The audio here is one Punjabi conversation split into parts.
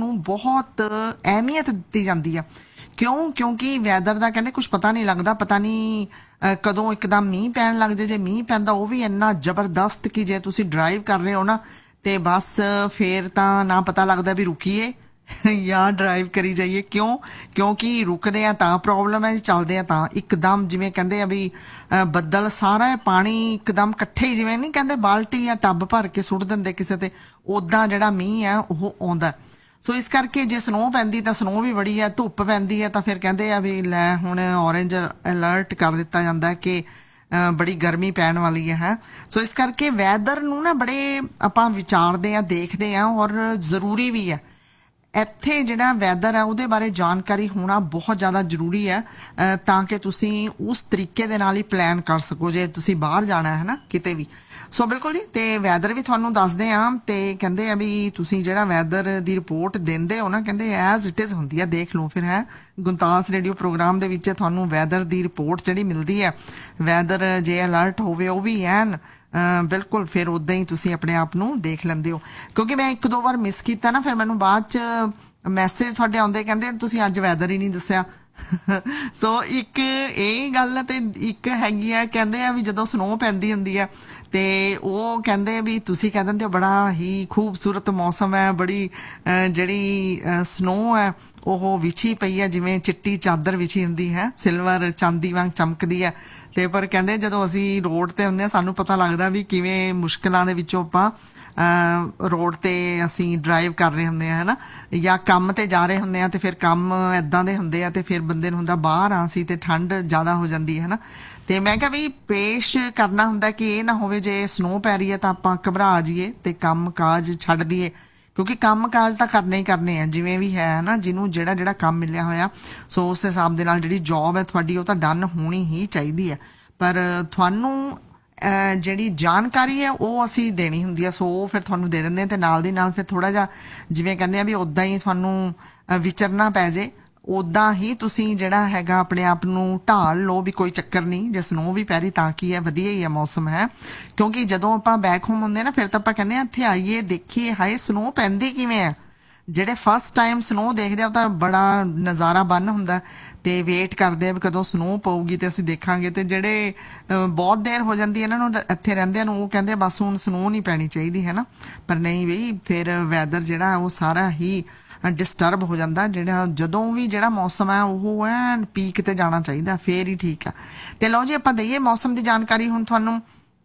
ਨੂੰ ਬਹੁਤ ਅਹਿਮੀਅਤ ਦਿੱਤੀ ਜਾਂਦੀ ਆ। ਕਿਉਂ? ਕਿਉਂਕਿ ਵੈਦਰ ਦਾ ਕਹਿੰਦੇ ਕੁਝ ਪਤਾ ਨਹੀਂ ਲੱਗਦਾ, ਪਤਾ ਨਹੀਂ ਕਦੋਂ ਇੱਕਦਮ ਮੀਂਹ ਪੈਣ ਲੱਗ ਜੇ ਮੀਂਹ ਪੈਂਦਾ ਉਹ ਵੀ ਇੰਨਾ ਜ਼ਬਰਦਸਤ ਕਿ ਜੇ ਤੁਸੀਂ ਡਰਾਈਵ ਕਰ ਰਹੇ ਹੋ ਨਾ ਤੇ ਬਸ ਫੇਰ ਤਾਂ ਨਾ ਪਤਾ ਲੱਗਦਾ ਵੀ ਰੁਕੀਏ ਜਾਂ ਡਰਾਈਵ ਕਰੀ ਜਾਈਏ। ਕਿਉਂਕਿ ਰੁਕਦੇ ਆ ਤਾਂ ਪ੍ਰੋਬਲਮ ਹੈ, ਚੱਲਦੇ ਆ ਤਾਂ ਇੱਕਦਮ ਜਿਵੇਂ ਕਹਿੰਦੇ ਆ ਵੀ ਬੱਦਲ ਸਾਰਾ ਪਾਣੀ ਇੱਕਦਮ ਇਕੱਠੇ ਹੀ, ਜਿਵੇਂ ਨਹੀਂ ਕਹਿੰਦੇ ਬਾਲਟੀ ਜਾਂ ਟੱਬ ਭਰ ਕੇ ਸੁੱਟ ਦਿੰਦੇ ਕਿਸੇ ਤੇ, ਉੱਦਾਂ ਜਿਹੜਾ ਮੀਂਹ ਆ ਉਹ ਆਉਂਦਾ। ਸੋ ਇਸ ਕਰਕੇ ਜੇ ਸਨੋ ਪੈਂਦੀ ਤਾਂ ਸਨੋ ਵੀ ਬੜੀ ਹੈ, ਧੁੱਪ ਪੈਂਦੀ ਹੈ ਤਾਂ ਫਿਰ ਕਹਿੰਦੇ ਆ ਵੀ ਲੈ ਹੁਣ ਔਰੇਂਜ ਅਲਰਟ ਕਰ ਦਿੱਤਾ ਜਾਂਦਾ ਕਿ ਬੜੀ ਗਰਮੀ ਪੈਣ ਵਾਲੀ ਹੈ। ਸੋ ਇਸ ਕਰਕੇ ਵੈਦਰ ਨੂੰ ਨਾ ਬੜੇ ਆਪਾਂ ਵਿਚਾਰਦੇ ਆ, ਦੇਖਦੇ ਆ, ਔਰ ਜ਼ਰੂਰੀ ਵੀ ਹੈ। ਇੱਥੇ ਜਿਹੜਾ ਵੈਦਰ ਹੈ ਉਹਦੇ ਬਾਰੇ ਜਾਣਕਾਰੀ ਹੋਣਾ ਬਹੁਤ ਜ਼ਿਆਦਾ ਜ਼ਰੂਰੀ ਹੈ ਤਾਂ ਕਿ ਤੁਸੀਂ ਉਸ ਤਰੀਕੇ ਦੇ ਨਾਲ ਹੀ ਪਲਾਨ ਕਰ ਸਕੋ ਜੇ ਤੁਸੀਂ ਬਾਹਰ ਜਾਣਾ ਹੈ ਨਾ ਕਿਤੇ ਵੀ। ਸੋ ਬਿਲਕੁਲ ਜੀ, ਤੇ ਵੈਦਰ ਵੀ ਤੁਹਾਨੂੰ ਦੱਸਦੇ ਆ ਤੇ ਕਹਿੰਦੇ ਆ ਵੀ ਤੁਸੀਂ ਜਿਹੜਾ ਵੈਦਰ ਦੀ ਰਿਪੋਰਟ ਦਿੰਦੇ ਹੋ ਨਾ, ਕਹਿੰਦੇ ਐਜ਼ ਇਟ ਇਜ਼ ਹੁੰਦੀ ਆ, ਦੇਖ ਲਓ ਫਿਰ ਹੈ। ਗੁਣਤਾਸ ਰੇਡੀਓ ਪ੍ਰੋਗਰਾਮ ਦੇ ਵਿੱਚ ਤੁਹਾਨੂੰ ਵੈਦਰ ਦੀ ਰਿਪੋਰਟ ਜਿਹੜੀ ਮਿਲਦੀ ਹੈ, ਵੈਦਰ ਜੇ ਅਲਰਟ ਹੋਵੇ ਉਹ ਵੀ ਐਨ ਬਿਲਕੁਲ ਫਿਰ ਉੱਦਾਂ ਹੀ ਤੁਸੀਂ ਆਪਣੇ ਆਪ ਨੂੰ ਦੇਖ ਲੈਂਦੇ ਹੋ। ਕਿਉਂਕਿ ਮੈਂ 1-2 ਵਾਰ ਮਿਸ ਕੀਤਾ ਨਾ, ਫਿਰ ਮੈਨੂੰ ਬਾਅਦ 'ਚ ਮੈਸੇਜ ਤੁਹਾਡੇ ਆਉਂਦੇ ਕਹਿੰਦੇ ਤੁਸੀਂ ਅੱਜ ਵੈਦਰ ਹੀ ਨਹੀਂ ਦੱਸਿਆ। ਸੋ ਇੱਕ ਇਹ ਗੱਲ ਤੇ ਇੱਕ ਹੈਗੀ ਆ, ਕਹਿੰਦੇ ਆ ਵੀ ਜਦੋਂ ਸਨੋ ਪੈਂਦੀ ਹੁੰਦੀ ਆ ਤੇ ਉਹ ਕਹਿੰਦੇ ਵੀ ਤੁਸੀਂ ਕਹਿ ਦਿੰਦੇ ਹੋ ਬੜਾ ਹੀ ਖੂਬਸੂਰਤ ਮੌਸਮ ਹੈ, ਬੜੀ ਜਿਹੜੀ ਸਨੋ ਹੈ ਉਹ ਵਿਛੀ ਪਈ ਹੈ, ਜਿਵੇਂ ਚਿੱਟੀ ਚਾਦਰ ਵਿਛੀ ਹੁੰਦੀ ਹੈ, ਸਿਲਵਰ ਚਾਂਦੀ ਵਾਂਗ ਚਮਕਦੀ ਹੈ। ਤੇ ਪਰ ਕਹਿੰਦੇ ਜਦੋਂ ਅਸੀਂ ਰੋਡ ਤੇ ਹੁੰਦੇ ਹਾਂ ਸਾਨੂੰ ਪਤਾ ਲੱਗਦਾ ਵੀ ਕਿਵੇਂ ਮੁਸ਼ਕਿਲਾਂ ਦੇ ਵਿੱਚੋਂ ਆਪਾਂ ਰੋਡ ਤੇ ਅਸੀਂ ਡਰਾਈਵ ਕਰ ਰਹੇ ਹੁੰਦੇ ਆ, ਹੈ ਨਾ, ਜਾਂ ਕੰਮ ਤੇ ਜਾ ਰਹੇ ਹੁੰਦੇ ਆ ਤੇ ਫਿਰ ਕੰਮ ਇੱਦਾਂ ਦੇ ਹੁੰਦੇ ਆ ਤੇ ਫਿਰ ਬੰਦੇ ਨੂੰ ਹੁੰਦਾ ਬਾਹਰ ਆ ਸੀ ਤੇ ਠੰਡ ਜ਼ਿਆਦਾ ਹੋ ਜਾਂਦੀ ਹੈ ਨਾ। ਤੇ ਮੈਂ ਕਿਹਾ ਵੀ ਪੇਸ਼ ਕਰਨਾ ਹੁੰਦਾ ਕਿ ਇਹ ਨਾ ਹੋਵੇ ਜੇ ਸਨੋ ਪੈ ਰਹੀ ਹੈ ਤਾਂ ਆਪਾਂ ਘਬਰਾ ਜਾਈਏ ਤੇ ਕੰਮ ਕਾਜ ਛੱਡ ਦਈਏ, ਕਿਉਂਕਿ ਕੰਮ ਕਾਜ ਤਾਂ ਕਰਨੇ ਹੀ ਕਰਨੇ ਆ ਜਿਵੇਂ ਵੀ ਹੈ ਨਾ, ਜਿਹਨੂੰ ਜਿਹੜਾ ਕੰਮ ਮਿਲਿਆ ਹੋਇਆ। ਸੋ ਉਸ ਹਿਸਾਬ ਦੇ ਨਾਲ ਜਿਹੜੀ ਜੌਬ ਹੈ ਤੁਹਾਡੀ ਉਹ ਤਾਂ ਡਨ ਹੋਣੀ ਹੀ ਚਾਹੀਦੀ ਹੈ। ਪਰ ਤੁਹਾਨੂੰ ਜਿਹੜੀ ਜਾਣਕਾਰੀ ਹੈ ਉਹ ਅਸੀਂ ਦੇਣੀ ਹੁੰਦੀ ਹੈ, ਸੋ ਉਹ ਫਿਰ ਤੁਹਾਨੂੰ ਦੇ ਦਿੰਦੇ ਆ ਤੇ ਨਾਲ ਦੀ ਨਾਲ ਫਿਰ ਥੋੜਾ ਜਿਹਾ ਜਿਵੇਂ ਕਹਿੰਦੇ ਆ ਵੀ ਉੱਦਾਂ ਹੀ ਤੁਹਾਨੂੰ ਵਿਚਰਨਾ ਪੈ ਜੇ, ਉੱਦਾਂ ਹੀ ਤੁਸੀਂ ਜਿਹੜਾ ਹੈਗਾ ਆਪਣੇ ਆਪ ਨੂੰ ਢਾਲ ਲਓ ਵੀ ਕੋਈ ਚੱਕਰ ਨਹੀਂ, ਜੇ ਸਨੋ ਵੀ ਪੈ ਰਹੀ ਤਾਂ ਕੀ ਹੈ, ਵਧੀਆ ਹੀ ਹੈ ਮੌਸਮ ਹੈ। ਕਿਉਂਕਿ ਜਦੋਂ ਆਪਾਂ ਬੈਕ ਹੋਮ ਹੁੰਦੇ ਨਾ ਫਿਰ ਤਾਂ ਆਪਾਂ ਕਹਿੰਦੇ ਆ ਇੱਥੇ ਆਈਏ ਦੇਖੀਏ ਹਾਏ ਸਨੋ ਪੈਂਦੀ ਕਿਵੇਂ ਹੈ। ਜਿਹੜੇ ਫਸਟ ਟਾਈਮ ਸਨੋ ਦੇਖਦੇ ਆ ਉਹ ਤਾਂ ਬੜਾ ਨਜ਼ਾਰਾ ਬੰਨ ਹੁੰਦਾ ਤੇ ਵੇਟ ਕਰਦੇ ਆ ਵੀ ਕਦੋਂ ਸਨੋ ਪਊਗੀ ਤੇ ਅਸੀਂ ਦੇਖਾਂਗੇ। ਤੇ ਜਿਹੜੇ ਬਹੁਤ ਦੇਰ ਹੋ ਜਾਂਦੀ ਇਹਨਾਂ ਨੂੰ ਇੱਥੇ ਰਹਿੰਦਿਆਂ ਨੂੰ ਉਹ ਕਹਿੰਦੇ ਬਸ ਹੁਣ ਸਨੋ ਨਹੀਂ ਪੈਣੀ ਚਾਹੀਦੀ ਹੈ ਨਾ, ਪਰ ਨਹੀਂ ਬਈ ਫਿਰ ਵੈਦਰ ਜਿਹੜਾ ਉਹ ਸਾਰਾ ਹੀ ਡਿਸਟਰਬ ਹੋ ਜਾਂਦਾ। ਜਿਹੜਾ ਜਦੋਂ ਵੀ ਜਿਹੜਾ ਮੌਸਮ ਹੈ ਉਹ ਐਨ ਪੀਕ ਤੇ ਜਾਣਾ ਚਾਹੀਦਾ ਫੇਰ ਹੀ ਠੀਕ ਆ। ਤੇ ਲਓ ਜੀ ਆਪਾਂ ਦਈਏ ਮੌਸਮ ਦੀ ਜਾਣਕਾਰੀ ਹੁਣ ਤੁਹਾਨੂੰ।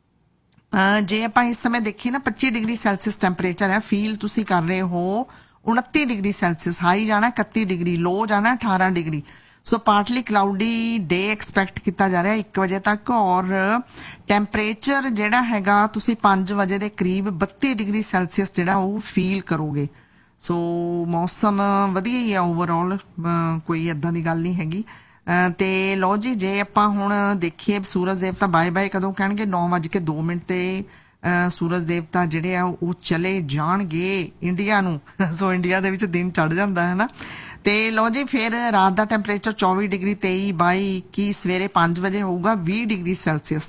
ਜੇ ਆਪਾਂ ਇਸ ਸਮੇਂ ਦੇਖੀਏ ਨਾ 25 ਡਿਗਰੀ ਸੈਲਸੀਅਸ ਟੈਂਪਰੇਚਰ ਹੈ, ਫੀਲ ਤੁਸੀਂ ਕਰ ਰਹੇ ਹੋ 29 ਡਿਗਰੀ ਸੈਲਸੀਅਸ, ਹਾਈ ਜਾਣਾ 31 ਡਿਗਰੀ, ਲੋ ਜਾਣਾ 18 ਡਿਗਰੀ। ਸੋ ਪਾਰਟਲੀ ਕਲਾਉਡੀ ਡੇ ਐਕਸਪੈਕਟ ਕੀਤਾ ਜਾ ਰਿਹਾ 1 ਵਜੇ ਤੱਕ, ਔਰ ਟੈਂਪਰੇਚਰ ਜਿਹੜਾ ਹੈਗਾ ਤੁਸੀਂ 5 ਵਜੇ ਦੇ ਕਰੀਬ 32 ਡਿਗਰੀ ਸੈਲਸੀਅਸ ਜਿਹੜਾ ਉਹ ਫੀਲ ਕਰੋਗੇ। ਸੋ ਮੌਸਮ ਵਧੀਆ ਹੀ ਆ ਓਵਰਆਲ, ਕੋਈ ਏਦਾਂ ਦੀ ਗੱਲ ਨਹੀਂ ਹੈਗੀ। ਤੇ ਲਓ ਜੀ ਜੇ ਆਪਾਂ ਹੁਣ ਦੇਖੀਏ ਸੂਰਜ ਦੇਵਤਾ ਬਾਏ ਬਾਏ ਕਦੋਂ ਕਹਿਣਗੇ, 9:02 ਤੇ ਸੂਰਜ ਦੇਵਤਾ ਜਿਹੜੇ ਆ ਉਹ ਚਲੇ ਜਾਣਗੇ ਇੰਡੀਆ ਨੂੰ। ਸੋ ਇੰਡੀਆ ਦੇ ਵਿੱਚ ਦਿਨ ਚੜ ਜਾਂਦਾ ਹੈ ਨਾ। ਤੇ ਲਓ ਜੀ ਫਿਰ ਰਾਤ ਦਾ ਟੈਂਪਰੇਚਰ 24 ਡਿਗਰੀ 23 22 21, ਸਵੇਰੇ 5 ਵਜੇ ਹੋਊਗਾ 20 ਡਿਗਰੀ ਸੈਲਸੀਅਸ।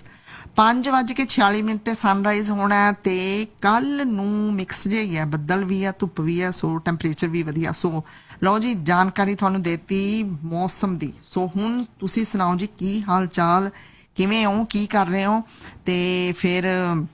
5:46 ਤੇ ਸਨਰਾਈਜ਼ ਹੋਣਾ ਤੇ ਕੱਲ ਨੂੰ ਮਿਕਸ ਜਿਹਾ ਹੀ ਹੈ, ਬੱਦਲ ਵੀ ਆ ਧੁੱਪ ਵੀ ਆ, ਸੋ ਟੈਂਪਰੇਚਰ ਵੀ ਵਧੀਆ। ਸੋ ਲਓ ਜੀ ਜਾਣਕਾਰੀ ਤੁਹਾਨੂੰ ਦੇਤੀ ਮੌਸਮ ਦੀ। ਸੋ ਹੁਣ ਤੁਸੀਂ ਸੁਣਾਓ ਜੀ ਕੀ ਹਾਲ ਚਾਲ, ਕਿਵੇਂ ਹੋ, ਕੀ ਕਰ ਰਹੇ ਹੋ। ਤੇ ਫਿਰ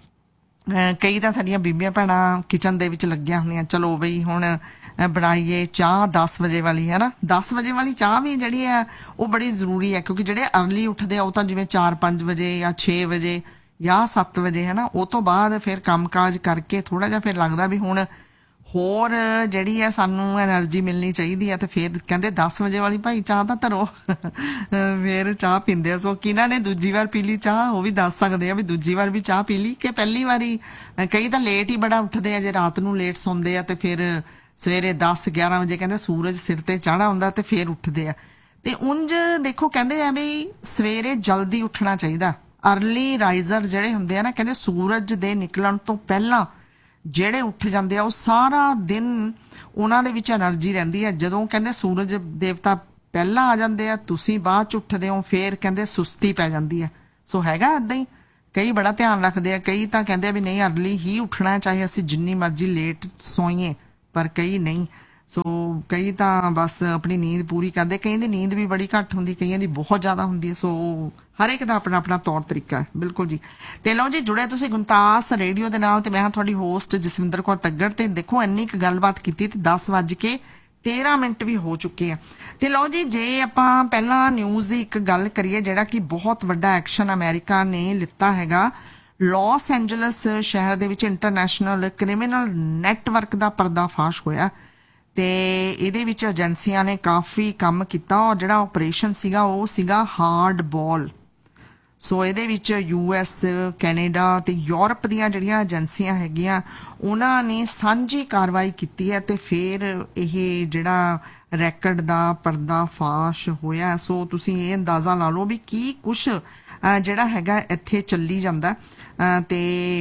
ਕਈ ਤਾਂ ਸਾਡੀਆਂ ਬੀਬੀਆਂ ਭੈਣਾਂ ਕਿਚਨ ਦੇ ਵਿੱਚ ਲੱਗੀਆਂ ਹੁੰਦੀਆਂ, ਚਲੋ ਬਈ ਹੁਣ ਬਣਾਈਏ ਚਾਹ 10 ਵਜੇ ਵਾਲੀ, ਹੈ ਨਾ। 10 ਵਜੇ ਵਾਲੀ ਚਾਹ ਵੀ ਜਿਹੜੀ ਹੈ ਉਹ ਬੜੀ ਜ਼ਰੂਰੀ ਹੈ, ਕਿਉਂਕਿ ਜਿਹੜੇ ਅਰਲੀ ਉੱਠਦੇ ਆ ਉਹ ਤਾਂ ਜਿਵੇਂ 4-5 ਵਜੇ ਜਾਂ 6 ਵਜੇ ਜਾਂ 7 ਵਜੇ, ਹੈ ਨਾ, ਉਹ ਤੋਂ ਬਾਅਦ ਫਿਰ ਕੰਮਕਾਜ ਕਰਕੇ ਥੋੜਾ ਜਿਹਾ ਫਿਰ ਲੱਗਦਾ ਵੀ ਹੁਣ ਹੋਰ ਜਿਹੜੀ ਹੈ ਸਾਨੂੰ ਐਨਰਜੀ ਮਿਲਣੀ ਚਾਹੀਦੀ ਹੈ। ਤੇ ਫਿਰ ਕਹਿੰਦੇ 10 ਵਜੇ ਵਾਲੀ ਭਾਈ ਚਾਹ ਤਾਂ ਧਰੋ। ਫਿਰ ਚਾਹ ਪੀਂਦੇ ਆ। ਸੋ ਕਿਹਨਾਂ ਨੇ ਦੂਜੀ ਵਾਰ ਪੀ ਲਈ ਚਾਹ ਉਹ ਵੀ ਦੱਸ ਸਕਦੇ ਆ ਵੀ ਦੂਜੀ ਵਾਰ ਵੀ ਚਾਹ ਪੀ ਲਈ ਕਿ ਪਹਿਲੀ ਵਾਰੀ। ਕਈ ਤਾਂ ਲੇਟ ਹੀ ਬੜਾ ਉੱਠਦੇ ਆ, ਜੇ ਰਾਤ ਨੂੰ ਲੇਟ ਸੌਂਦੇ ਆ ਤੇ ਫਿਰ ਸਵੇਰੇ 10-11 ਵਜੇ ਕਹਿੰਦੇ ਸੂਰਜ ਸਿਰ ਤੇ ਚੜ੍ਹਾ ਹੁੰਦਾ ਤੇ ਫਿਰ ਉੱਠਦੇ ਆ। ਤੇ ਉਂਝ ਦੇਖੋ ਕਹਿੰਦੇ ਆ ਵੀ ਸਵੇਰੇ ਜਲਦੀ ਉੱਠਣਾ ਚਾਹੀਦਾ। ਅਰਲੀ ਰਾਈਜ਼ਰ ਜਿਹੜੇ ਹੁੰਦੇ ਆ ਨਾ, ਕਹਿੰਦੇ ਸੂਰਜ ਦੇ ਨਿਕਲਣ ਤੋਂ ਪਹਿਲਾਂ ਜਿਹੜੇ ਉੱਠ ਜਾਂਦੇ ਆ ਉਹ ਸਾਰਾ ਦਿਨ ਉਹਨਾਂ ਦੇ ਵਿੱਚ એનર્ਜੀ ਰਹਿੰਦੀ ਹੈ। ਜਦੋਂ ਕਹਿੰਦੇ ਸੂਰਜ ਦੇਵਤਾ ਪਹਿਲਾਂ ਆ ਜਾਂਦੇ ਆ, ਤੁਸੀਂ ਬਾਅਦ ਚ ਉੱਠਦੇ ਹੋ, ਫਿਰ ਕਹਿੰਦੇ ਸੁਸਤੀ ਪੈ ਜਾਂਦੀ ਹੈ। ਸੋ ਹੈਗਾ ਏਦਾਂ ਹੀ, ਕਈ ਬੜਾ ਧਿਆਨ ਰੱਖਦੇ ਆ, ਕਈ ਤਾਂ ਕਹਿੰਦੇ ਆ ਵੀ ਨਹੀਂ ਅਰਲੀ ਹੀ ਉੱਠਣਾ ਚਾਹੇ ਅਸੀਂ ਜਿੰਨੀ ਮਰਜ਼ੀ ਲੇਟ ਸੋਈਏ, ਪਰ ਕਈ ਨਹੀਂ। ਸੋ ਕਈ ਤਾਂ ਬਸ ਆਪਣੀ ਨੀਂਦ ਪੂਰੀ ਕਰਦੇ, ਕਈਆਂ ਦੀ ਨੀਂਦ ਵੀ ਬੜੀ ਘੱਟ ਹੁੰਦੀ, ਕਈਆਂ ਦੀ ਬਹੁਤ ਜ਼ਿਆਦਾ ਹੁੰਦੀ ਹੈ। ਸੋ ਹਰ ਇੱਕ ਦਾ ਆਪਣਾ ਆਪਣਾ ਤੌਰ ਤਰੀਕਾ ਹੈ। ਬਿਲਕੁਲ ਜੀ। ਤੇ ਲਓ ਜੀ, ਜੁੜੇ ਤੁਸੀਂ ਗੁਣਤਾਸ ਰੇਡੀਓ ਦੇ ਨਾਲ, ਤੇ ਮੈਂ ਹਾਂ ਤੁਹਾਡੀ ਹੋਸਟ ਜਸਵਿੰਦਰ ਕੌਰ ਤੱਗੜ। ਤੇ ਦੇਖੋ ਇੰਨੀ ਕੁ ਗੱਲਬਾਤ ਕੀਤੀ ਤੇ 10:13 ਵੀ ਹੋ ਚੁੱਕੇ ਆ। ਤੇ ਲਓ ਜੀ, ਜੇ ਆਪਾਂ ਪਹਿਲਾਂ ਨਿਊਜ਼ ਦੀ ਇੱਕ ਗੱਲ ਕਰੀਏ, ਜਿਹੜਾ ਕਿ ਬਹੁਤ ਵੱਡਾ ਐਕਸ਼ਨ ਅਮਰੀਕਾ ਨੇ ਲਿੱਤਾ ਹੈਗਾ। ਲਾਸ ਐਂਜਲਸ ਸ਼ਹਿਰ ਦੇ ਵਿੱਚ ਇੰਟਰਨੈਸ਼ਨਲ ਕ੍ਰਿਮੀਨਲ ਨੈਟਵਰਕ ਦਾ ਪਰਦਾਫਾਸ਼ ਹੋਇਆ ਤੇ ਇਹਦੇ ਵਿੱਚ ਏਜੰਸੀਆਂ ਨੇ ਕਾਫੀ ਕੰਮ ਕੀਤਾ, ਔਰ ਜਿਹੜਾ ਆਪਰੇਸ਼ਨ ਸੀਗਾ ਉਹ ਸੀਗਾ ਹਾਰਡ ਬਾਲ। ਸੋ ਇਹਦੇ ਵਿੱਚ US, ਕੈਨੇਡਾ ਤੇ ਯੂਰਪ ਦੀਆਂ ਜਿਹੜੀਆਂ ਏਜੰਸੀਆਂ ਹੈਗੀਆਂ, ਉਹਨਾਂ ਨੇ ਸਾਂਝੀ ਕਾਰਵਾਈ ਕੀਤੀ ਹੈ ਤੇ ਫਿਰ ਇਹ ਜਿਹੜਾ ਰੈਕਡ ਦਾ ਪਰਦਾਫਾਸ਼ ਹੋਇਆ। ਸੋ ਤੁਸੀਂ ਇਹ ਅੰਦਾਜ਼ਾ ਲਾ ਲਓ ਵੀ ਕੀ ਕੁਛ ਜਿਹੜਾ ਹੈਗਾ ਇੱਥੇ ਚੱਲੀ ਜਾਂਦਾ। ਤੇ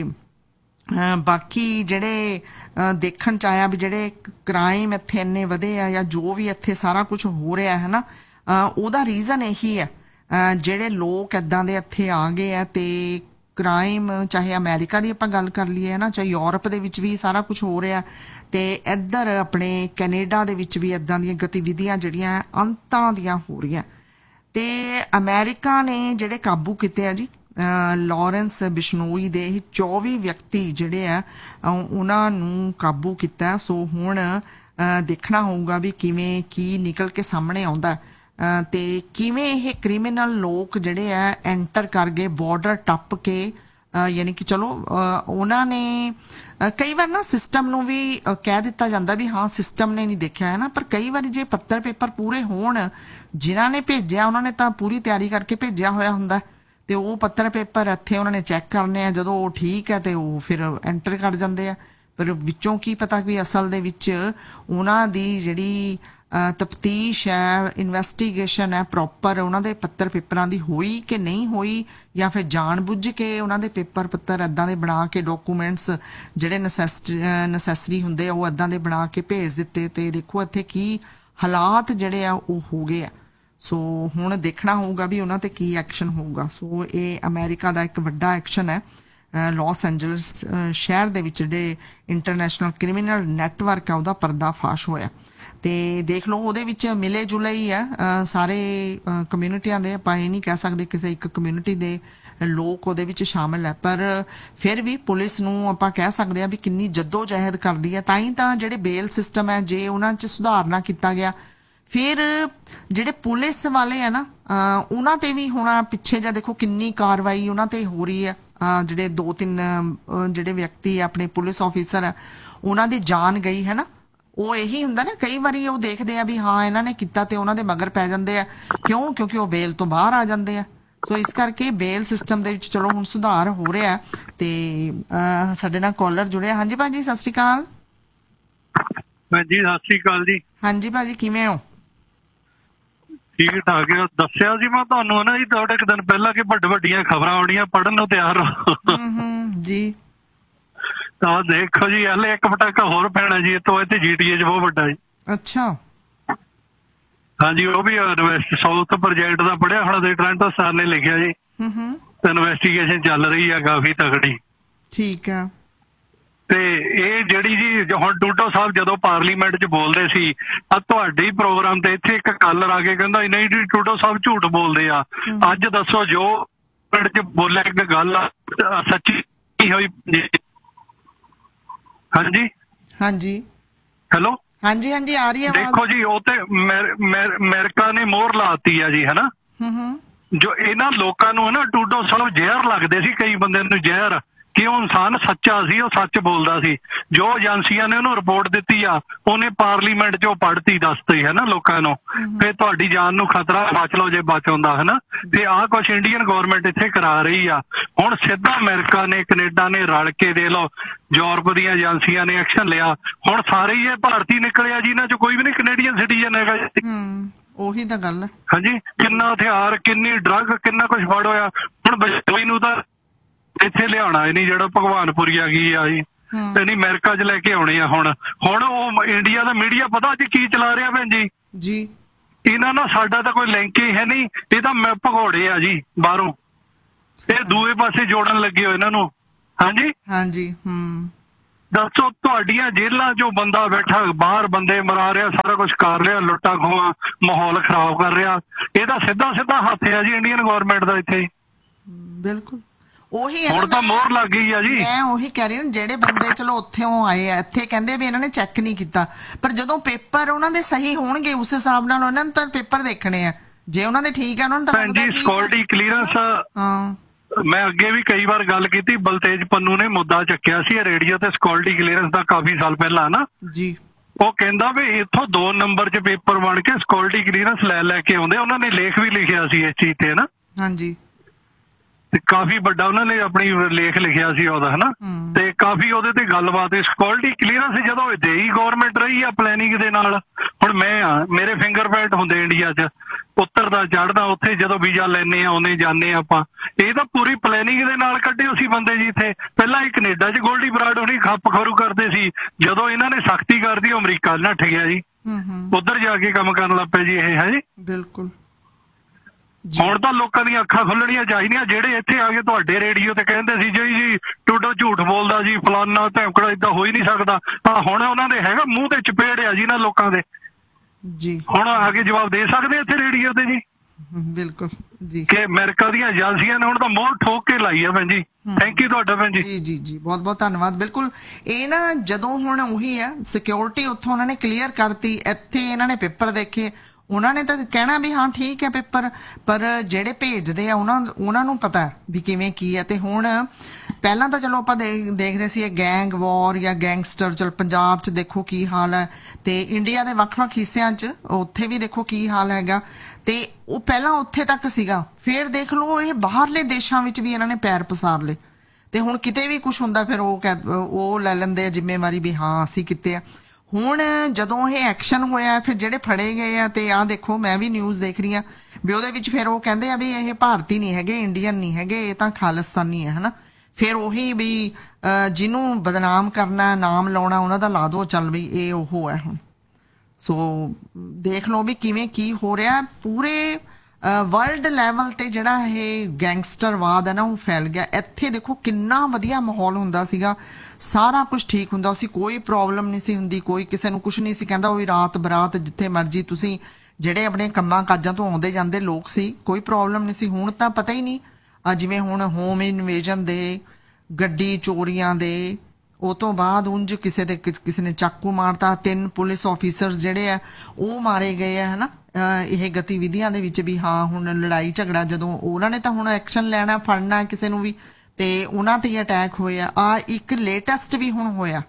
ਬਾਕੀ ਜਿਹੜੇ ਦੇਖਣ ਚ ਆਇਆ ਵੀ ਜਿਹੜੇ ਕ੍ਰਾਈਮ ਇੱਥੇ ਇੰਨੇ ਵਧੇ ਆ, ਜਾਂ ਜੋ ਵੀ ਇੱਥੇ ਸਾਰਾ ਕੁਝ ਹੋ ਰਿਹਾ ਹੈ ਨਾ, ਉਹਦਾ ਰੀਜ਼ਨ ਇਹੀ ਹੈ। ਜਿਹੜੇ ਲੋਕ ਇੱਦਾਂ ਦੇ ਇੱਥੇ ਆ ਗਏ ਆ ਤੇ ਕ੍ਰਾਈਮ, ਚਾਹੇ ਅਮਰੀਕਾ ਦੀ ਆਪਾਂ ਗੱਲ ਕਰ ਲਈਏ ਨਾ, ਚਾਹੇ ਯੂਰਪ ਦੇ ਵਿੱਚ ਵੀ ਸਾਰਾ ਕੁਝ ਹੋ ਰਿਹਾ, ਤੇ ਇੱਧਰ ਆਪਣੇ ਕੈਨੇਡਾ ਦੇ ਵਿੱਚ ਵੀ ਇੱਦਾਂ ਦੀਆਂ ਗਤੀਵਿਧੀਆਂ ਜਿਹੜੀਆਂ ਅੰਤਾਂ ਦੀਆਂ ਹੋ ਰਹੀਆਂ। ਤੇ ਅਮਰੀਕਾ ਨੇ ਜਿਹੜੇ ਕਾਬੂ ਕੀਤੇ ਆ ਜੀ, ਲਾਰੈਂਸ ਬਿਸ਼ਨੋਈ ਦੇ 24 ਵਿਅਕਤੀ ਜਿਹੜੇ ਆ ਉਹਨਾਂ ਨੂੰ ਕਾਬੂ ਕੀਤਾ। ਸੋ ਹੁਣ ਦੇਖਣਾ ਹੋਊਗਾ ਵੀ ਕਿਵੇਂ ਕੀ ਨਿਕਲ ਕੇ ਸਾਹਮਣੇ ਆਉਂਦਾ, ਤੇ ਕਿਵੇਂ ਇਹ ਕ੍ਰਿਮੀਨਲ ਲੋਕ ਜਿਹੜੇ ਆ ਐਂਟਰ ਕਰ ਗਏ ਬਾਰਡਰ ਟੱਪ ਕੇ। ਯਾਨੀ ਕਿ ਚਲੋ ਉਹਨਾਂ ਨੇ ਕਈ ਵਾਰ ਨਾ ਸਿਸਟਮ ਨੂੰ ਵੀ ਕਹਿ ਦਿੱਤਾ ਜਾਂਦਾ ਵੀ ਹਾਂ ਸਿਸਟਮ ਨੇ ਨਹੀਂ ਦੇਖਿਆ ਹੈ ਨਾ, ਪਰ ਕਈ ਵਾਰੀ ਜੇ ਪੱਤਰ ਪੇਪਰ ਪੂਰੇ ਹੋਣ, ਜਿਨ੍ਹਾਂ ਨੇ ਭੇਜਿਆ ਉਹਨਾਂ ਨੇ ਤਾਂ ਪੂਰੀ ਤਿਆਰੀ ਕਰਕੇ ਭੇਜਿਆ ਹੋਇਆ ਹੁੰਦਾ, ਤੇ ਉਹ ਪੱਤਰ ਪੇਪਰ ਇੱਥੇ ਉਹਨਾਂ ਨੇ ਚੈੱਕ ਕਰਨੇ ਆ, ਜਦੋਂ ਉਹ ਠੀਕ ਹੈ ਤੇ ਉਹ ਫਿਰ ਐਂਟਰ ਕਰ ਜਾਂਦੇ ਆ। ਪਰ ਵਿੱਚੋਂ ਕੀ ਪਤਾ ਵੀ ਅਸਲ ਦੇ ਵਿੱਚ ਉਹਨਾਂ ਦੀ ਜਿਹੜੀ ਤਫਤੀਸ਼ ਹੈ, ਇਨਵੈਸਟੀਗੇਸ਼ਨ ਹੈ, ਪ੍ਰੋਪਰ ਉਹਨਾਂ ਦੇ ਪੱਤਰ ਪੇਪਰਾਂ ਦੀ ਹੋਈ ਕਿ ਨਹੀਂ ਹੋਈ, ਜਾਂ ਫਿਰ ਜਾਣਬੁੱਝ ਕੇ ਉਹਨਾਂ ਦੇ ਪੇਪਰ ਪੱਤਰ ਇੱਦਾਂ ਦੇ ਬਣਾ ਕੇ, ਡਾਕੂਮੈਂਟਸ ਜਿਹੜੇ ਨਸੈਸਰੀ ਹੁੰਦੇ ਆ ਉਹ ਇੱਦਾਂ ਦੇ ਬਣਾ ਕੇ ਭੇਜ ਦਿੱਤੇ। ਤੇ ਦੇਖੋ ਇੱਥੇ ਕੀ ਹਾਲਾਤ ਜਿਹੜੇ ਆ ਉਹ ਹੋ ਗਏ ਆ। ਸੋ ਹੁਣ ਦੇਖਣਾ ਹੋਊਗਾ ਵੀ ਉਹਨਾਂ ਤੇ ਕੀ ਐਕਸ਼ਨ ਹੋਊਗਾ। ਸੋ ਇਹ ਅਮਰੀਕਾ ਦਾ ਇੱਕ ਵੱਡਾ ਐਕਸ਼ਨ ਹੈ। ਲਾਸ ਐਂਜਲਸ ਸ਼ਹਿਰ ਦੇ ਵਿੱਚ ਜਿਹੜੇ ਇੰਟਰਨੈਸ਼ਨਲ ਕ੍ਰਿਮੀਨਲ ਨੈਟਵਰਕ ਆ ਉਹਦਾ ਪਰਦਾਫਾਸ਼ ਹੋਇਆ। ਤੇ ਦੇਖ ਲਓ ਉਹਦੇ ਵਿੱਚ ਮਿਲੇ ਜੁਲੇ ਹੀ ਆ ਸਾਰੇ ਕਮਿਊਨਿਟੀਆਂ ਦੇ, ਆਪਾਂ ਇਹ ਨਹੀਂ ਕਹਿ ਸਕਦੇ ਕਿਸੇ ਇੱਕ ਕਮਿਊਨਿਟੀ ਦੇ ਲੋਕ ਉਹਦੇ ਵਿੱਚ ਸ਼ਾਮਲ ਹੈ। ਪਰ ਫਿਰ ਵੀ ਪੁਲਿਸ ਨੂੰ ਆਪਾਂ ਕਹਿ ਸਕਦੇ ਆ ਵੀ ਕਿੰਨੀ ਜੱਦੋ ਜਹਿਦ ਕਰਦੀ ਹੈ। ਤਾਂ ਹੀ ਤਾਂ ਜਿਹੜੇ ਬੇਲ ਸਿਸਟਮ ਹੈ, ਜੇ ਉਹਨਾਂ 'ਚ ਸੁਧਾਰ ਨਾ ਕੀਤਾ ਗਿਆ, ਫਿਰ ਜਿਹੜੇ ਪੁਲਿਸ ਵਾਲੇ ਆ ਨਾ ਉਹਨਾਂ ਤੇ ਵੀ ਹੁਣ ਪਿੱਛੇ ਜਾਂ ਦੇਖੋ ਕਿੰਨੀ ਕਾਰਵਾਈ ਉਹਨਾਂ ਤੇ ਹੋ ਰਹੀ ਹੈ। ਜਿਹੜੇ 2-3 ਜਿਹੜੇ ਵਿਅਕਤੀ ਆਪਣੇ ਪੁਲਿਸ ਆਫੀਸਰ ਆ, ਉਹਨਾਂ ਦੀ ਜਾਨ ਗਈ ਹੈ ਨਾ। ਉਹ ਇਹੀ ਹੁੰਦਾ ਨਾ, ਕਈ ਵਾਰੀ ਉਹ ਦੇਖਦੇ ਆ ਵੀ ਹਾਂ ਇਹਨਾਂ ਨੇ ਕੀਤਾ ਤੇ ਉਹਨਾਂ ਦੇ ਮਗਰ ਪੈ ਜਾਂਦੇ ਆ। ਕਿਉਂ? ਕਿਉਂਕਿ ਉਹ ਬੇਲ ਤੋਂ ਬਾਹਰ ਆ ਜਾਂਦੇ ਆ। ਸੋ ਇਸ ਕਰਕੇ ਬੇਲ ਸਿਸਟਮ ਦੇ ਵਿੱਚ ਚਲੋ ਹੁਣ ਸੁਧਾਰ ਹੋ ਰਿਹਾ। ਤੇ ਸਾਡੇ ਨਾਲ ਕਾਲਰ ਜੁੜਿਆ। ਹਾਂਜੀ ਭਾਜੀ, ਸਤਿ ਸ਼੍ਰੀ ਅਕਾਲ। ਹਾਂਜੀ, ਸਤਿ ਸ਼੍ਰੀ ਅਕਾਲ ਜੀ। ਹਾਂਜੀ ਭਾਜੀ, ਕਿਵੇਂ ਹੋ? ਠੀਕ ਠਾਕ ਆ। ਦੱਸਿਆ ਸੀ ਮੈਂ ਤੁਹਾਨੂੰ ਨਾ ਜੀ ਥੋੜੇ ਕੁ ਦਿਨ ਪਹਿਲਾਂ ਕਿ ਵੱਡੀਆਂ ਖਬਰਾਂ ਆਉਣੀਆਂ, ਪੜ੍ਹਨ ਨੂੰ ਤਿਆਰ ਰਹੋ। ਜੀ। ਤਾਂ ਦੇਖੋ ਜੀ, ਹਲੇ ਇੱਕ ਪਟਾਕਾ ਹੋਰ ਪੈਣਾ ਜੀ ਇੱਥੇ GTA 'ਚ ਬਹੁਤ ਵੱਡਾ ਜੀ। ਅੱਛਾ। ਹਾਂਜੀ, ਉਹ ਵੀ ਵੈਸਟ ਸਾਊਥ ਪ੍ਰੋਜੈਕਟ ਦਾ ਪੜਿਆ ਹੋਣਾ ਤੇ ਟੋਰਾਂਟੋ ਸਟਾਰ ਨੇ ਲਿਖਿਆ ਜੀ। ਇਨਵੈਸਟੀਗੇਸ਼ਨ ਚੱਲ ਰਹੀ ਆ ਕਾਫੀ ਤਕੜੀ। ਠੀਕ ਆ। ਤੇ ਇਹ ਜਿਹੜੀ ਜੀ ਹੁਣ ਟੂਟੋ ਸਾਹਿਬ ਜਦੋਂ ਪਾਰਲੀਮੈਂਟ 'ਚ ਬੋਲਦੇ ਸੀ, ਆ ਤੁਹਾਡੇ ਪ੍ਰੋਗਰਾਮ ਤੇ ਇੱਥੇ ਇੱਕ ਕਾਲਰ ਆ ਕੇ ਕਹਿੰਦਾ ਨਹੀਂ ਜੀ ਟੂਟੋ ਸਾਹਿਬ ਝੂਠ ਬੋਲਦੇ ਆ। ਅੱਜ ਦੱਸੋ ਜੋ ਪਿੰਡ 'ਚ ਬੋਲਿਆ ਇੱਕ ਗੱਲ ਸੱਚੀ ਹੋਈ? ਹਾਂਜੀ ਹਾਂਜੀ ਹੈਲੋ, ਹਾਂਜੀ ਹਾਂਜੀ ਆ ਰਹੀ ਹੈ ਆਵਾਜ਼। ਦੇਖੋ ਜੀ, ਉਹ ਤੇ ਅਮਰੀਕਾ ਨੇ ਮੋਹਰ ਲਾਤੀ ਆ ਜੀ, ਹਨਾ। ਜੋ ਇਹਨਾਂ ਲੋਕਾਂ ਨੂੰ ਹਨਾ ਟੂਡੋ ਸਾਹਿਬ ਜ਼ਹਿਰ ਲੱਗਦੇ ਸੀ, ਕਈ ਬੰਦੇ ਨੂੰ ਜ਼ਹਿਰ, ਕਿ ਉਹ ਇਨਸਾਨ ਸੱਚਾ ਸੀ, ਉਹ ਸੱਚ ਬੋਲਦਾ ਸੀ। ਜੋ ਏਜੰਸੀਆਂ ਨੇ ਉਹਨੂੰ ਰਿਪੋਰਟ ਦਿੱਤੀ ਆ, ਉਹਨੇ ਪਾਰਲੀਮੈਂਟ 'ਚ ਉਹ ਪੜ੍ਹਤੀ ਦੱਸਤੀ ਹੈ ਨਾ ਲੋਕਾਂ ਨੂੰ। ਫਿਰ ਤੁਹਾਡੀ ਜਾਨ ਨੂੰ ਖਤਰਾ, ਬਚ ਲਓ ਜੇ ਬਚ ਆਉਂਦਾ, ਹਨਾ। ਤੇ ਆਹ ਕੁਛ ਇੰਡੀਅਨ ਗੌਰਮੈਂਟ ਇੱਥੇ ਕਰਾ ਰਹੀ ਆ। ਹੁਣ ਸਿੱਧਾ ਅਮਰੀਕਾ ਨੇ, ਕੈਨੇਡਾ ਨੇ ਰਲ ਕੇ ਦੇ ਲਓ, ਯੂਰਪ ਦੀਆਂ ਏਜੰਸੀਆਂ ਨੇ ਐਕਸ਼ਨ ਲਿਆ। ਹੁਣ ਸਾਰੇ ਹੀ ਇਹ ਭਾਰਤੀ ਨਿਕਲਿਆ ਜੀ, ਇਹਨਾਂ 'ਚ ਕੋਈ ਵੀ ਨਹੀਂ ਕੈਨੇਡੀਅਨ ਸਿਟੀਜ਼ਨ ਹੈਗਾ ਜੀ। ਉਹੀ ਤਾਂ ਗੱਲ ਹੈ। ਹਾਂਜੀ, ਕਿੰਨਾ ਹਥਿਆਰ, ਕਿੰਨੀ ਡਰੱਗ, ਕਿੰਨਾ ਕੁਛ ਫੜ ਹੋਇਆ। ਹੁਣ ਬਜੋਈ ਨੂੰ ਤਾਂ ਇੱਥੇ ਲਿਆਉਣਾ ਹੀ ਨਹੀਂ, ਜਿਹੜਾ ਭਗਵਾਨਪੁਰੀ ਆ ਗਈ ਆ ਜੀ, ਤੇ ਨਹੀਂ ਅਮਰੀਕਾ 'ਚ ਲੈ ਕੇ ਆਉਣੇ ਆ। ਹੁਣ ਉਹ ਇੰਡੀਆ ਦਾ ਮੀਡੀਆ ਪਤਾ ਅੱਜ ਕੀ ਚਲਾ ਰਿਹਾ ਭੈਣ ਜੀ? ਜੀ ਇਹਨਾਂ ਨਾਲ ਸਾਡਾ ਤਾਂ ਕੋਈ ਲਿੰਕ ਹੀ ਹੈ ਨਹੀਂ। ਇਹ ਤਾਂ ਭਗੌੜੇ ਆ ਜੀ ਬਾਹਰੋਂ, ਇਹ ਦੂਏ ਪਾਸੇ ਜੋੜਨ ਲੱਗੇ ਹੋ ਇਹਨਾਂ ਨੂੰ। ਹਾਂਜੀ ਹਾਂਜੀ। ਦੱਸੋ ਤੁਹਾਡੀਆਂ ਜੇਲ੍ਹਾਂ 'ਚੋਂ ਬੰਦਾ ਬੈਠਾ ਬਾਹਰ ਬੰਦੇ ਮਰਾ ਰਿਹਾ, ਸਾਰਾ ਕੁਝ ਕਰ ਰਿਹਾ, ਲੁੱਟਾਂ ਖੋਹਾਂ, ਮਾਹੌਲ ਖਰਾਬ ਕਰ ਰਿਹਾ, ਇਹਦਾ ਸਿੱਧਾ ਸਿੱਧਾ ਹੱਥ ਹੈ ਜੀ ਇੰਡੀਅਨ ਗਵਰਨਮੈਂਟ ਦਾ ਇੱਥੇ। ਬਿਲਕੁਲ ਉਹੀ ਹੈ ਹੁਣ ਤਾਂ ਮੋਹਰ ਲੱਗ ਗਈ ਆ ਜੀ। ਮੈਂ ਉਹੀ ਕਹਿ ਰਹੀ ਹਾਂ, ਜਿਹੜੇ ਬੰਦੇ ਚਲੋ ਉੱਥੋਂ ਆਏ ਆ ਇੱਥੇ ਕਹਿੰਦੇ ਵੀ ਇਹਨਾਂ ਨੇ ਚੈੱਕ ਨਹੀਂ ਕੀਤਾ, ਪਰ ਜਦੋਂ ਪੇਪਰ ਉਹਨਾਂ ਦੇ ਸਹੀ ਹੋਣਗੇ ਉਸ ਹਿਸਾਬ ਨਾਲ ਉਹਨਾਂ ਨੇ ਤਾਂ ਪੇਪਰ ਦੇਖਣੇ ਆ, ਜੇ ਉਹਨਾਂ ਦੇ ਠੀਕ ਆ ਉਹਨਾਂ ਨੂੰ ਤਾਂ ਭੈਣ ਜੀ ਸਿਕਿਉਰਿਟੀ ਕਲੀਅਰੈਂਸ, ਹਾਂ ਮੈਂ ਅੱਗੇ ਵੀ ਕਈ ਵਾਰ ਗੱਲ ਕੀਤੀ, ਬਲਤੇਜ ਪੰਨੂ ਨੇ ਮੁੱਦਾ ਚੱਕਿਆ ਸੀ ਰੇਡੀਓ ਤੇ ਸਿਕਿਉਰਿਟੀ ਕਲੀਅਰੈਂਸ ਦਾ ਕਾਫੀ ਸਾਲ ਪਹਿਲਾਂ ਨਾ ਜੀ। ਉਹ ਕਹਿੰਦਾ ਵੀ ਇੱਥੋਂ 2 ਨੰਬਰ 'ਚ ਪੇਪਰ ਬਣ ਕੇ ਸਿਕਿਉਰਿਟੀ ਕਲੀਅਰੈਂਸ ਲੈ ਕੇ ਆਉਂਦੇ, ਉਹਨਾਂ ਨੇ ਲੇਖ ਵੀ ਲਿਖਿਆ ਸੀ ਇਸ ਚੀਜ਼ ਤੇ ਨਾ। ਹਾਂਜੀ ਤੇ ਕਾਫੀ ਵੱਡਾ ਉਹਨਾਂ ਨੇ ਆਪਣੀ ਲੇਖ ਲਿਖਿਆ ਸੀ ਉਹਦਾ ਹਨਾ, ਤੇ ਕਾਫੀ ਉਹਦੇ ਤੇ ਗੱਲਬਾਤ। ਸਿਕਿਉਰਿਟੀ ਕਲੀਅਰੈਂਸ ਜਦੋਂ ਦੇਈ ਗਵਰਨਮੈਂਟ ਰਹੀ ਆ ਪਲੈਨਿੰਗ ਦੇ ਨਾਲ। ਹੁਣ ਮੈਂ ਆ, ਮੇਰੇ ਫਿੰਗਰਪ੍ਰਿੰਟ ਹੁੰਦੇ ਇੰਡੀਆ 'ਚ, ਉੱਤਰਦਾ ਚੜ੍ਹਦਾ ਉੱਥੇ, ਜਦੋਂ ਵੀਜ਼ਾ ਲੈਣੇ ਆ ਉਹਨੇ ਜਾਂਦੇ ਆਪਾਂ, ਇਹ ਤਾਂ ਪੂਰੀ ਪਲੈਨਿੰਗ ਦੇ ਨਾਲ ਕੱਢਿਓ ਸੀ ਬੰਦੇ ਜੀ ਇੱਥੇ। ਪਹਿਲਾਂ ਹੀ ਕੈਨੇਡਾ 'ਚ ਗੋਲਡੀ ਬਰਾੜ ਹੋਣੀ ਖੱਪ ਖਰੂ ਕਰਦੇ ਸੀ, ਜਦੋਂ ਇਹਨਾਂ ਨੇ ਸਖਤੀ ਕਰਦੀ ਅਮਰੀਕਾ ਨੱਠ ਗਿਆ ਜੀ, ਉੱਧਰ ਜਾ ਕੇ ਕੰਮ ਕਰਨ ਲੱਗ ਪਏ ਜੀ ਇਹ ਹੈ ਜੀ। ਬਿਲਕੁਲ ਹੁਣ ਤਾਂ ਲੋਕਾਂ ਦੀਆਂ ਅੱਖਾਂ ਖੁੱਲਣੀਆਂ ਚਾਹੀਦੀਆਂ, ਜਿਹੜੇ ਇੱਥੇ ਆ ਕੇ ਤੁਹਾਡੇ ਰੇਡੀਓ ਤੇ ਕਹਿੰਦੇ ਸੀ ਜੀ ਟੂਡੋ ਝੂਠ ਬੋਲਦਾ ਜੀ, ਫਲਾਨਾ ਧਮਕੜਾ, ਏਦਾਂ ਹੋ ਹੀ ਨਹੀਂ ਸਕਦਾ, ਤਾਂ ਹੁਣ ਉਹਨਾਂ ਦੇ ਹੈਗਾ ਮੂੰਹ ਤੇ ਚਪੇੜ ਆ ਜੀ ਨਾ ਲੋਕਾਂ ਦੇ ਜੀ। ਹੁਣ ਆ ਕੇ ਜਵਾਬ ਦੇ ਸਕਦੇ ਇੱਥੇ ਰੇਡੀਓ ਤੇ ਜੀ। ਬਿਲਕੁਲ ਜੀ, ਕਿ ਅਮਰੀਕਾ ਦੀਆਂ ਏਜੰਸੀਆਂ ਨੇ ਹੁਣ ਤਾਂ ਮੋਹਰ ਠੋਕ ਕੇ ਲਾਈ ਆ ਭੈਣ ਜੀ। ਥੈਂਕ ਯੂ ਤੁਹਾਡਾ ਭੈਣ ਜੀ। ਜੀ ਜੀ ਜੀ, ਬਹੁਤ ਬਹੁਤ ਧੰਨਵਾਦ। ਬਿਲਕੁਲ ਇਹ ਨਾ ਜਦੋਂ ਹੁਣ ਉਹੀ ਆ ਸਿਕਿਉਰਿਟੀ ਉੱਥੋਂ ਉਹਨਾਂ ਨੇ ਕਲੀਅਰ ਕਰਤੀ, ਇੱਥੇ ਇਹਨਾਂ ਨੇ ਪੇਪਰ ਦੇਖੇ, ਉਹਨਾਂ ਨੇ ਤਾਂ ਕਹਿਣਾ ਵੀ ਹਾਂ ਠੀਕ ਹੈ ਪੇਪਰ, ਪਰ ਜਿਹੜੇ ਭੇਜਦੇ ਆ ਉਹਨਾਂ ਨੂੰ ਪਤਾ ਵੀ ਕਿਵੇਂ ਕੀ ਹੈ। ਤੇ ਹੁਣ ਪਹਿਲਾਂ ਤਾਂ ਚਲੋ ਆਪਾਂ ਦੇਖਦੇ ਸੀ ਇਹ ਗੈਂਗ ਵਾਰ ਜਾਂ ਗੈਂਗਸਟਰ, ਚਲ ਪੰਜਾਬ 'ਚ ਦੇਖੋ ਕੀ ਹਾਲ ਹੈ, ਤੇ ਇੰਡੀਆ ਦੇ ਵੱਖ-ਵੱਖ ਹਿੱਸਿਆਂ 'ਚ ਉੱਥੇ ਵੀ ਦੇਖੋ ਕੀ ਹਾਲ ਹੈਗਾ, ਤੇ ਉਹ ਪਹਿਲਾਂ ਉੱਥੇ ਤੱਕ ਸੀਗਾ। ਫਿਰ ਦੇਖ ਲਓ ਇਹ ਬਾਹਰਲੇ ਦੇਸ਼ਾਂ ਵਿੱਚ ਵੀ ਇਹਨਾਂ ਨੇ ਪੈਰ ਪਸਾਰ ਲਏ, ਤੇ ਹੁਣ ਕਿਤੇ ਵੀ ਕੁਝ ਹੁੰਦਾ ਫਿਰ ਉਹ ਲੈ ਲੈਂਦੇ ਆ ਜ਼ਿੰਮੇਵਾਰੀ ਵੀ ਹਾਂ ਅਸੀਂ ਕੀਤੇ ਆ। ਹੁਣ ਜਦੋਂ ਇਹ ਐਕਸ਼ਨ ਹੋਇਆ ਫਿਰ ਜਿਹੜੇ ਫੜੇ ਗਏ ਆ, ਤੇ ਆਹ ਦੇਖੋ ਮੈਂ ਵੀ ਨਿਊਜ਼ ਦੇਖ ਰਹੀ ਆ ਵੀ ਉਹਦੇ ਵਿੱਚ ਫਿਰ ਉਹ ਕਹਿੰਦੇ ਆ ਵੀ ਇਹ ਭਾਰਤੀ ਨਹੀਂ ਹੈਗੇ, ਇੰਡੀਅਨ ਨਹੀਂ ਹੈਗੇ, ਇਹ ਤਾਂ ਖਾਲਿਸਤਾਨੀ ਹੈ ਹਨਾ। ਫਿਰ ਉਹੀ ਵੀ ਜਿਹਨੂੰ ਬਦਨਾਮ ਕਰਨਾ, ਨਾਮ ਲਾਉਣਾ ਉਹਨਾਂ ਦਾ ਲਾ ਦੋ, ਚੱਲ ਵੀ ਇਹ ਉਹ ਹੈ ਹੁਣ। ਸੋ ਦੇਖ ਲਓ ਵੀ ਕਿਵੇਂ ਕੀ ਹੋ ਰਿਹਾ ਪੂਰੇ ਵਰਲਡ ਲੈਵਲ ਤੇ, ਜਿਹੜਾ ਇਹ ਗੈਂਗਸਟਰਵਾਦ ਹੈ ਨਾ ਉਹ ਫੈਲ ਗਿਆ। ਇੱਥੇ ਦੇਖੋ ਕਿੰਨਾ ਵਧੀਆ ਮਾਹੌਲ ਹੁੰਦਾ ਸੀਗਾ, ਸਾਰਾ ਕੁਝ ਠੀਕ ਹੁੰਦਾ ਸੀ, ਕੋਈ ਪ੍ਰੋਬਲਮ ਨਹੀਂ ਸੀ ਹੁੰਦੀ, ਕੋਈ ਕਿਸੇ ਨੂੰ ਕੁਝ ਨਹੀਂ ਸੀ ਕਹਿੰਦਾ। ਉਹ ਰਾਤ ਬਰਾਤ ਜਿੱਥੇ ਮਰਜੀ ਤੁਸੀਂ ਜਿਹੜੇ ਆਪਣੇ ਕੰਮਾਂ ਕਾਜਾਂ ਤੋਂ ਆਉਂਦੇ ਜਾਂਦੇ ਲੋਕ ਸੀ, ਕੋਈ ਪ੍ਰੋਬਲਮ ਨਹੀਂ ਸੀ। ਹੁਣ ਤਾਂ ਪਤਾ ਹੀ ਨਹੀਂ, ਜਿਵੇਂ ਹੁਣ ਹੋਮ ਇਨਵੇਜਨ ਦੇ, ਗੱਡੀ ਚੋਰੀਆਂ ਦੇ, ਉਹ ਤੋਂ ਬਾਅਦ ਉਂਝ ਕਿਸੇ ਨੇ ਚਾਕੂ ਮਾਰਤਾ, 3 ਪੁਲਿਸ ਆਫੀਸਰਸ ਜਿਹੜੇ ਆ ਉਹ ਮਾਰੇ ਗਏ ਆ ਹਨਾ। ਇਹ ਗਤੀਵਿਧੀਆਂ ਦੇ ਵਿੱਚ ਵੀ ਹਾਂ ਹੁਣ ਲੜਾਈ ਝਗੜਾ, ਜਦੋਂ ਉਹਨਾਂ ਨੇ ਤਾਂ ਹੁਣ ਐਕਸ਼ਨ ਲੈਣਾ, ਫੜਨਾ ਕਿਸੇ ਨੂੰ ਵੀ, ਤੇ ਉਹਨਾਂ ਤੇ ਅਟੈਕ ਹੋਇਆ। ਇੱਕ ਲੇਟੈਸਟ ਵੀ ਹੁਣ ਹੋਇਆ,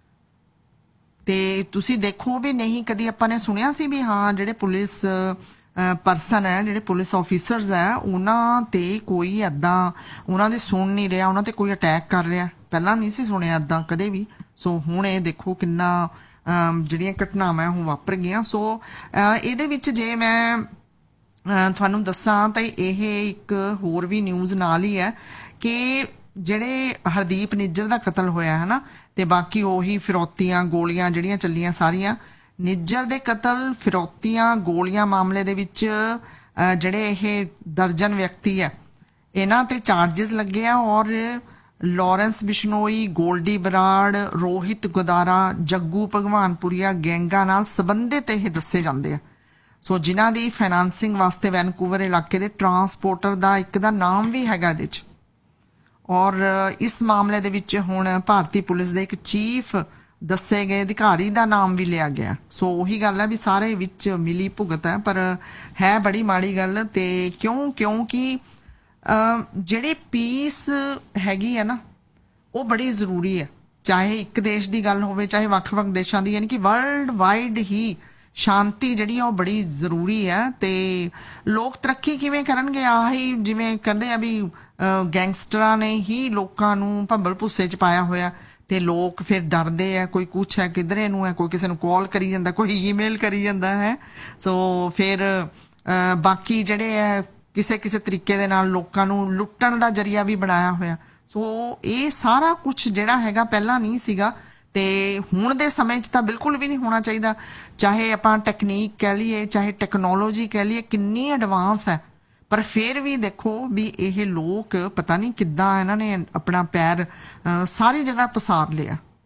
ਤੇ ਤੁਸੀਂ ਦੇਖੋ ਵੀ ਨਹੀਂ ਕਦੀ ਆਪਾਂ ਨੇ ਸੁਣਿਆ ਸੀ ਵੀ ਹਾਂ ਜਿਹੜੇ ਪੁਲਿਸ ਪਰਸਨ ਹੈ, ਜਿਹੜੇ ਪੁਲਿਸ ਆਫੀਸਰਸ ਹੈ, ਉਹਨਾਂ ਤੇ ਕੋਈ ਏਦਾਂ ਉਹਨਾਂ ਦੀ ਸੁਣ ਨਹੀਂ ਰਿਹਾ, ਉਹਨਾਂ ਤੇ ਕੋਈ ਅਟੈਕ ਕਰ ਰਿਹਾ, ਪਹਿਲਾਂ ਨਹੀਂ ਸੀ ਸੁਣਿਆ ਏਦਾਂ ਕਦੇ ਵੀ। ਸੋ ਹੁਣ ਇਹ ਦੇਖੋ ਕਿੰਨਾ ਜਿਹੜੀਆਂ ਘਟਨਾਵਾਂ ਉਹ ਵਾਪਰ ਗਈਆਂ। ਸੋ ਇਹਦੇ ਵਿੱਚ ਜੇ ਮੈਂ ਤੁਹਾਨੂੰ ਦੱਸਾਂ ਤਾਂ ਇਹ ਇੱਕ ਹੋਰ ਵੀ ਨਿਊਜ਼ ਨਾਲ ਹੀ ਹੈ ਕਿ ਜਿਹੜੇ ਹਰਦੀਪ ਨਿੱਜਰ ਦਾ ਕਤਲ ਹੋਇਆ ਹੈ ਨਾ, ਤੇ ਬਾਕੀ ਉਹੀ ਫਿਰੌਤੀਆਂ ਗੋਲੀਆਂ ਜਿਹੜੀਆਂ ਚੱਲੀਆਂ ਸਾਰੀਆਂ, ਨਿੱਜਰ ਦੇ ਕਤਲ, ਫਿਰੌਤੀਆਂ, ਗੋਲੀਆਂ ਮਾਮਲੇ ਦੇ ਵਿੱਚ ਜਿਹੜੇ ਇਹ ਦਰਜਨ ਵਿਅਕਤੀ ਹੈ ਇਹਨਾਂ ਤੇ ਚਾਰजेस ਲੱਗੇ ਆ, ਔਰ ਲਾਰੈਂਸ ਬਿਸ਼ਨੋਈ, ਗੋਲਡੀ ਬਰਾੜ, ਰੋਹਿਤ ਗੋਦਾਰਾ, ਜੱਗੂ ਭਗਵਾਨਪੁਰੀਆ ਗੈਂਗਾਂ ਨਾਲ ਸੰਬੰਧਿਤ ਇਹ ਦੱਸੇ ਜਾਂਦੇ ਆ। ਸੋ ਜਿਨ੍ਹਾਂ ਦੀ ਫਾਈਨਾਂਸਿੰਗ ਵਾਸਤੇ ਵੈਨਕੂਵਰ ਇਲਾਕੇ ਦੇ ਟਰਾਂਸਪੋਰਟਰ ਦਾ ਇੱਕ ਦਾ ਨਾਮ ਵੀ ਹੈਗਾ ਇਹਦੇ 'ਚ। ਔਰ ਇਸ ਮਾਮਲੇ ਦੇ ਵਿੱਚ ਹੁਣ ਭਾਰਤੀ ਪੁਲਿਸ ਦੇ ਇੱਕ ਚੀਫ ਦੱਸੇ ਗਏ ਅਧਿਕਾਰੀ ਦਾ ਨਾਮ ਵੀ ਲਿਆ ਗਿਆ। ਸੋ ਉਹੀ ਗੱਲ ਹੈ ਵੀ ਸਾਰੇ ਵਿੱਚ ਮਿਲੀ ਭੁਗਤ ਹੈ, ਪਰ ਹੈ ਬੜੀ ਮਾੜੀ ਗੱਲ। ਤੇ ਕਿਉਂਕਿ ਜਿਹੜੀ ਪੀਸ ਹੈਗੀ ਹੈ ਨਾ ਉਹ ਬੜੀ ਜ਼ਰੂਰੀ ਹੈ, ਚਾਹੇ ਇੱਕ ਦੇਸ਼ ਦੀ ਗੱਲ ਹੋਵੇ ਚਾਹੇ ਵੱਖ-ਵੱਖ ਦੇਸ਼ਾਂ ਦੀ, ਯਾਨੀ ਕਿ ਵਰਲਡ ਵਾਈਡ ਹੀ ਸ਼ਾਂਤੀ ਜਿਹੜੀ ਆ ਉਹ ਬੜੀ ਜ਼ਰੂਰੀ ਹੈ। ਤੇ ਲੋਕ ਤਰੱਕੀ ਕਿਵੇਂ ਕਰਨਗੇ? ਆਹੀ ਜਿਵੇਂ ਕਹਿੰਦੇ ਆ ਵੀ ਗੈਂਗਸਟਰਾਂ ਨੇ ਹੀ ਲੋਕਾਂ ਨੂੰ ਭੰਬਲ ਭੁੱਸੇ 'ਚ ਪਾਇਆ ਹੋਇਆ, ਤੇ ਲੋਕ ਫਿਰ ਡਰਦੇ ਆ, ਕੋਈ ਕੁਛ ਹੈ ਕਿਧਰੇ ਨੂੰ ਹੈ, ਕੋਈ ਕਿਸੇ ਨੂੰ ਕਾਲ ਕਰੀ ਜਾਂਦਾ, ਕੋਈ ਈਮੇਲ ਕਰੀ ਜਾਂਦਾ ਹੈ। ਸੋ ਫਿਰ ਬਾਕੀ ਜਿਹੜੇ ਹੈ ਕਿਸੇ ਤਰੀਕੇ ਦੇ ਨਾਲ ਲੋਕਾਂ ਨੂੰ ਲੁੱਟਣ ਦਾ ਜਰੀਆ ਵੀ ਬਣਾਇਆ ਹੋਇਆ। ਸੋ ਇਹ ਸਾਰਾ ਕੁਝ ਜਿਹੜਾ ਹੈਗਾ ਪਹਿਲਾਂ ਨਹੀਂ ਸੀਗਾ, ਤੇ ਹੁਣ ਦੇ ਸਮੇਂ 'ਚ ਤਾਂ ਬਿਲਕੁਲ ਵੀ ਨਹੀਂ ਹੋਣਾ ਚਾਹੀਦਾ। ਚਾਹੇ ਆਪਾਂ ਟੈਕਨੀਕ ਕਹਿ ਲਈਏ, ਚਾਹੇ ਟੈਕਨੋਲੋਜੀ ਕਹਿ ਲਈਏ, ਕਿੰਨੀ ਐਡਵਾਂਸ ਹੈ, ਪਰ ਫਿਰ ਵੀ ਦੇਖੋ ਵੀ ਇਹ ਲੋਕ ਪਤਾ ਨਹੀਂ ਕਿੱਦਾਂ ਇਹਨਾਂ ਨੇ ਆਪਣਾ ਪੈਰ ਸਾਰੀ ਜਗ੍ਹਾ ਪਸਾਰ ਲਿਆ।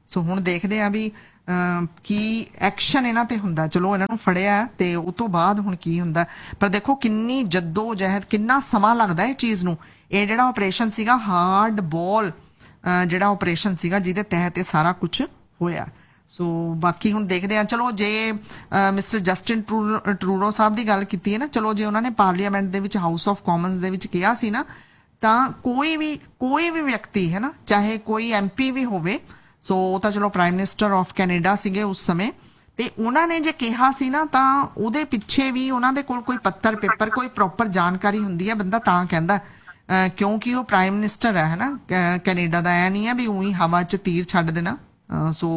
ਸੋ ਹੁਣ ਦੇਖਦੇ ਆ ਵੀ ਕੀ ਐਕਸ਼ਨ ਇਹਨਾਂ ਤੇ ਹੁੰਦਾ। ਚਲੋ ਇਹਨਾਂ ਨੂੰ ਫੜਿਆ ਤੇ ਉਹ ਤੋਂ ਬਾਅਦ ਹੁਣ ਕੀ ਹੁੰਦਾ, ਪਰ ਦੇਖੋ ਕਿੰਨੀ ਜੱਦੋ ਜਹਿਦ, ਕਿੰਨਾ ਸਮਾਂ ਲੱਗਦਾ ਇਹ ਚੀਜ਼ ਨੂੰ। ਇਹ ਜਿਹੜਾ ਆਪਰੇਸ਼ਨ ਸੀਗਾ ਹਾਰਡ ਬॉल ਜਿਹੜਾ ਆਪਰੇਸ਼ਨ ਸੀਗਾ ਜਿਹਦੇ ਤਹਿਤ ਇਹ ਸਾਰਾ ਕੁਝ ਹੋਇਆ। ਸੋ ਬਾਕੀ ਹੁਣ ਦੇਖਦੇ ਆ। ਚਲੋ ਜੇ ਮਿਸਟਰ ਜਸਟਿਨ ਟਰੂਡੋ ਸਾਹਿਬ ਦੀ ਗੱਲ ਕੀਤੀ ਹੈ ਨਾ, ਚਲੋ ਜੇ ਉਹਨਾਂ ਨੇ ਪਾਰਲੀਮੈਂਟ ਦੇ ਵਿੱਚ ਹਾਊਸ ਆਫ ਕਾਮਨਸ ਦੇ ਵਿੱਚ ਕਿਹਾ ਸੀ ਨਾ, ਤਾਂ ਕੋਈ ਵੀ ਵਿਅਕਤੀ ਹੈ ਨਾ, ਚਾਹੇ ਕੋਈ MP ਵੀ ਹੋਵੇ, ਸੋ ਉਹ ਤਾਂ ਚਲੋ ਪ੍ਰਾਈਮ ਮਿਨਿਸਟਰ ਆਫ ਕੈਨੇਡਾ ਸੀਗੇ ਉਸ ਸਮੇਂ, ਤੇ ਉਹਨਾਂ ਨੇ ਜੇ ਕਿਹਾ ਸੀ ਨਾ ਤਾਂ ਉਹਦੇ ਪਿੱਛੇ ਵੀ ਉਹਨਾਂ ਦੇ ਕੋਲ ਕੋਈ ਪੱਤਰ ਪੇਪਰ, ਕੋਈ ਪ੍ਰੋਪਰ ਜਾਣਕਾਰੀ ਹੁੰਦੀ ਹੈ। ਬੰਦਾ ਤਾਂ ਕਹਿੰਦਾ ਕਿਉਂਕਿ ਉਹ ਪ੍ਰਾਈਮ ਮਿਨਿਸਟਰ ਹੈ ਨਾ ਕੈਨੇਡਾ ਦਾ। ਐ ਨਹੀਂ ਹੈ ਵੀ ਉਹੀ ਹਵਾ 'ਚ ਤੀਰ ਛੱਡ ਦੇਣਾ। ਸੋ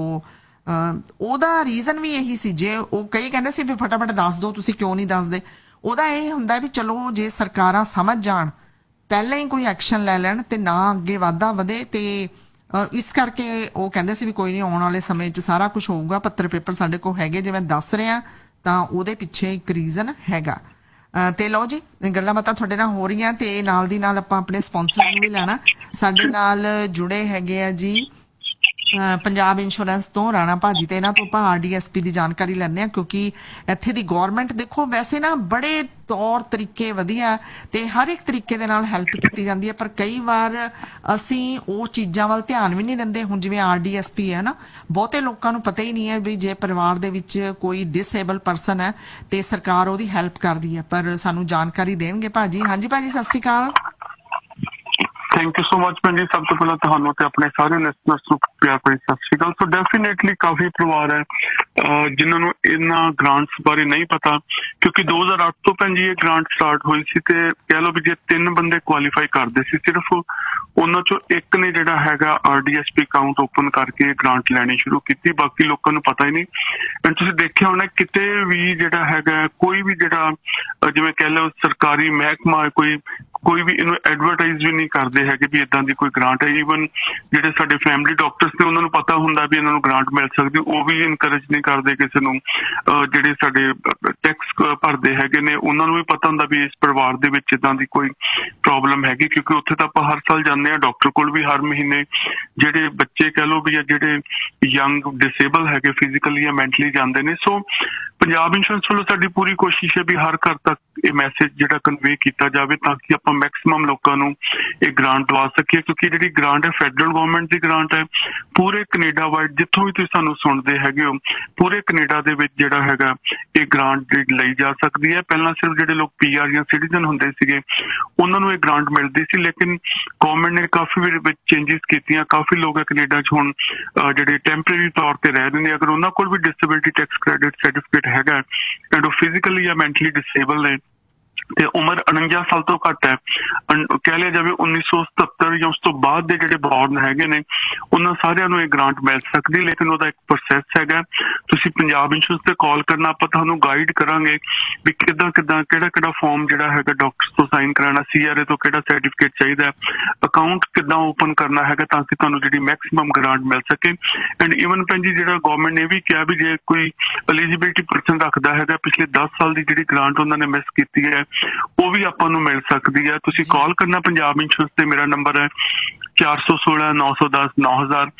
ਉਹਦਾ ਰੀਜ਼ਨ ਵੀ ਇਹੀ ਸੀ। ਜੇ ਉਹ ਕਈ ਕਹਿੰਦੇ ਸੀ ਵੀ ਫਟਾਫਟ ਦੱਸ ਦਿਓ, ਤੁਸੀਂ ਕਿਉਂ ਨਹੀਂ ਦੱਸਦੇ। ਉਹਦਾ ਇਹ ਹੁੰਦਾ ਵੀ ਚਲੋ ਜੇ ਸਰਕਾਰਾਂ ਸਮਝ ਜਾਣ, ਪਹਿਲਾਂ ਹੀ ਕੋਈ ਐਕਸ਼ਨ ਲੈ ਲੈਣ ਤੇ ਨਾ ਅੱਗੇ ਵਾਧਾ ਵਧੇ, ਤੇ ਇਸ ਕਰਕੇ ਉਹ ਕਹਿੰਦੇ ਸੀ ਵੀ ਕੋਈ ਨਹੀਂ, ਆਉਣ ਵਾਲੇ ਸਮੇਂ 'ਚ ਸਾਰਾ ਕੁਝ ਹੋਊਗਾ, ਪੱਤਰ ਪੇਪਰ ਸਾਡੇ ਕੋਲ ਹੈਗੇ, ਜੇ ਮੈਂ ਦੱਸ ਰਿਹਾ ਤਾਂ ਉਹਦੇ ਪਿੱਛੇ ਇੱਕ ਰੀਜ਼ਨ ਹੈਗਾ। ਤੇ ਲਓ ਜੀ, ਗੱਲਾਂ ਬਾਤਾਂ ਤੁਹਾਡੇ ਨਾਲ ਹੋ ਰਹੀਆਂ ਤੇ ਨਾਲ ਦੀ ਨਾਲ ਆਪਾਂ ਆਪਣੇ ਸਪਾਂਸਰ ਨੂੰ ਵੀ ਲੈਣਾ। ਸਾਡੇ ਨਾਲ ਜੁੜੇ ਹੈਗੇ ਆ ਜੀ ਪੰਜਾਬ ਇੰਸ਼ੋਰੈਂਸ ਤੋਂ ਰਾਣਾ ਭਾਜੀ, ਤੇ ਇਹਨਾਂ ਤੋਂ ਆਪਾਂ RDSP ਦੀ ਜਾਣਕਾਰੀ ਲੈਂਦੇ ਆ, ਕਿਉਂਕਿ ਇੱਥੇ ਦੀ ਗੌਰਮੈਂਟ ਦੇਖੋ ਵੈਸੇ ਨਾ ਬੜੇ ਤੌਰ ਤਰੀਕੇ ਵਧੀਆ ਤੇ ਹਰ ਇੱਕ ਤਰੀਕੇ ਦੇ ਨਾਲ ਹੈਲਪ ਕੀਤੀ ਜਾਂਦੀ ਹੈ, ਪਰ ਕਈ ਵਾਰ ਅਸੀਂ ਉਹ ਚੀਜ਼ਾਂ ਵੱਲ ਧਿਆਨ ਵੀ ਨਹੀਂ ਦਿੰਦੇ। ਹੁਣ ਜਿਵੇਂ RDSP ਹੈ ਨਾ, ਬਹੁਤੇ ਲੋਕਾਂ ਨੂੰ ਪਤਾ ਹੀ ਨਹੀਂ ਹੈ ਵੀ ਜੇ ਪਰਿਵਾਰ ਦੇ ਵਿੱਚ ਕੋਈ ਡਿਸੇਬਲ ਪਰਸਨ ਹੈ ਤੇ ਸਰਕਾਰ ਉਹਦੀ ਹੈਲਪ ਕਰ ਰਹੀ ਹੈ, ਪਰ ਸਾਨੂੰ ਜਾਣਕਾਰੀ ਦੇਣਗੇ ਭਾਜੀ। ਹਾਂਜੀ ਭਾਜੀ, ਸਤਿ ਸ਼੍ਰੀ ਅਕਾਲ। ਥੈਂਕ ਯੂ ਸੋ ਮਚ ਭੈਣ ਜੀ। ਸਭ ਤੋਂ ਪਹਿਲਾਂ ਤੁਹਾਨੂੰ ਤੇ ਆਪਣੇ ਸਾਰੇ ਲਿਸਨਰਸ ਨੂੰ ਪਿਆਰ ਭਰੀ ਸਤਿ ਸ਼੍ਰੀ ਅਕਾਲ। ਸੋ ਡੈਫੀਨੇਟਲੀ ਕਾਫੀ ਪਰਿਵਾਰ ਹੈ ਜਿਨ੍ਹਾਂ ਨੂੰ ਇਹਨਾਂ ਗ੍ਰਾਂਟਸ ਬਾਰੇ ਨਹੀਂ ਪਤਾ, ਕਿਉਂਕਿ 2008 ਤੋਂ ਭੈਣ ਜੀ ਇਹ ਗ੍ਰਾਂਟ ਸਟਾਰਟ ਹੋਈ ਸੀ, ਤੇ ਕਹਿ ਲਓ ਵੀ ਜੇ 3 ਬੰਦੇ ਕੁਆਲੀਫਾਈ ਕਰਦੇ ਸੀ, ਸਿਰਫ ਉਹਨਾਂ ਚੋਂ ਇੱਕ ਨੇ ਜਿਹੜਾ ਹੈਗਾ RDSP ਅਕਾਊਂਟ ਓਪਨ ਕਰਕੇ ਗ੍ਰਾਂਟ ਲੈਣੀ ਸ਼ੁਰੂ ਕੀਤੀ। ਬਾਕੀ ਲੋਕਾਂ ਨੂੰ ਪਤਾ ਹੀ ਨਹੀਂ। ਐਂਡ ਤੁਸੀਂ ਦੇਖਿਆ ਹੋਣਾ ਕਿਤੇ ਵੀ ਜਿਹੜਾ ਹੈਗਾ ਕੋਈ ਵੀ ਜਿਹੜਾ ਜਿਵੇਂ ਕਹਿ ਲਓ ਸਰਕਾਰੀ ਮਹਿਕਮਾ ਕੋਈ ਵੀ ਇਹਨੂੰ ਐਡਵਰਟਾਈਜ਼ ਵੀ ਨਹੀਂ ਕਰਦੇ ਹੈਗੇ ਵੀ ਇਦਾਂ ਦੀ ਕੋਈ ਗ੍ਰਾਂਟ ਹੈ। ਈਵਨ ਜਿਹੜੇ ਸਾਡੇ ਫੈਮਿਲੀ ਡਾਕਟਰਸ ਨੇ ਉਹਨਾਂ ਨੂੰ ਪਤਾ ਹੁੰਦਾ ਵੀ ਇਹਨਾਂ ਨੂੰ ਗ੍ਰਾਂਟ ਮਿਲ ਸਕਦੀ, ਉਹ ਵੀ ਇਨਕਰੇਜ ਨਹੀਂ ਕਰਦੇ ਕਿਸੇ ਨੂੰ। ਜਿਹੜੇ ਸਾਡੇ ਟੈਕਸ ਭਰਦੇ ਹੈਗੇ ਨੇ ਉਹਨਾਂ ਨੂੰ ਵੀ ਪਤਾ ਹੁੰਦਾ ਵੀ ਇਸ ਪਰਿਵਾਰ ਦੇ ਵਿੱਚ ਇਦਾਂ ਦੀ ਕੋਈ ਪ੍ਰੋਬਲਮ ਹੈਗੀ, ਕਿਉਂਕਿ ਉੱਥੇ ਤਾਂ ਆਪਾਂ ਹਰ ਸਾਲ ਜਾਂਦੇ ਹਾਂ ਡਾਕਟਰ ਕੋਲ ਵੀ ਹਰ ਮਹੀਨੇ। ਜਿਹੜੇ ਬੱਚੇ ਕਹਿ ਲਓ ਵੀ ਜਿਹੜੇ ਯੰਗ ਡਿਸੇਬਲ ਹੈਗੇ ਫਿਜ਼ੀਕਲੀ ਜਾਂ ਮੈਂਟਲੀ ਜਾਂਦੇ ਨੇ। ਸੋ ਪੰਜਾਬ ਇੰਸ਼ੋਰੈਂਸ ਵੱਲੋਂ ਸਾਡੀ ਪੂਰੀ ਕੋਸ਼ਿਸ਼ ਹੈ ਵੀ ਹਰ ਘਰ ਤੱਕ ਇਹ ਮੈਸੇਜ ਜਿਹੜਾ ਕਨਵੇ ਕੀਤਾ ਜਾਵੇ, ਤਾਂ ਕਿ ਆਪਾਂ ਮੈਕਸਿਮਮ ਲੋਕਾਂ ਨੂੰ ਇਹ ਗ੍ਰਾਂਟ ਦਵਾ ਸਕੀਏ। ਕਿਉਂਕਿ ਜਿਹੜੀ ਗ੍ਰਾਂਟ ਹੈ ਫੈਡਰਲ ਗਵਰਨਮੈਂਟ ਦੀ ਗ੍ਰਾਂਟ ਹੈ, ਪੂਰੇ ਕੈਨੇਡਾ ਵਾਈਡ ਜਿੱਥੋਂ ਵੀ ਤੁਸੀਂ ਸਾਨੂੰ ਸੁਣਦੇ ਹੈਗੇ ਹੋ, ਪੂਰੇ ਕੈਨੇਡਾ ਦੇ ਵਿੱਚ ਜਿਹੜਾ ਹੈਗਾ ਇਹ ਗ੍ਰਾਂਟ ਲਈ ਜਾ ਸਕਦੀ ਹੈ। ਪਹਿਲਾਂ ਸਿਰਫ ਜਿਹੜੇ ਲੋਕ PR ਜਾਂ ਸਿਟੀਜ਼ਨ ਹੁੰਦੇ ਸੀਗੇ ਉਹਨਾਂ ਨੂੰ ਇਹ ਗ੍ਰਾਂਟ ਮਿਲਦੀ ਸੀ, ਲੇਕਿਨ ਗਵਰਨਮੈਂਟ ਨੇ ਕਾਫੀ ਵਿੱਚ ਚੇਂਜਿਸ ਕੀਤੀਆਂ। ਕਾਫੀ ਲੋਕ ਹੈ ਕੈਨੇਡਾ 'ਚ ਹੁਣ ਜਿਹੜੇ ਟੈਂਪਰੇਰੀ ਤੌਰ ਤੇ ਰਹਿ ਰਹੇ ਨੇ, ਅਗਰ ਉਹਨਾਂ ਕੋਲ ਵੀ ਡਿਸੇਬਿਲਿਟੀ ਟੈਕਸ ਕ੍ਰੈਡਿਟ ਸਰਟੀਫਿਕੇਟ ਹੈਗਾ ਐਂਡ ਉਹ ਫਿਜ਼ੀਕਲੀ ਜਾਂ ਮੈਂਟਲੀ ਡਿਸੇਬਲ ਨੇ ਤੇ ਉਮਰ 49 ਸਾਲ ਤੋਂ ਘੱਟ ਹੈ, ਕਹਿ ਲਿਆ ਜਾਵੇ 1977 ਜਾਂ ਉਸ ਤੋਂ ਬਾਅਦ ਦੇ ਜਿਹੜੇ ਬੌਰਨ ਹੈਗੇ ਨੇ, ਉਹਨਾਂ ਸਾਰਿਆਂ ਨੂੰ ਇਹ ਗ੍ਰਾਂਟ ਮਿਲ ਸਕਦੀ। ਲੇਕਿਨ ਉਹਦਾ ਇੱਕ ਪ੍ਰੋਸੈਸ ਹੈਗਾ। ਤੁਸੀਂ ਪੰਜਾਬ ਇੰਸ਼ੋਰੈਂਸ ਤੇ ਕਾਲ ਕਰਨਾ, ਆਪਾਂ ਤੁਹਾਨੂੰ ਗਾਈਡ ਕਰਾਂਗੇ ਵੀ ਕਿੱਦਾਂ ਕਿਹੜਾ ਫਾਰਮ ਜਿਹੜਾ ਹੈਗਾ ਡਾਕਟਰ ਤੋਂ ਸਾਈਨ ਕਰਾਉਣਾ, CRA ਤੋਂ ਕਿਹੜਾ ਸਰਟੀਫਿਕੇਟ ਚਾਹੀਦਾ, ਅਕਾਊਂਟ ਕਿੱਦਾਂ ਓਪਨ ਕਰਨਾ ਹੈਗਾ, ਤਾਂ ਕਿ ਤੁਹਾਨੂੰ ਜਿਹੜੀ ਮੈਕਸਿਮਮ ਗ੍ਰਾਂਟ ਮਿਲ ਸਕੇ। ਐਂਡ ਈਵਨ ਭੈਣ ਜੀ ਜਿਹੜਾ ਗਵਰਨਮੈਂਟ ਨੇ ਵੀ ਕਿਹਾ ਵੀ ਜੇ ਕੋਈ ਐਲੀਜੀਬਿਲਿਟੀ ਪਰਸਨ ਰੱਖਦਾ ਹੈਗਾ, ਪਿਛਲੇ 10 ਸਾਲ ਦੀ ਜਿਹੜੀ ਗ੍ਰਾਂਟ ਉਹਨਾਂ ਨੇ ਮਿਸ ਕੀਤੀ ਹੈ ਉਹ ਵੀ ਆਪਾਂ ਨੂੰ ਮਿਲ ਸਕਦੀ ਹੈ। ਤੁਸੀਂ ਕਾਲ ਕਰਨਾ ਪੰਜਾਬ ਇੰਸ਼ੋਰੈਂਸ ਤੇ, ਮੇਰਾ ਨੰਬਰ ਹੈ 416 910 9000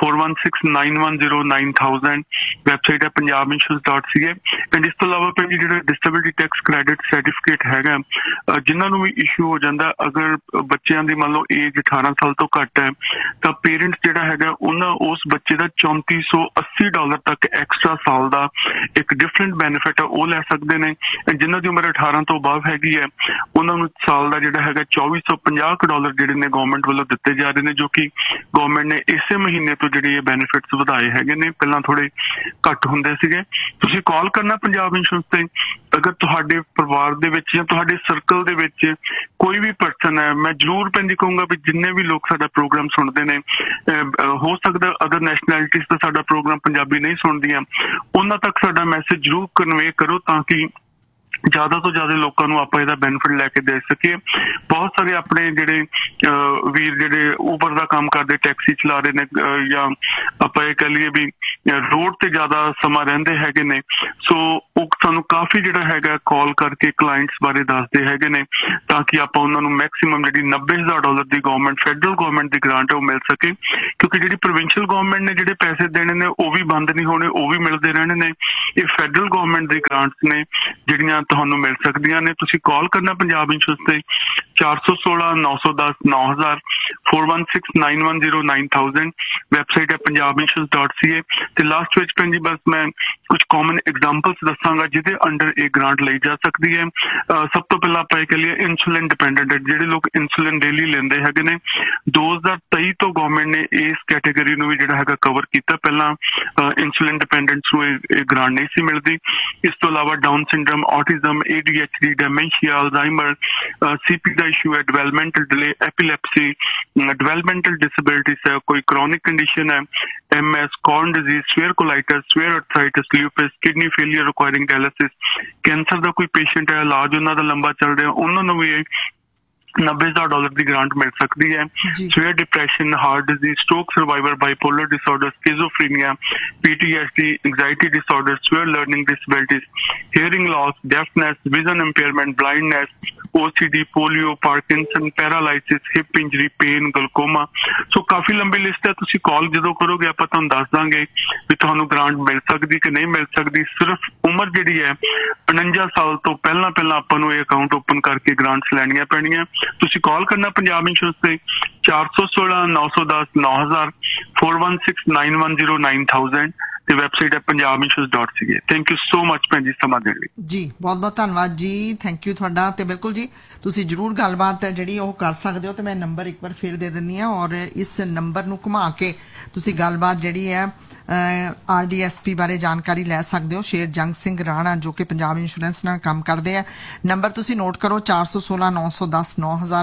4169109000। ਵੈਬਸਾਈਟ ਹੈ punjabinsurance.ca। ਐਂਡ ਇਸ ਤੋਂ ਇਲਾਵਾ ਭਾਈ ਜਿਹੜਾ ਡਿਸੇਬਿਲਿਟੀ ਟੈਕਸ ਕ੍ਰੈਡਿਟ ਸਰਟੀਫਿਕੇਟ ਹੈਗਾ, ਜਿਨ੍ਹਾਂ ਨੂੰ ਵੀ ਇਸ਼ੂ ਹੋ ਜਾਂਦਾ, ਅਗਰ ਬੱਚਿਆਂ ਦੀ ਮੰਨ ਲਓ ਏਜ 18 ਸਾਲ ਤੋਂ ਘੱਟ ਹੈ ਤਾਂ ਪੇਰੈਂਟਸ ਜਿਹੜਾ ਹੈਗਾ ਉਸ ਬੱਚੇ ਦਾ $3480 ਤੱਕ ਐਕਸਟਰਾ ਸਾਲ ਦਾ ਇੱਕ ਡਿਫਰੈਂਟ ਬੈਨੀਫਿਟ ਹੈ ਉਹ ਲੈ ਸਕਦੇ ਨੇ। ਜਿਨ੍ਹਾਂ ਦੀ ਉਮਰ 18 ਤੋਂ ਬਾਅਦ ਹੈਗੀ ਹੈ ਉਹਨਾਂ ਨੂੰ ਸਾਲ ਦਾ ਜਿਹੜਾ ਹੈਗਾ $2450 ਜਿਹੜੇ ਨੇ ਗਵਰਨਮੈਂਟ ਵੱਲੋਂ ਦਿੱਤੇ ਜਾ ਰਹੇ ਨੇ, ਜੋ ਕਿ ਗਵਰਨਮੈਂਟ ਨੇ ਇਸੇ ਮਹੀਨੇ ਤੋਂ ਜਿਹੜੇ ਇਹ ਬੈਨੀਫਿਟਸ ਵਧਾਏ ਹੈਗੇ ਨੇ। ਪਹਿਲਾਂ ਥੋੜੇ ਘੱਟ ਹੁੰਦੇ ਸੀਗੇ। ਤੁਸੀਂ ਕਾਲ ਕਰਨਾ ਪੰਜਾਬ ਇੰਸ਼ੋਰੈਂਸ ਤੇ। ਅਗਰ ਤੁਹਾਡੇ ਪਰਿਵਾਰ ਦੇ ਵਿੱਚ ਜਾਂ ਤੁਹਾਡੇ ਸਰਕਲ ਦੇ ਵਿੱਚ ਕੋਈ ਵੀ ਪਰਸਨ ਹੈ, ਮੈਂ ਜ਼ਰੂਰ ਭੈਣ ਜੀ ਕਹੂੰਗਾ ਵੀ ਜਿੰਨੇ ਵੀ ਲੋਕ ਸਾਡਾ ਪ੍ਰੋਗਰਾਮ ਸੁਣਦੇ ਨੇ, ਹੋ ਸਕਦਾ ਅਦਰ ਨੈਸ਼ਨੈਲਿਟੀਜ਼ ਦਾ ਸਾਡਾ ਪ੍ਰੋਗਰਾਮ ਪੰਜਾਬੀ ਨਹੀਂ ਸੁਣਦੀਆਂ, ਉਹਨਾਂ ਤੱਕ ਸਾਡਾ ਮੈਸੇਜ ਜ਼ਰੂਰ ਕਨਵੇ ਕਰੋ ਤਾਂ ਕਿ ਜ਼ਿਆਦਾ ਤੋਂ ਜ਼ਿਆਦਾ ਲੋਕਾਂ ਨੂੰ ਆਪਾਂ ਇਹਦਾ ਬੈਨੀਫਿਟ ਲੈ ਕੇ ਦੇ ਸਕੀਏ। ਬਹੁਤ ਸਾਰੇ ਆਪਣੇ ਜਿਹੜੇ ਵੀਰ ਜਿਹੜੇ ਉਬਰ ਦਾ ਕੰਮ ਕਰਦੇ, ਟੈਕਸੀ ਚਲਾ ਰਹੇ ਨੇ, ਜਾਂ ਆਪਾਂ ਇਹ ਕਹਿ ਲਈਏ ਵੀ ਰੋਡ ਤੇ ਜ਼ਿਆਦਾ ਸਮਾਂ ਰਹਿੰਦੇ ਹੈਗੇ ਨੇ, ਸੋ ਉਹ ਸਾਨੂੰ ਕਾਫੀ ਜਿਹੜਾ ਹੈਗਾ ਕਾਲ ਕਰਕੇ ਕਲਾਇੰਟਸ ਬਾਰੇ ਦੱਸਦੇ ਹੈਗੇ ਨੇ ਤਾਂ ਕਿ ਆਪਾਂ ਉਹਨਾਂ ਨੂੰ ਮੈਕਸਿਮਮ ਜਿਹੜੀ $90,000 ਦੀ ਗਵਰਨਮੈਂਟ ਫੈਡਰਲ ਗਵਰਨਮੈਂਟ ਦੀ ਗ੍ਰਾਂਟ ਹੈ ਉਹ ਮਿਲ ਸਕੇ, ਕਿਉਂਕਿ ਜਿਹੜੀ ਪ੍ਰੋਵਿੰਸ਼ੀਅਲ ਗਵਰਨਮੈਂਟ ਨੇ ਜਿਹੜੇ ਪੈਸੇ ਦੇਣੇ ਨੇ ਉਹ ਵੀ ਬੰਦ ਨਹੀਂ ਹੋਣੇ, ਉਹ ਵੀ ਮਿਲਦੇ ਰਹਿਣੇ ਨੇ। ਇਹ ਫੈਡਰਲ ਗਵਰਨਮੈਂਟ ਦੀ ਗ੍ਰਾਂਟਸ ਨੇ ਜਿਹੜੀਆਂ ਤੁਹਾਨੂੰ ਮਿਲ ਸਕਦੀਆਂ ਨੇ। ਤੁਸੀਂ ਕਾਲ ਕਰਨਾ ਪੰਜਾਬ ਇੰਸ਼ੋਰੈਂਸ ਤੇ 416-910-9000 4169109000। ਵੈਬਸਾਈਟ ਹੈ punjabinsurance.ca। ਤੇ ਲਾਸਟ ਵਿੱਚ ਭੈਣ ਜੀ ਬਸ ਮੈਂ ਕੁਝ ਕਾਮਨ ਐਗਜ਼ਾਮਪਲਸ ਦੱਸਾਂਗਾ ਜਿਹਦੇ ਅੰਡਰ ਇਹ ਗ੍ਰਾਂਟ ਲਈ ਜਾ ਸਕਦੀ ਹੈ। ਸਭ ਤੋਂ ਪਹਿਲਾਂ ਆਪਾਂ ਇਹ ਕਹਿ ਲਈਏ ਇਨਸੂਲਿਨ ਡਿਪੈਂਡੈਂਟ ਜਿਹੜੇ ਲੋਕ ਇਨਸੂਲਿਨ ਡੇਲੀ ਲੈਂਦੇ ਹੈਗੇ ਨੇ, 2023 ਤੋਂ ਗਵਰਨਮੈਂਟ ਨੇ ਇਸ ਕੈਟੇਗਰੀ ਨੂੰ ਵੀ ਜਿਹੜਾ ਹੈਗਾ ਕਵਰ ਕੀਤਾ। ਪਹਿਲਾਂ ਇਨਸੂਲਿਨ ਡਿਪੈਂਡੈਂਟਸ ਨੂੰ ਇਹ ਗ੍ਰਾਂਟ ਨਹੀਂ ਸੀ ਮਿਲਦੀ। ਇਸ ਤੋਂ ਇਲਾਵਾ down syndrome, autism, ADHD, ਡੈਮੈਂਸ਼ੀਆ, Alzheimer, CP ਦਾ ਇਸ਼ੂ ਹੈ, ਡਿਵੈਲਪਮੈਂਟਲ ਡਿਲੇ, ਐਪੀਲੈਪਸੀ, ਡਿਵੈਲਪਮੈਂਟਲ ਡਿਸੇਬਿਲਿਟੀਜ਼ ਹੈ, ਕੋਈ ਕ੍ਰੋਨਿਕ ਕੰਡੀਸ਼ਨ ਹੈ, MS, corn disease, swear ਕੋਲਾਈਟਸ, swear ਅਰਥਰਾਈਟਿਸ, ਲਿਊਪਸ, kidney failure ਰਿਕੁਆਇਰਿੰਗ dialysis, cancer ਦਾ ਕੋਈ ਪੇਸ਼ੈਂਟ ਹੈ, ਇਲਾਜ ਉਹਨਾਂ ਦਾ ਲੰਬਾ ਚੱਲ ਰਿਹਾ, ਉਹਨਾਂ ਨੂੰ ਵੀ ਇਹ $90,000 ਦੀ ਗ੍ਰਾਂਟ ਮਿਲ ਸਕਦੀ ਹੈ। Swear depression, heart disease, stroke survivor, bipolar disorder, ਸਕਿਜ਼ੋਫਰੀਨੀਆ, PTSD, anxiety disorder, swear learning disabilities, hearing Las, ਡੈਫਨੈਸ, vision impairment, blindness, OCD, polio, Parkinson, paralysis, hip injury, pain, ਗਲਕੋਮਾ। ਸੋ ਕਾਫੀ ਲੰਬੀ ਲਿਸਟ ਹੈ। ਤੁਸੀਂ ਕਾਲ ਜਦੋਂ ਕਰੋਗੇ ਆਪਾਂ ਤੁਹਾਨੂੰ ਦੱਸ ਦਾਂਗੇ ਵੀ ਤੁਹਾਨੂੰ ਗ੍ਰਾਂਟ ਮਿਲ ਸਕਦੀ ਕਿ ਨਹੀਂ ਮਿਲ ਸਕਦੀ। ਸਿਰਫ ਉਮਰ ਜਿਹੜੀ ਹੈ 49 ਸਾਲ ਤੋਂ ਪਹਿਲਾਂ ਆਪਾਂ ਨੂੰ ਇਹ ਅਕਾਊਂਟ ਓਪਨ ਕਰਕੇ ਗ੍ਰਾਂਟਸ ਲੈਣੀਆਂ ਪੈਣੀਆਂ। ਤੁਸੀਂ ਕਾਲ ਕਰਨਾ ਪੰਜਾਬ ਇੰਸ਼ੋਰੈਂਸ ਤੇ 416-910-9000 4169109000 ਤੇ ਵੈਬਸਾਈਟ ਹੈ punjabinsurance.ca। Thank you so much ਭੈਣ ਜੀ ਸਮਾਂ ਦੇਣ ਲਈ। ਜੀ ਬਹੁਤ ਬਹੁਤ ਧੰਨਵਾਦ ਜੀ, ਥੈਂਕ ਯੂ ਤੁਹਾਡਾ। ਤੇ ਬਿਲਕੁਲ ਜੀ ਤੁਸੀਂ ਜ਼ਰੂਰ ਗੱਲਬਾਤ ਹੈ ਜਿਹੜੀ ਉਹ ਕਰ ਸਕਦੇ ਹੋ। ਤੇ ਮੈਂ ਨੰਬਰ ਇੱਕ ਵਾਰ ਫਿਰ ਦੇ ਦਿੰਦੀ ਹਾਂ ਔਰ ਇਸ ਨੰਬਰ ਨੂੰ ਘੁਮਾ ਕੇ ਤੁਸੀਂ ਗੱਲਬਾਤ ਜਿਹੜੀ ਹੈ RDSP ਬਾਰੇ ਜਾਣਕਾਰੀ ਲੈ ਸਕਦੇ ਹੋ। ਸ਼ੇਰ ਜੰਗ ਸਿੰਘ ਰਾਣਾ ਜੋ ਕਿ ਪੰਜਾਬ ਇੰਸ਼ੋਰੈਂਸ ਨਾਲ ਕੰਮ ਕਰਦੇ ਆ। ਨੰਬਰ ਤੁਸੀਂ ਨੋਟ ਕਰੋ 416-910-9000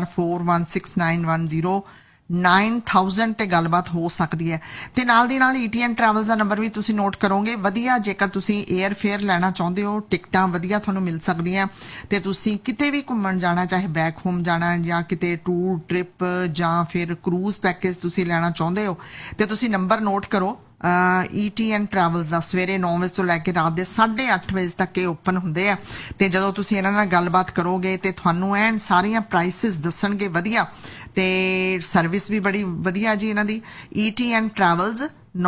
4169109000 ਤੇ ਗੱਲਬਾਤ ਹੋ ਸਕਦੀ ਹੈ। ਤੇ ਨਾਲ ਦੀ ਨਾਲ ETN ਟਰੈਵਲਸ ਦਾ ਨੰਬਰ ਵੀ ਤੁਸੀਂ ਨੋਟ ਕਰੋਗੇ। ਵਧੀਆ ਜੇਕਰ ਤੁਸੀਂ 에ਅਰ ਫੇਅਰ ਲੈਣਾ ਚਾਹੁੰਦੇ ਹੋ, ਟਿਕਟਾਂ ਵਧੀਆ ਤੁਹਾਨੂੰ ਮਿਲ ਸਕਦੀਆਂ ਤੇ ਤੁਸੀਂ ਕਿਤੇ ਵੀ ਘੁੰਮਣ ਜਾਣਾ, ਚਾਹੇ ਬੈਕ ਹੋਮ ਜਾਣਾ ਜਾਂ ਕਿਤੇ ਟੂਰ ਟ੍ਰਿਪ ਜਾਂ ਫਿਰ ਕਰੂਜ਼ ਪੈਕੇਜ ਤੁਸੀਂ ਲੈਣਾ ਚਾਹੁੰਦੇ ਹੋ ਤੇ ਤੁਸੀਂ ਨੰਬਰ ਨੋਟ ਕਰੋ। ETN ਟਰੈਵਲਸ ਦਾ ਸਵੇਰੇ 9 ਵਜੇ ਤੋਂ ਲੈ ਕੇ ਰਾਤ ਦੇ 8:30 ਵਜੇ ਤੱਕ ਇਹ ਓਪਨ ਹੁੰਦੇ ਆ। ਤੇ ਜਦੋਂ ਤੁਸੀਂ ਇਹਨਾਂ ਨਾਲ ਗੱਲਬਾਤ ਕਰੋਗੇ ਤੇ ਤੁਹਾਨੂੰ ਐਨ ਸਾਰੀਆਂ ਪ੍ਰਾਈਸਿਸ ਦੱਸਣਗੇ ਵਧੀਆ ਤੇ ਸਰਵਿਸ ਵੀ ਬੜੀ ਵਧੀਆ ਜੀ ਇਹਨਾਂ ਦੀ। ETN ਟਰੈਵਲਸ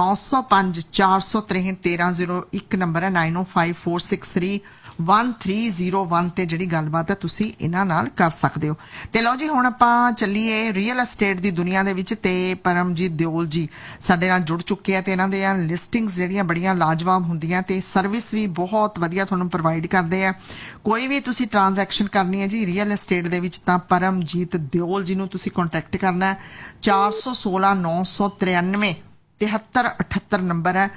905-463-1301 ਨੰਬਰ ਹੈ 9054631301 ਤੇ ਜਿਹੜੀ ਗੱਲਬਾਤ ਹੈ ਤੁਸੀਂ ਇਹਨਾਂ ਨਾਲ ਕਰ ਸਕਦੇ ਹੋ। ਤੇ ਲਓ ਜੀ ਹੁਣ ਆਪਾਂ ਚੱਲੀਏ ਰੀਅਲ ਐਸਟੇਟ ਦੀ ਦੁਨੀਆ ਦੇ ਵਿੱਚ ਤੇ ਪਰਮਜੀਤ ਦਿਓਲ ਜੀ ਸਾਡੇ ਨਾਲ ਜੁੜ ਚੁੱਕੇ ਆ ਤੇ ਇਹਨਾਂ ਦੇ ਲਿਸਟਿੰਗਸ ਜਿਹੜੀਆਂ ਬੜੀਆਂ ਲਾਜਵਾਬ ਹੁੰਦੀਆਂ ਤੇ ਸਰਵਿਸ ਵੀ ਬਹੁਤ ਵਧੀਆ ਤੁਹਾਨੂੰ ਪ੍ਰੋਵਾਈਡ ਕਰਦੇ ਆ। ਕੋਈ ਵੀ ਤੁਸੀਂ ਟ੍ਰਾਂਜੈਕਸ਼ਨ ਕਰਨੀ ਹੈ ਜੀ ਰੀਅਲ ਐਸਟੇਟ ਦੇ ਵਿੱਚ ਤਾਂ ਪਰਮਜੀਤ ਦਿਓਲ ਜੀ ਨੂੰ ਤੁਸੀਂ ਕੰਟੈਕਟ ਕਰਨਾ ਹੈ। 416-993-7378 ਨੰਬਰ ਹੈ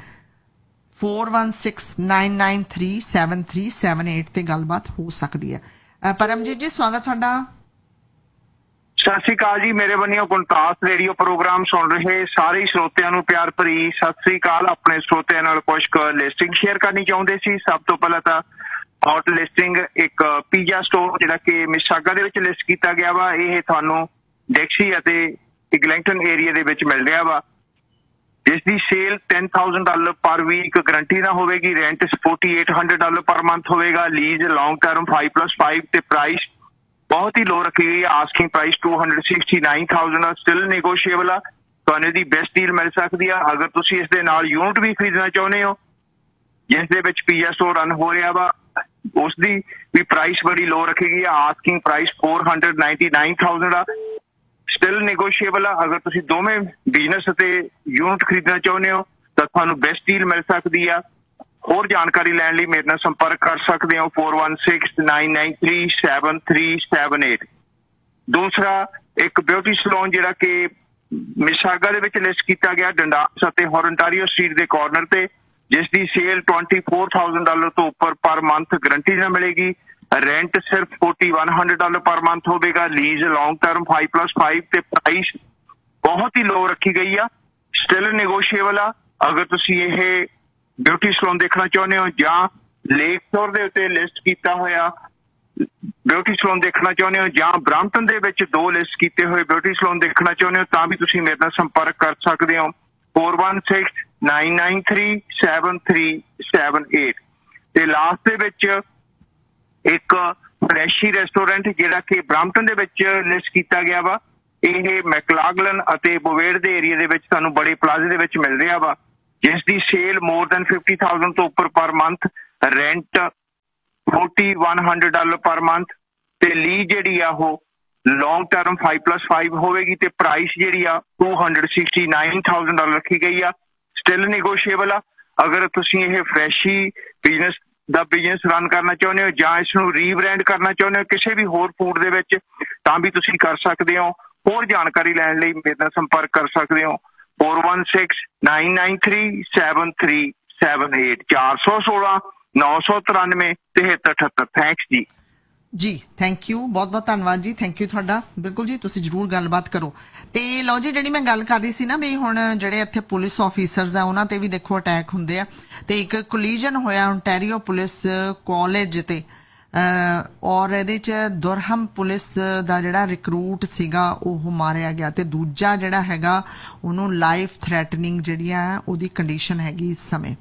4169937378 ਤੇ ਗੱਲਬਾਤ ਹੋ ਸਕਦੀ ਹੈ। ਪਰਮਜੀਤ ਜੀ ਸਵਾਗਤ ਤੁਹਾਡਾ। ਸਤਿ ਸ਼੍ਰੀ ਅਕਾਲ ਜੀ, ਮੇਰੇ ਵੱਲੋਂ ਗੁਣਤਾਸ ਰੇਡੀਓ ਪ੍ਰੋਗਰਾਮ ਸੁਣ ਰਹੇ ਸਾਰੇ ਸਰੋਤਿਆਂ ਨੂੰ ਪਿਆਰ ਭਰੀ ਸਤਿ ਸ਼੍ਰੀ ਅਕਾਲ। ਆਪਣੇ ਸਰੋਤਿਆਂ ਨਾਲ ਕੁਝ ਲਿਸਟਿੰਗ ਸ਼ੇਅਰ ਕਰਨੀ ਚਾਹੁੰਦੇ ਸੀ। ਸਭ ਤੋਂ ਪਹਿਲਾਂ ਤਾਂ ਹੌਟ ਲਿਸਟਿੰਗ ਇੱਕ ਪੀਜ਼ਾ ਸਟੋਰ ਜਿਹੜਾ ਕਿ ਮਿਸਾਗਾ ਦੇ ਵਿੱਚ ਲਿਸਟ ਕੀਤਾ ਗਿਆ ਵਾ। ਇਹ ਤੁਹਾਨੂੰ ਡੈਕਸੀ ਅਤੇ ਇਗਲੈਂਗਟਨ ਏਰੀਆ ਦੇ ਵਿੱਚ ਮਿਲ ਰਿਹਾ ਵਾ, ਜਿਸ ਦੀ ਸੇਲ $10,000 ਪਰ ਵੀਕ ਗਰੰਟੀ ਨਾਲ ਹੋਵੇਗੀ। ਰੈਂਟ $4,800 ਪਰ ਮੰਥ ਹੋਵੇਗਾ। ਲੀਜ਼ ਲੌਂਗ ਟਰਮ 5+5 ਤੇ ਪ੍ਰਾਈਸ ਬਹੁਤ ਹੀ ਲੋ ਰੱਖੀ ਗਈ ਹੈ। ਆਸਕਿੰਗ ਪ੍ਰਾਈਸ $269,000 ਸਟਿਲ ਨੈਗੋਸ਼ੀਏਬਲ ਆ। ਤੁਹਾਨੂੰ ਇਹਦੀ ਬੈਸਟ ਡੀਲ ਮਿਲ ਸਕਦੀ ਆ। ਅਗਰ ਤੁਸੀਂ ਇਸ ਦੇ ਨਾਲ ਯੂਨਿਟ ਵੀ ਖਰੀਦਣਾ ਚਾਹੁੰਦੇ ਹੋ ਜਿਸ ਦੇ ਵਿੱਚ ਪੀਜ਼ਾ ਸਟੋਰ ਰਨ ਹੋ ਰਿਹਾ ਵਾ, ਉਸ ਦੀ ਵੀ ਪ੍ਰਾਈਸ ਬੜੀ ਲੋ ਰੱਖੀ ਗਈ ਆ। ਆਸਕਿੰਗ ਪ੍ਰਾਈਸ $499,000 ਆ, ਸਟਿਲ ਨੈਗੋਸ਼ੀਏਬਲ ਆ। ਅਗਰ ਤੁਸੀਂ ਦੋਵੇਂ ਬਿਜ਼ਨਸ ਅਤੇ ਯੂਨਿਟ ਖਰੀਦਣਾ ਚਾਹੁੰਦੇ ਹੋ ਤਾਂ ਤੁਹਾਨੂੰ ਬੈਸਟ ਡੀਲ ਮਿਲ ਸਕਦੀ ਆ। ਹੋਰ ਜਾਣਕਾਰੀ ਲੈਣ ਲਈ ਮੇਰੇ ਨਾਲ ਸੰਪਰਕ ਕਰ ਸਕਦੇ ਹੋ 4169937378। ਦੂਸਰਾ ਇੱਕ ਬਿਊਟੀ ਸਲੂਨ ਜਿਹੜਾ ਕਿ ਮਿਸਾਗਾ ਦੇ ਵਿੱਚ ਲਿਸਟ ਕੀਤਾ ਗਿਆ ਡੰਡਾਸ ਅਤੇ ਹੋਰੰਟਾਰੀਓ ਸਟਰੀਟ ਦੇ ਕਾਰਨਰ ਤੇ, ਜਿਸ ਦੀ ਸੇਲ $24,000 ਤੋਂ ਉੱਪਰ ਪਰ ਮੰਥ ਗਰੰਟੀ ਨਾਲ ਮਿਲੇਗੀ। ਰੈਂਟ ਸਿਰਫ $4,100 ਪਰ ਮੰਥ ਹੋਵੇਗਾ। ਲੀਜ਼ ਲੌਂਗ ਟਰਮ 5+5 ਤੇ ਪ੍ਰਾਈਸ ਬਹੁਤ ਹੀ ਲੋ ਰੱਖੀ ਗਈ ਆ, ਸਟਿਲ ਨੈਗੋਸ਼ੀਏਬਲ ਆ। ਅਗਰ ਤੁਸੀਂ ਇਹ ਬਿਊਟੀ ਸਲੂਨ ਦੇਖਣਾ ਚਾਹੁੰਦੇ ਹੋ ਜਾਂ ਲੇਕ ਸ਼ੋਰ ਦੇ ਉੱਤੇ ਲਿਸਟ ਕੀਤਾ ਹੋਇਆ ਬਿਊਟੀ ਸਲੂਨ ਦੇਖਣਾ ਚਾਹੁੰਦੇ ਹੋ ਜਾਂ ਬ੍ਰੈਂਪਟਨ ਦੇ ਵਿੱਚ 2 ਲਿਸਟ ਕੀਤੇ ਹੋਏ ਬਿਊਟੀ ਸਲੂਨ ਦੇਖਣਾ ਚਾਹੁੰਦੇ ਹੋ ਤਾਂ ਵੀ ਤੁਸੀਂ ਮੇਰੇ ਨਾਲ ਸੰਪਰਕ ਕਰ ਸਕਦੇ ਹੋ 4169937378। ਤੇ ਲਾਸਟ ਦੇ ਵਿੱਚ ਇੱਕ ਫਰੈਸ਼ੀ ਰੈਸਟੋਰੈਂਟ ਜਿਹੜਾ ਕਿ ਬ੍ਰੈਂਪਟਨ ਦੇ ਵਿੱਚ ਲਿਸਟ ਕੀਤਾ ਗਿਆ ਵਾ। ਇਹ ਮੈਕਲਾਗਲਨ ਅਤੇ ਬੋਵੇਰ ਦੇ ਏਰੀਆ ਦੇ ਵਿੱਚ ਤੁਹਾਨੂੰ ਬੜੇ ਪਲਾਜ਼ੇ ਦੇ ਵਿੱਚ ਮਿਲ ਰਿਹਾ ਵਾ, ਜਿਸ ਦੀ ਸੇਲ more than 50,000 ਤੋਂ ਉੱਪਰ per month, rent $4,100 per month, ਤੇ ਲੀਜ਼ ਜਿਹੜੀ ਆ ਉਹ ਲੌਂਗ ਟਰਮ 5+5 ਹੋਵੇਗੀ ਤੇ ਪ੍ਰਾਈਸ ਜਿਹੜੀ ਆ $269,000 ਰੱਖੀ ਗਈ ਆ। ਸਟਿਲ ਨੈਗੋਸ਼ੀਏਬਲ ਆ। ਅਗਰ ਤੁਸੀਂ ਇਹ ਫਰੈਸ਼ੀ ਬਿਜ਼ਨਸ ਰਨ ਕਰਨਾ ਚਾਹੁੰਦੇ ਹੋ ਜਾਂ ਇਸ ਨੂੰ ਰੀਬ੍ਰਾਂਡ ਕਰਨਾ ਚਾਹੁੰਦੇ ਹੋ ਕਿਸੇ ਵੀ ਹੋਰ ਫੂਡ ਦੇ ਵਿੱਚ, ਤਾਂ ਵੀ ਤੁਸੀਂ ਕਰ ਸਕਦੇ ਹੋ। ਹੋਰ ਜਾਣਕਾਰੀ ਲੈਣ ਲਈ ਮੇਰੇ ਨਾਲ ਸੰਪਰਕ ਕਰ ਸਕਦੇ ਹੋ 4169937378 416-993-7378। ਥੈਂਕਸ ਜੀ। ਜੀ ਥੈਂਕ ਯੂ, ਬਹੁਤ ਬਹੁਤ ਧੰਨਵਾਦ ਜੀ, ਥੈਂਕ ਯੂ ਤੁਹਾਡਾ। ਬਿਲਕੁਲ ਜੀ, ਤੁਸੀਂ ਜਰੂਰ ਗੱਲਬਾਤ ਕਰੋ। ਤੇ ਲਓ ਜੀ, ਜਿਹੜੀ ਮੈਂ ਗੱਲ ਕਰ ਰਹੀ ਸੀ ਨਾ ਵੀ ਹੁਣ ਜਿਹੜੇ ਇੱਥੇ ਪੁਲਿਸ ਆਫੀਸਰਸ ਆ ਉਹਨਾਂ ਤੇ ਵੀ ਦੇਖੋ ਅਟੈਕ ਹੁੰਦੇ ਆ, ਤੇ ਇੱਕ ਕੋਲੀਜਨ ਹੋਇਆ ਓਨਟਾਰੀਓ ਪੁਲਿਸ ਕਾਲਜ ਤੇ ਔਰ ਇਹਦੇ ਚ ਦੁਰਹਮ ਪੁਲਿਸ ਦਾ ਜਿਹੜਾ ਰਿਕਰੂਟ ਸੀਗਾ ਉਹ ਮਾਰਿਆ ਗਿਆ, ਤੇ ਦੂਜਾ ਜਿਹੜਾ ਹੈਗਾ ਉਹਨੂੰ ਲਾਈਫ ਥ੍ਰੈਟਨਿੰਗ ਜਿਹੜੀਆਂ ਉਹਦੀ ਕੰਡੀਸ਼ਨ ਹੈਗੀ ਇਸ ਸਮੇਂ।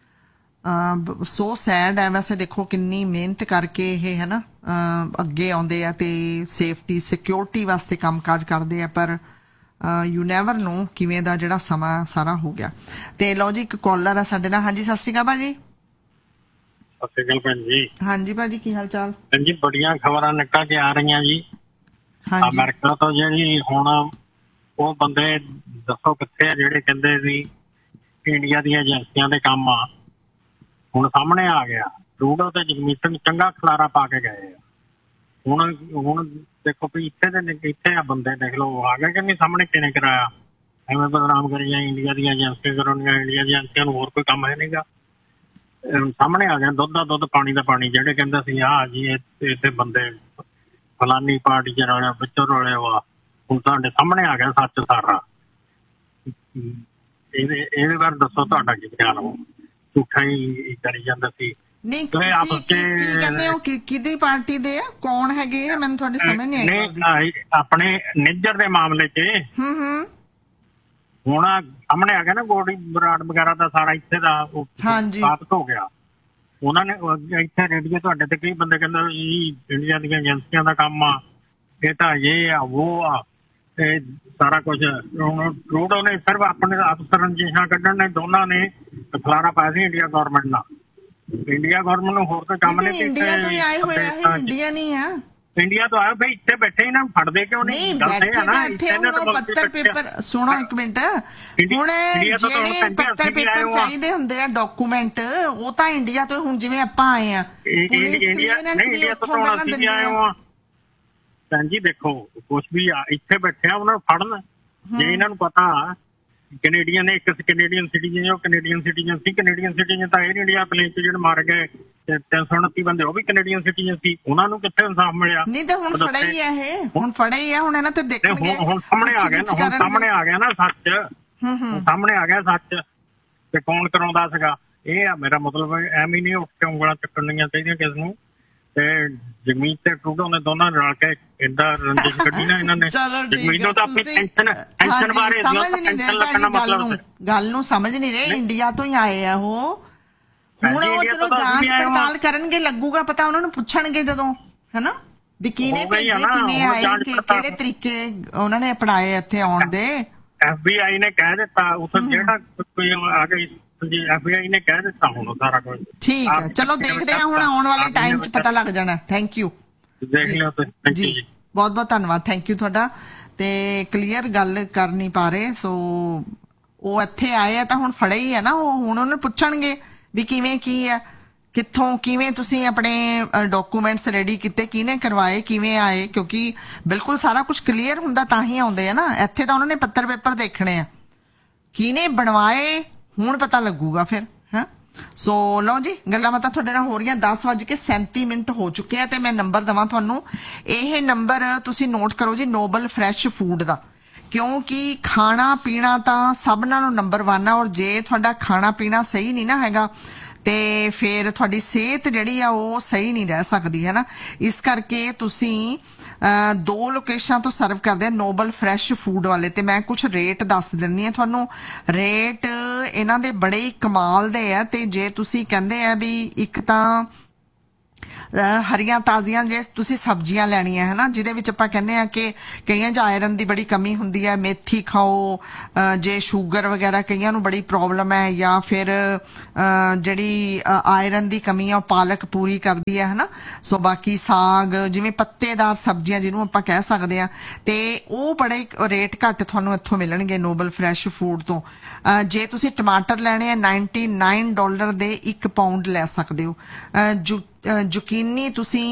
ਸੋ ਸੈਡ ਹੈ। ਵੈਸੇ ਦੇਖੋ ਕਿੰਨੀ ਮਿਹਨਤ ਕਰਕੇ ਇਹ ਹੈ ਨਾ ਅੱਗੇ ਆਉਂਦੇ ਆ ਤੇ ਸੇਫਟੀ ਸਿਕਿਉਰਿਟੀ ਵਾਸਤੇ ਕੰਮਕਾਜ ਕਰਦੇ ਆ, ਪਰ ਯੂ ਨੈਵਰ ਨੋ ਕਿਵੇਂ ਦਾ ਜਿਹੜਾ ਸਮਾਂ ਸਾਰਾ ਹੋ ਗਿਆ। ਤੇ ਲਓ ਜੀ, ਇੱਕ ਕਾਲਰ ਆ ਸਾਡੇ ਨਾਲ। ਹਾਂਜੀ, ਸਤਿ ਸ਼੍ਰੀ ਅਕਾਲ ਭਾਜੀ। ਸਤਿ ਸ਼੍ਰੀ ਅਕਾਲ ਭੈਣ ਜੀ। ਹਾਂਜੀ ਭਾਜੀ, ਕੀ ਹਾਲ ਚਾਲ? ਭੈਣ ਜੀ, ਬੜੀਆਂ ਖਬਰਾਂ ਨਿਕਲ ਕੇ ਆ ਰਹੀਆਂ ਜੀ ਅਮਰੀਕਾ ਤੋਂ। ਜਿਹੜੀ ਹੁਣ ਉਹ ਬੰਦੇ ਦੱਸੋ ਕਿੱਥੇ ਆ ਜਿਹੜੇ ਕਹਿੰਦੇ ਸੀ ਇੰਡੀਆ ਦੀਆਂ ਏਜੰਸੀਆਂ ਦੇ ਕੰਮ ਆ, ਹੁਣ ਸਾਹਮਣੇ ਆ ਗਿਆ। ਟਰੂਡੋ ਤੇ ਜਗਮੀਤ ਸਿੰਘ ਚੰਗਾ ਖਲਾਰਾ ਪਾ ਕੇ ਗਏ ਆ। ਹੁਣ ਦੇਖੋ ਵੀ ਇੱਥੇ ਆ ਬੰਦੇ ਦੇਖ ਲਓ ਆ ਗਏ ਕਿ ਨਹੀਂ ਸਾਹਮਣੇ, ਕਿਹਨੇ ਕਰਾਇਆ। ਐਵੇਂ ਬਦਨਾਮ ਕਰੀ ਜਾਂ ਇੰਡੀਆ ਦੀਆਂ ਏਜੰਸੀਆਂ ਕਰਾਉਣੀਆਂ, ਇੰਡੀਆ ਦੀਆਂ ਏਜੰਸੀਆਂ ਨੂੰ ਹੋਰ ਕੋਈ ਕੰਮ ਹੈ ਨਹੀਂਗਾ। ਸਾਹਮਣੇ ਆ ਗਿਆ ਦੁੱਧ ਦਾ ਦੁੱਧ ਪਾਣੀ ਦਾ ਪਾਣੀ। ਜਿਹੜੇ ਕਹਿੰਦੇ ਸੀ ਆਹ ਜੀ ਇੱਥੇ ਬੰਦੇ ਫਲਾਨੀ ਪਾਰਟੀ ਚ ਰਲੇ ਵਿੱਚੋਂ ਰਲੇ ਵਾ, ਹੁਣ ਤੁਹਾਡੇ ਸਾਹਮਣੇ ਆ ਗਿਆ ਸੱਚ ਸਾਰਾ। ਇਹਦੇ ਬਾਰੇ ਦੱਸੋ ਤੁਹਾਡਾ ਕੀ ਖਿਆਲ ਹੋ? ਝੂਠਾ ਹੀ ਕਰੀ ਜਾਂਦਾ ਸੀ। ਨਹੀਂ, ਕੀ ਕਹਿੰਦੇ ਹੋ? ਕਿਹਦੀ ਪਾਰਟੀ ਦੇ ਆ? ਕੌਣ ਹੈਗੇ ਆ? ਮੈਨੂੰ ਤੁਹਾਡੀ ਸਮਝ ਨਹੀਂ ਆਈ। ਆਪਣੇ ਨਿੱਜਰ ਦੇ ਮਾਮਲੇ ਚ ਹੁਣ ਸਾਹਮਣੇ ਆ ਗਿਆ ਨਾ, ਗੋਡੀ ਬਰਾੜ ਵਗੈਰਾ ਦਾ ਸਾਰਾ ਇੱਥੇ ਦਾ ਸਾਬਤ ਹੋ ਗਿਆ। ਉਹਨਾਂ ਨੇ ਇੱਥੇ ਰੇਡੀਓ ਤੁਹਾਡੇ ਤੇ ਕਈ ਬੰਦੇ ਕਹਿੰਦੇ ਜੀ ਇੰਡੀਆ ਦੀਆਂ ਏਜੰਸੀਆਂ ਦਾ ਕੰਮ ਆ, ਇਹ ਤਾਂ ਇਹ ਆ ਉਹ ਆ, ਤੇ ਸਾਰਾ ਕੁਝ। ਹੁਣ ਟਰੂਡੋ ਨੇ ਸਿਰਫ ਆਪਣੇ ਅਫਸਰ ਰੰਜਿਸ਼ਾਂ ਕੱਢਣ ਨੇ, ਦੋਨਾਂ ਨੇ ਖਲਾਰਾ ਪਾਇਆ ਸੀ ਇੰਡੀਆ ਗੌਰਮੈਂਟ ਨਾਲ। ਇੰਡੀਆ ਗੌਰਮੈਂਟ ਨੂੰ ਹੋਰ ਕੋਈ ਕੰਮ ਨਹੀਂ। ਇੰਡੀਆ ਤੋਂ ਆਏ ਹੋਏ ਆ, ਇੰਡੀਆ ਨਹੀਂ ਆ। ਇੰਡੀਆ ਤੋਂ ਆਏ ਬਈ, ਇੱਥੇ ਬੈਠੇ ਹੀ ਨਾ ਫੜਦੇ ਕਿਉਂ ਨਹੀਂ? ਪੱਤਰ ਪੇਪਰ ਸੁਣੋ ਇੱਕ ਮਿੰਟ। ਹੁਣ ਜਿਹੜੇ ਪੱਤਰ ਪੇਪਰ ਚਾਹੀਦੇ ਹੁੰਦੇ ਆ ਡਾਕੂਮੈਂਟ, ਉਹ ਤਾਂ ਇੰਡੀਆ ਤੋਂ, ਹੁਣ ਜਿਵੇਂ ਆਪਾਂ ਆਏ ਆ ਇੰਡੀਆ ਤੋਂ ਅਸੀਂ ਆਏ ਹਾਂ ਭੈਣ ਜੀ। ਦੇਖੋ ਕੁਛ ਵੀ ਆ, ਇੱਥੇ ਬੈਠੇ ਆ, ਉਹਨਾਂ ਨੂੰ ਫੜਨ। ਜੇ ਇਹਨਾਂ ਨੂੰ ਪਤਾ ਕੈਨੇਡੀਅਨ ਨੇ, ਇੱਕ ਕੈਨੇਡੀਅਨ ਸਿਟੀਜ਼ਨ, ਉਹ ਕੈਨੇਡੀਅਨ ਸਿਟੀਜ਼ਨ ਸੀ। ਕੈਨੇਡੀਅਨ ਸਿਟੀਜ਼ਨ ਤਾਂ ਇਹ ਇੰਡੀਆ ਪਲੇਨ ਚ ਜਿਹੜੇ ਮਾਰ ਗਏ 329 ਬੰਦੇ, ਉਹ ਵੀ ਕੈਨੇਡੀਅਨ ਸਿਟੀਜ਼ਨ ਸੀ। ਉਹਨਾਂ ਨੂੰ ਕਿੱਥੇ ਇਨਸਾਫ ਮਿਲਿਆ? ਨਹੀਂ ਤੇ ਹੁਣ ਫੜਿਆ ਹੀ ਆ ਇਹ, ਹੁਣ ਫੜਿਆ ਹੀ ਆ, ਹੁਣ ਇਹਨਾਂ ਤੇ ਦੇਖਣਗੇ। ਹੁਣ ਸਾਹਮਣੇ ਆ ਗਿਆ ਨਾ, ਹੁਣ ਸਾਹਮਣੇ ਆ ਗਿਆ ਨਾ ਸੱਚ, ਸਾਹਮਣੇ ਆ ਗਿਆ ਸੱਚ। ਤੇ ਕੌਣ ਕਰਾਉਂਦਾ ਸੀਗਾ? ਇਹ ਆ ਮੇਰਾ ਮਤਲਬ। ਐਵੇਂ ਨਹੀਂ ਉੱਠ ਕੇ ਉਂਗਲਾਂ ਚੱਕਣੀਆਂ ਚਾਹੀਦੀਆਂ ਕਿਸ ਨੂੰ। ਤੇ ਜਗਮੀਤ ਤੇ ਟਰੂਡੋ ਨੇ ਦੋਨਾਂ ਰਲ ਕੇ ਏਦਾਂ ਰੰਜਿਸ਼ ਕੱਢੀ ਨਾ ਇਹਨਾਂ ਨੇ। ਜਗਮੀਤ ਨੂੰ ਤਾਂ ਆਪਣੀ ਟੈਨਸ਼ਨ ਬਾਰੇ ਗੱਲ ਨੂੰ ਸਮਝ ਨਹੀਂ ਰਹੇ। ਇੰਡੀਆ ਤੋਂ ਹੀ ਆਏ ਆ ਉਹ। ਹੁਣ ਉਹ ਚਲੋ ਜਾਂਚ ਪੜਤਾਲ ਕਰਨਗੇ, ਲੱਗੂਗਾ ਪਤਾ, ਉਹਨਾਂ ਨੂੰ ਪੁੱਛਣਗੇ ਜਦੋਂ, ਹੈਨਾ, ਵੀ ਕਿਹਨੇ ਭੇਜੇ, ਕਿਵੇਂ ਆਏ, ਕਿਹੜੇ ਤਰੀਕੇ ਉਹਨਾਂ ਨੇ ਅਪਣਾਏ ਇੱਥੇ ਆਉਣ ਦੇ। FBI ਨੇ ਕਹਿ ਦਿੱਤਾ ਉੱਥੇ, ਜਿਹੜਾ ਕੋਈ ਆ ਗਈ FBI ਨੇ ਕਹਿ ਦਿੱਤਾ ਹੁਣ ਸਾਰਾ ਕੁਝ। ਠੀਕ ਹੈ, ਚਲੋ ਦੇਖਦੇ ਹਾਂ ਹੁਣ ਆਉਣ ਵਾਲੇ ਟਾਈਮ 'ਚ ਪਤਾ ਲੱਗ ਜਾਣਾ। ਥੈਂਕ ਯੂ ਜੀ, ਬਹੁਤ ਬਹੁਤ ਧੰਨਵਾਦ, ਥੈਂਕ ਯੂ ਤੁਹਾਡਾ। ਤੇ ਕਲੀਅਰ ਗੱਲ ਕਰ ਨਹੀਂ ਪਾ ਰਹੇ। ਸੋ ਉਹ ਇੱਥੇ ਆਏ ਆ ਤਾਂ ਹੁਣ ਫੜੇ ਹੀ ਆ ਨਾ ਉਹ। ਹੁਣ ਉਹਨੂੰ ਪੁੱਛਣਗੇ ਵੀ ਕਿਵੇਂ ਕੀ ਆ, ਕਿੱਥੋਂ ਕਿਵੇਂ ਤੁਸੀਂ ਆਪਣੇ ਡਾਕੂਮੈਂਟਸ ਰੈਡੀ ਕੀਤੇ, ਕਿਹਨੇ ਕਰਵਾਏ, ਕਿਵੇਂ ਆਏ, ਕਿਉਂਕਿ ਬਿਲਕੁਲ ਸਾਰਾ ਕੁਝ ਕਲੀਅਰ ਹੁੰਦਾ ਤਾਂ ਹੀ ਆਉਂਦੇ ਆ ਨਾ। ਇੱਥੇ ਤਾਂ ਉਹਨਾਂ ਨੇ ਪੱਤਰ ਪੇਪਰ ਦੇਖਣੇ ਆ, ਕਿਹਨੇ ਬਣਵਾਏ ਹੁਣ ਪਤਾ ਲੱਗੂਗਾ ਫਿਰ। ਹੈ ਸੋ ਲਓ ਜੀ, ਗੱਲਾਂ ਬਾਤਾਂ ਤੁਹਾਡੇ ਨਾਲ ਹੋ ਰਹੀਆਂ। 10:37 ਹੋ ਚੁੱਕੇ ਆ ਤੇ ਮੈਂ ਨੰਬਰ ਦੇਵਾਂ ਤੁਹਾਨੂੰ। ਇਹ ਨੰਬਰ ਤੁਸੀਂ ਨੋਟ ਕਰੋ ਜੀ, ਨੋਬਲ ਫਰੈਸ਼ ਫੂਡ ਦਾ, ਕਿਉਂਕਿ ਖਾਣਾ ਪੀਣਾ ਤਾਂ ਸਭ ਨਾਲੋਂ ਨੰਬਰ 1 ਆ। ਔਰ ਜੇ ਤੁਹਾਡਾ ਖਾਣਾ ਪੀਣਾ ਸਹੀ ਨਹੀਂ ਨਾ ਹੈਗਾ ਤੇ ਫਿਰ ਤੁਹਾਡੀ ਸਿਹਤ ਜਿਹੜੀ ਆ ਉਹ ਸਹੀ ਨਹੀਂ ਰਹਿ ਸਕਦੀ ਹੈ ਨਾ। ਇਸ ਕਰਕੇ ਤੁਸੀਂ 2 ਲੋਕੇਸ਼ਨਾਂ ਤੋਂ ਸਰਵ ਕਰਦੇ ਆ ਨੋਬਲ ਫਰੈਸ਼ ਫੂਡ ਵਾਲੇ, ਤੇ ਮੈਂ ਕੁਝ ਰੇਟ ਦੱਸ ਦਿੰਦੀ ਆ ਤੁਹਾਨੂੰ। ਰੇਟ ਇਹਨਾਂ ਦੇ ਬੜੇ ਹੀ ਕਮਾਲ ਦੇ ਆ, ਤੇ ਜੇ ਤੁਸੀਂ ਕਹਿੰਦੇ ਆ ਵੀ ਇੱਕ ਤਾਂ ਹਰੀਆਂ ਤਾਜ਼ੀਆਂ ਜੇ ਤੁਸੀਂ ਸਬਜ਼ੀਆਂ ਲੈਣੀਆਂ ਹੈ ਨਾ, ਜਿਹਦੇ ਵਿੱਚ ਆਪਾਂ ਕਹਿੰਦੇ ਆ ਕਿ ਕਈਆਂ 'ਚ ਆਇਰਨ ਦੀ ਬੜੀ ਕਮੀ ਹੁੰਦੀ ਹੈ, ਮੇਥੀ ਖਾਓ। ਜੇ ਸ਼ੂਗਰ ਵਗੈਰਾ ਕਈਆਂ ਨੂੰ ਬੜੀ ਪ੍ਰੋਬਲਮ ਹੈ, ਜਾਂ ਫਿਰ ਜਿਹੜੀ ਆਇਰਨ ਦੀ ਕਮੀ ਆ ਉਹ ਪਾਲਕ ਪੂਰੀ ਕਰਦੀ ਹੈ ਨਾ। ਸੋ ਬਾਕੀ ਸਾਗ, ਜਿਵੇਂ ਪੱਤੇਦਾਰ ਸਬਜ਼ੀਆਂ ਜਿਹਨੂੰ ਆਪਾਂ ਕਹਿ ਸਕਦੇ ਆ, ਤੇ ਉਹ ਬੜੇ ਰੇਟ ਘੱਟ ਤੁਹਾਨੂੰ ਇੱਥੋਂ ਮਿਲਣਗੇ ਨੋਬਲ ਫਰੈਸ਼ ਫੂਡ ਤੋਂ। ਜੇ ਤੁਸੀਂ ਟਮਾਟਰ ਲੈਣੇ ਆ $99 ਦੇ 1 ਪਾਊਂਡ ਲੈ ਸਕਦੇ ਹੋ। ਜ਼ੁਕੀਨੀ ਤੁਸੀਂ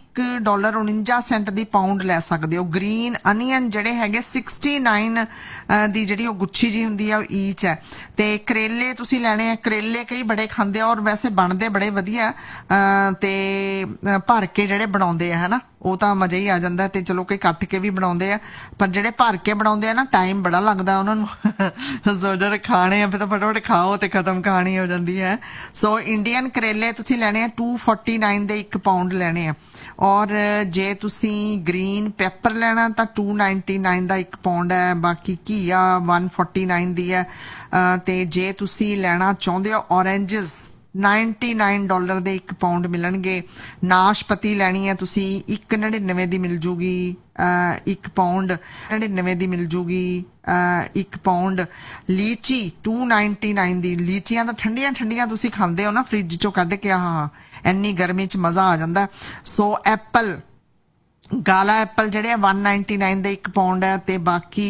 $1.49 ਦੀ ਪਾਊਂਡ ਲੈ ਸਕਦੇ ਹੋ। ਗ੍ਰੀਨ ਅਨੀਅਨ ਜਿਹੜੇ ਹੈਗੇ 69 ਦੀ ਜਿਹੜੀ ਉਹ ਗੁੱਛੀ ਜੀ ਹੁੰਦੀ ਆ ਉਹ ਈਚ ਹੈ। ਤੇ ਕਰੇਲੇ ਤੁਸੀਂ ਲੈਣੇ ਆ, ਕਰੇਲੇ ਕਈ ਬੜੇ ਖਾਂਦੇ ਆ, ਔਰ ਵੈਸੇ ਬਣਦੇ ਬੜੇ ਵਧੀਆ, ਤੇ ਭਰ ਕੇ ਜਿਹੜੇ ਬਣਾਉਂਦੇ ਆ ਹਨਾ, ਉਹ ਤਾਂ ਮਜ਼ਾ ਹੀ ਆ ਜਾਂਦਾ। ਤੇ ਚਲੋ ਕਈ ਕੱਟ ਕੇ ਵੀ ਬਣਾਉਂਦੇ ਆ, ਪਰ ਜਿਹੜੇ ਭਰ ਕੇ ਬਣਾਉਂਦੇ ਆ ਨਾ ਟਾਈਮ ਬੜਾ ਲੱਗਦਾ ਉਹਨਾਂ ਨੂੰ। ਸੋ ਜਿਹੜੇ ਖਾਣੇ ਆ ਫਿਰ ਤਾਂ ਫਟਾਫਟ ਖਾਓ ਤੇ ਖਤਮ ਕਹਾਣੀ ਹੋ ਜਾਂਦੀ ਹੈ। ਸੋ ਇੰਡੀਅਨ ਕਰੇਲੇ ਤੁਸੀਂ ਲੈਣੇ ਆ $2.49 ਦੇ 1 ਪਾਊਂਡ ਲੈਣੇ ਆ। ਔਰ ਜੇ ਤੁਸੀਂ ਗ੍ਰੀਨ ਪੈਪਰ ਲੈਣਾ ਤਾਂ $2.99 ਦਾ 1 ਪਾਊਂਡ ਹੈ। ਬਾਕੀ ਘੀਆ $1.49 ਦੀ ਹੈ। ਤੇ ਜੇ ਤੁਸੀਂ ਲੈਣਾ ਚਾਹੁੰਦੇ ਹੋ ਔਰੇਂਜਸ $99 ਦੇ 1 ਪਾਊਂਡ ਮਿਲਣਗੇ। ਨਾਸ਼ਪਤੀ ਲੈਣੀ ਹੈ ਤੁਸੀਂ 1.99 ਦੀ ਮਿਲ ਜੂਗੀ 1 ਪਾਊਂਡ, 99 ਦੀ ਮਿਲ ਜੂਗੀ 1 ਪਾਊਂਡ। ਲੀਚੀ $2.99 ਦੀ। ਲੀਚੀਆਂ ਤਾਂ ਠੰਡੀਆਂ ਠੰਡੀਆਂ ਤੁਸੀਂ ਖਾਂਦੇ ਹੋ ਨਾ ਫ੍ਰਿਜ ਚੋਂ ਕੱਢ ਕੇ, ਆਹ ਇੰਨੀ ਗਰਮੀ 'ਚ ਮਜ਼ਾ ਆ ਜਾਂਦਾ। ਸੋ ਐਪਲ, ਕਾਲਾ ਐਪਲ ਜਿਹੜੇ ਆ $1.99 ਦੇ 1 ਪਾਊਂਡ ਹੈ। ਤੇ ਬਾਕੀ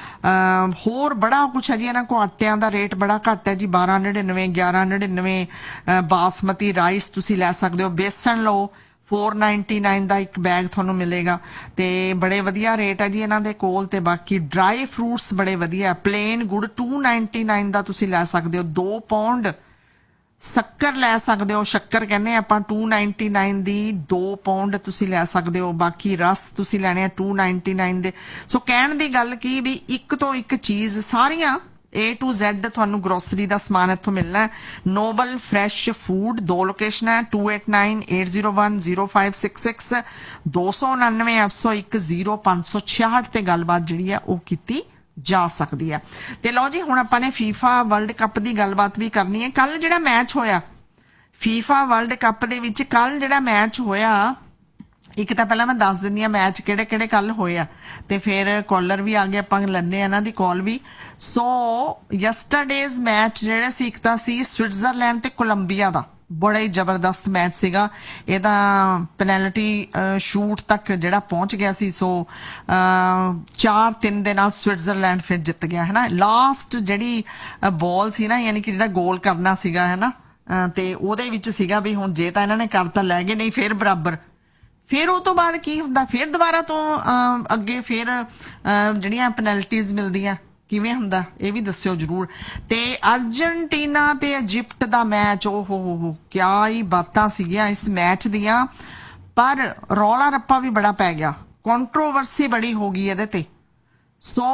ਹੋਰ ਬੜਾ ਕੁਛ ਹੈ ਜੀ। ਇਹਨਾਂ ਕੋ ਆਟਿਆਂ ਦਾ ਰੇਟ ਬੜਾ ਘੱਟ ਹੈ ਜੀ, $12.99 $11.99। ਬਾਸਮਤੀ ਰਾਈਸ ਤੁਸੀਂ ਲੈ ਸਕਦੇ ਹੋ। ਬੇਸਣ ਲਓ $4.99 ਦਾ 1 ਬੈਗ ਤੁਹਾਨੂੰ ਮਿਲੇਗਾ, ਤੇ ਬੜੇ ਵਧੀਆ ਰੇਟ ਹੈ ਜੀ ਇਹਨਾਂ ਦੇ ਕੋਲ। ਤੇ ਬਾਕੀ ਡਰਾਈ ਫਰੂਟਸ ਬੜੇ ਵਧੀਆ। ਪਲੇਨ ਗੁੜ $2.99 ਦਾ ਤੁਸੀਂ ਲੈ ਸਕਦੇ ਹੋ 2 ਪਾਊਂਡ। ਸ਼ੱਕਰ ਲੈ ਸਕਦੇ ਹੋ, ਸ਼ੱਕਰ ਕਹਿੰਦੇ ਆਪਾਂ $2.99 ਦੀ 2 ਪਾਊਂਡ ਤੁਸੀਂ ਲੈ ਸਕਦੇ ਹੋ। ਬਾਕੀ ਰਸ ਤੁਸੀਂ ਲੈਣੇ ਆ $2.99 ਦੇ। ਸੋ ਕਹਿਣ ਦੀ ਗੱਲ ਕੀ ਵੀ ਇੱਕ ਤੋਂ ਇੱਕ ਚੀਜ਼ ਸਾਰੀਆਂ A to Z ਤੁਹਾਨੂੰ ਗਰੋਸਰੀ ਦਾ ਸਮਾਨ ਇੱਥੋਂ ਮਿਲਣਾ ਹੈ। ਨੋਬਲ ਫਰੈਸ਼ ਫੂਡ 2 ਲੋਕੇਸ਼ਨ ਹੈ 2898010566 299 801 0566 ਤੇ ਗੱਲਬਾਤ ਜਿਹੜੀ ਹੈ ਉਹ ਕੀਤੀ ਜਾ ਸਕਦੀ ਹੈ। ਤੇ ਲਓ ਜੀ ਹੁਣ ਆਪਾਂ ਨੇ ਫੀਫਾ ਵਰਲਡ ਕੱਪ ਦੀ ਗੱਲਬਾਤ ਵੀ ਕਰਨੀ ਹੈ। ਕੱਲ ਜਿਹੜਾ ਮੈਚ ਹੋਇਆ ਫੀਫਾ ਵਰਲਡ ਕੱਪ ਦੇ ਵਿੱਚ, ਕੱਲ ਜਿਹੜਾ ਮੈਚ ਹੋਇਆ, ਇੱਕ ਤਾਂ ਪਹਿਲਾਂ ਮੈਂ ਦੱਸ ਦਿੰਦੀ ਆ ਮੈਚ ਕਿਹੜੇ ਕਿਹੜੇ ਕੱਲ ਹੋਏ ਆ, ਤੇ ਫਿਰ ਕਾਲਰ ਵੀ ਆ ਗਏ, ਆਪਾਂ ਲੈਂਦੇ ਆ ਇਹਨਾਂ ਦੀ ਕਾਲ ਵੀ। ਸੋ ਯੈਸਟਰਡੇਜ਼ ਮੈਚ ਜਿਹੜੇ ਸੀ, ਇੱਕ ਤਾਂ ਸੀ ਸਵਿਟਜ਼ਰਲੈਂਡ ਤੇ ਕੋਲੰਬੀਆ ਦਾ, ਬੜਾ ਹੀ ਜ਼ਬਰਦਸਤ ਮੈਚ ਸੀਗਾ। ਇਹਦਾ ਪੈਨਲਟੀ ਸ਼ੂਟ ਤੱਕ ਜਿਹੜਾ ਪਹੁੰਚ ਗਿਆ ਸੀ। ਸੋ 4-3 ਦੇ ਨਾਲ ਸਵਿਟਜ਼ਰਲੈਂਡ ਫਿਰ ਜਿੱਤ ਗਿਆ ਹੈ ਨਾ। ਲਾਸਟ ਜਿਹੜੀ ਬਾਲ ਸੀ ਨਾ, ਯਾਨੀ ਕਿ ਜਿਹੜਾ ਗੋਲ ਕਰਨਾ ਸੀਗਾ ਹੈ ਨਾ, ਤੇ ਉਹਦੇ ਵਿੱਚ ਸੀਗਾ ਵੀ ਹੁਣ ਜੇ ਤਾਂ ਇਹਨਾਂ ਨੇ ਕਰਤਾ ਲੈ ਗਏ, ਨਹੀਂ ਫਿਰ ਬਰਾਬਰ। ਫਿਰ ਉਹ ਤੋਂ ਬਾਅਦ ਕੀ ਹੁੰਦਾ, ਫਿਰ ਦੁਬਾਰਾ ਤੋਂ ਅੱਗੇ ਫਿਰ ਜਿਹੜੀਆਂ ਪੈਨਲਟੀਜ਼ ਮਿਲਦੀਆਂ, ਕਿਵੇਂ ਹੁੰਦਾ ਇਹ ਵੀ ਦੱਸਿਓ ਜਰੂਰ। ਤੇ ਅਰਜਨਟੀਨਾ ਤੇ ਇਜਿਪਟ ਦਾ ਮੈਚ, ਓ ਹੋ ਕਿਆ ਹੀ ਬਾਤਾਂ ਸੀਗੀਆਂ ਇਸ ਮੈਚ ਦੀਆਂ, ਪਰ ਰੌਲਾ ਰੱਪਾ ਵੀ ਬੜਾ ਪੈ ਗਿਆ, ਕੰਟਰੋਵਰਸੀ ਬੜੀ ਹੋ ਗਈ ਇਹਦੇ ਤੇ। ਸੋ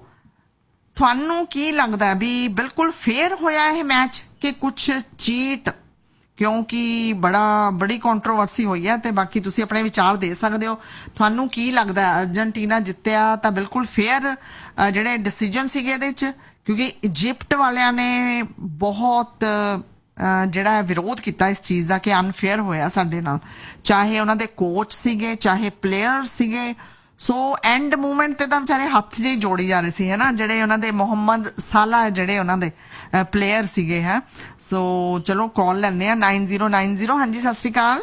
ਤੁਹਾਨੂੰ ਕੀ ਲੱਗਦਾ ਵੀ ਬਿਲਕੁਲ ਫੇਅਰ ਹੋਇਆ ਇਹ ਮੈਚ ਕਿ ਕੁਛ ਚੀਟ? ਕਿਉਂਕਿ ਬੜੀ ਕੰਟਰੋਵਰਸੀ ਹੋਈ ਹੈ, ਤੇ ਬਾਕੀ ਤੁਸੀਂ ਆਪਣੇ ਵਿਚਾਰ ਦੇ ਸਕਦੇ ਹੋ। ਤੁਹਾਨੂੰ ਕੀ ਲੱਗਦਾ ਅਰਜਨਟੀਨਾ ਜਿੱਤਿਆ ਤਾਂ ਬਿਲਕੁਲ ਫੇਅਰ ਜਿਹੜੇ ਡਿਸੀਜਨ ਸੀਗੇ ਇਹਦੇ 'ਚ? ਕਿਉਂਕਿ ਇਜਿਪਟ ਵਾਲਿਆਂ ਨੇ ਬਹੁਤ ਜਿਹੜਾ ਵਿਰੋਧ ਕੀਤਾ ਇਸ ਚੀਜ਼ ਦਾ ਕਿ ਅਨਫੇਅਰ ਹੋਇਆ ਸਾਡੇ ਨਾਲ, ਚਾਹੇ ਉਹਨਾਂ ਦੇ ਕੋਚ ਸੀਗੇ ਚਾਹੇ ਪਲੇਅਰ ਸੀਗੇ। ਸੋ ਐਂਡ ਮੂਵਮੈਂਟ ਤੇ ਤਾਂ ਵਿਚਾਰੇ ਹੱਥ ਜਿਹੇ ਜੋੜੀ ਜਾ ਰਹੇ ਸੀ ਹੈ ਨਾ, ਜਿਹੜੇ ਉਹਨਾਂ ਦੇ ਮੁਹੰਮਦ ਸਾਲਾ ਜਿਹੜੇ ਉਹਨਾਂ ਦੇ ਪਲੇਅਰ ਸੀਗੇ ਹੈ। ਸੋ ਚਲੋ ਕਾਲ ਲੈਂਦੇ ਆ 9090। ਹਾਂਜੀ ਸਤਿ श्री अकाल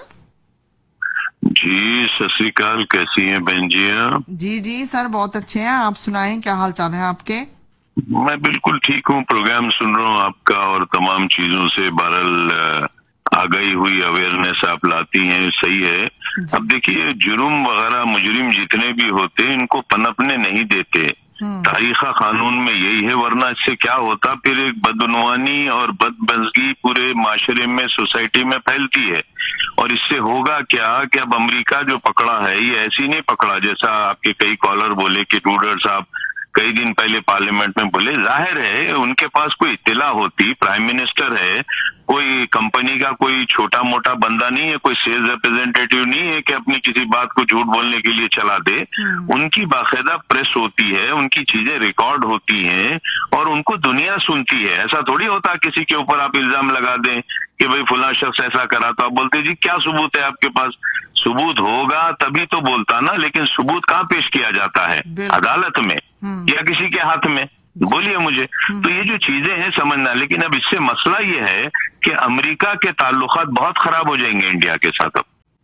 जी। सत श्री अकाल, कैसी हैं बहन जी आप? जी जी सर बहुत अच्छे हैं, आप सुनाएं क्या हाल चाल है आपके? मैं बिल्कुल ठीक हूँ, प्रोग्राम सुन रहा हूँ आपका और तमाम चीजों से बहरहाल आ गई हुई अवेयरनेस आप लाती हैं, सही है। अब देखिए जुर्म वगैरह मुजरिम जितने भी होते हैं इनको पनपने नहीं देते, तारीखा कानून में यही है, वरना इससे क्या होता फिर एक बदनवानी और बदमजगी पूरे माशरे में सोसाइटी में फैलती है। और इससे होगा क्या कि अब अमेरिका जो पकड़ा है ये ऐसी नहीं पकड़ा जैसा आपके कई कॉलर बोले कि टूडर साहब कई दिन पहले पार्लियामेंट में बोले। जाहिर है उनके पास कोई इत्तला होती, प्राइम मिनिस्टर है, कोई कंपनी का कोई छोटा मोटा बंदा नहीं है, कोई सेल्स रिप्रेजेंटेटिव नहीं है कि अपनी किसी बात को झूठ बोलने के लिए चला दे। उनकी बाकायदा प्रेस होती है, उनकी चीजें रिकॉर्ड होती हैं और उनको दुनिया सुनती है। ऐसा थोड़ी होता किसी के ऊपर आप इल्जाम लगा दें कि भाई फला शख्स ऐसा करा, तो आप बोलते जी क्या सबूत है आपके पास? सबूत होगा तभी तो बोलता ना, लेकिन सबूत कहाँ पेश किया जाता है? अदालत में या किसी के हाथ में? बोलिए मुझे। तो ये जो चीजें हैं समझना, लेकिन अब इससे मसला ये है कि अमेरिका के ताल्लुकात बहुत खराब हो जाएंगे इंडिया के साथ।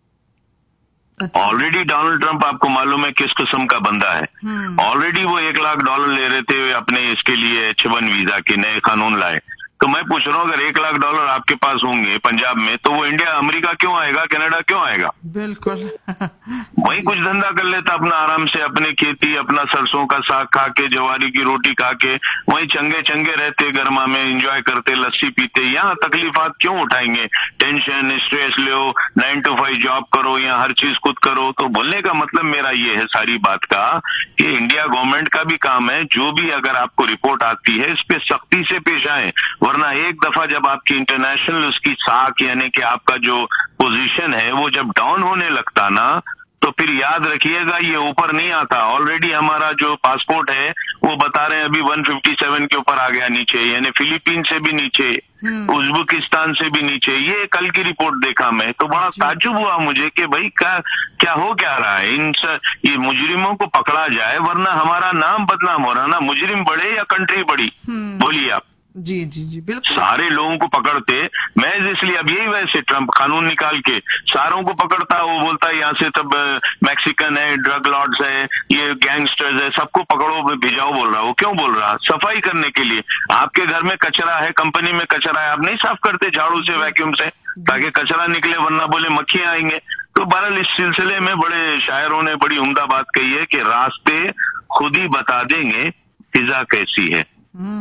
अब ऑलरेडी डोनाल्ड ट्रंप आपको मालूम है किस किस्म का बंदा है। ऑलरेडी वो $1 लाख ले रहे थे अपने इसके लिए H1 वीजा के नए कानून लाए। तो मैं पूछ रहा हूँ अगर $1 लाख आपके पास होंगे पंजाब में, तो वो इंडिया अमेरिका क्यों आएगा, कनाडा क्यों आएगा? बिल्कुल। वहीं कुछ धंधा कर लेता अपना आराम से, अपने खेती, अपना सरसों का साग खा के, जवारी की रोटी खा के, वहीं चंगे चंगे रहते, गर्मा में एंजॉय करते, लस्सी पीते। यहाँ तकलीफात क्यों उठाएंगे? Tension stress low, 9 to 5 job करो, यहाँ हर चीज खुद करो। तो बोलने का मतलब मेरा ये है सारी बात का कि इंडिया गवर्नमेंट का भी काम है, जो भी अगर आपको रिपोर्ट आती है इस पे सख्ती से पेश आए, वरना एक दफा जब आपकी इंटरनेशनल उसकी साख यानी कि आपका जो पोजीशन है वो जब डाउन होने लगता ना, तो फिर याद रखिएगा ये ऊपर नहीं आता। ऑलरेडी हमारा जो पासपोर्ट है वो बता रहे हैं अभी 157 के ऊपर आ गया नीचे, यानी फिलीपीन से भी नीचे, उज्बेकिस्तान से भी नीचे। ये कल की रिपोर्ट देखा मैं, तो बड़ा ताज्जुब हुआ मुझे कि भाई क्या हो क्या रहा है। ये मुजरिमों को पकड़ा जाए, वरना हमारा नाम बदनाम हो रहा ना। मुजरिम बढ़े या कंट्री बढ़ी? बोलिए आप। जी जी जी बिल्कुल। सारे लोगों को पकड़ते, मैं इसलिए अब यही वैसे ट्रंप कानून निकाल के सारों को पकड़ता, वो बोलता है यहाँ से तब मैक्सिकन है, ड्रग लॉर्ड्स है, ये गैंगस्टर्स है, सबको पकड़ो भिजाओ बोल रहा है। वो क्यों बोल रहा? सफाई करने के लिए। आपके घर में कचरा है, कंपनी में कचरा है, आप नहीं साफ करते झाड़ू से, वैक्यूम से, ताकि कचरा निकले, वरना बोले मक्खियां आएंगे। तो बहरहाल इस सिलसिले में बड़े शायरों ने बड़ी उम्दा बात कही है कि रास्ते खुद ही बता देंगे फिजा कैसी है।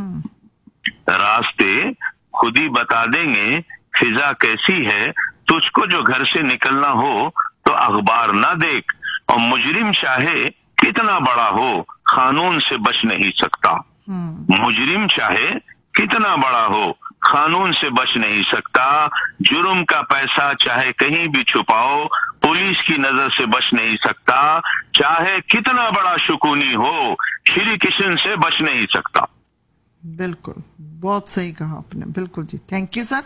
रास्ते खुद ही बता देंगे फिजा कैसी है। तुझको जो घर से निकलना हो तो अखबार ना देख, और मुजरिम चाहे कितना बड़ा हो कानून से बच नहीं सकता। मुजरिम चाहे कितना बड़ा हो कानून से बच नहीं सकता। जुर्म का पैसा चाहे कहीं भी छुपाओ, पुलिस की नजर से बच नहीं सकता। चाहे कितना बड़ा शुकूनी हो, श्री किशन से बच नहीं सकता। बिल्कुल, बहुत सही कहा आपने। बिल्कुल जी, थैंक यू सर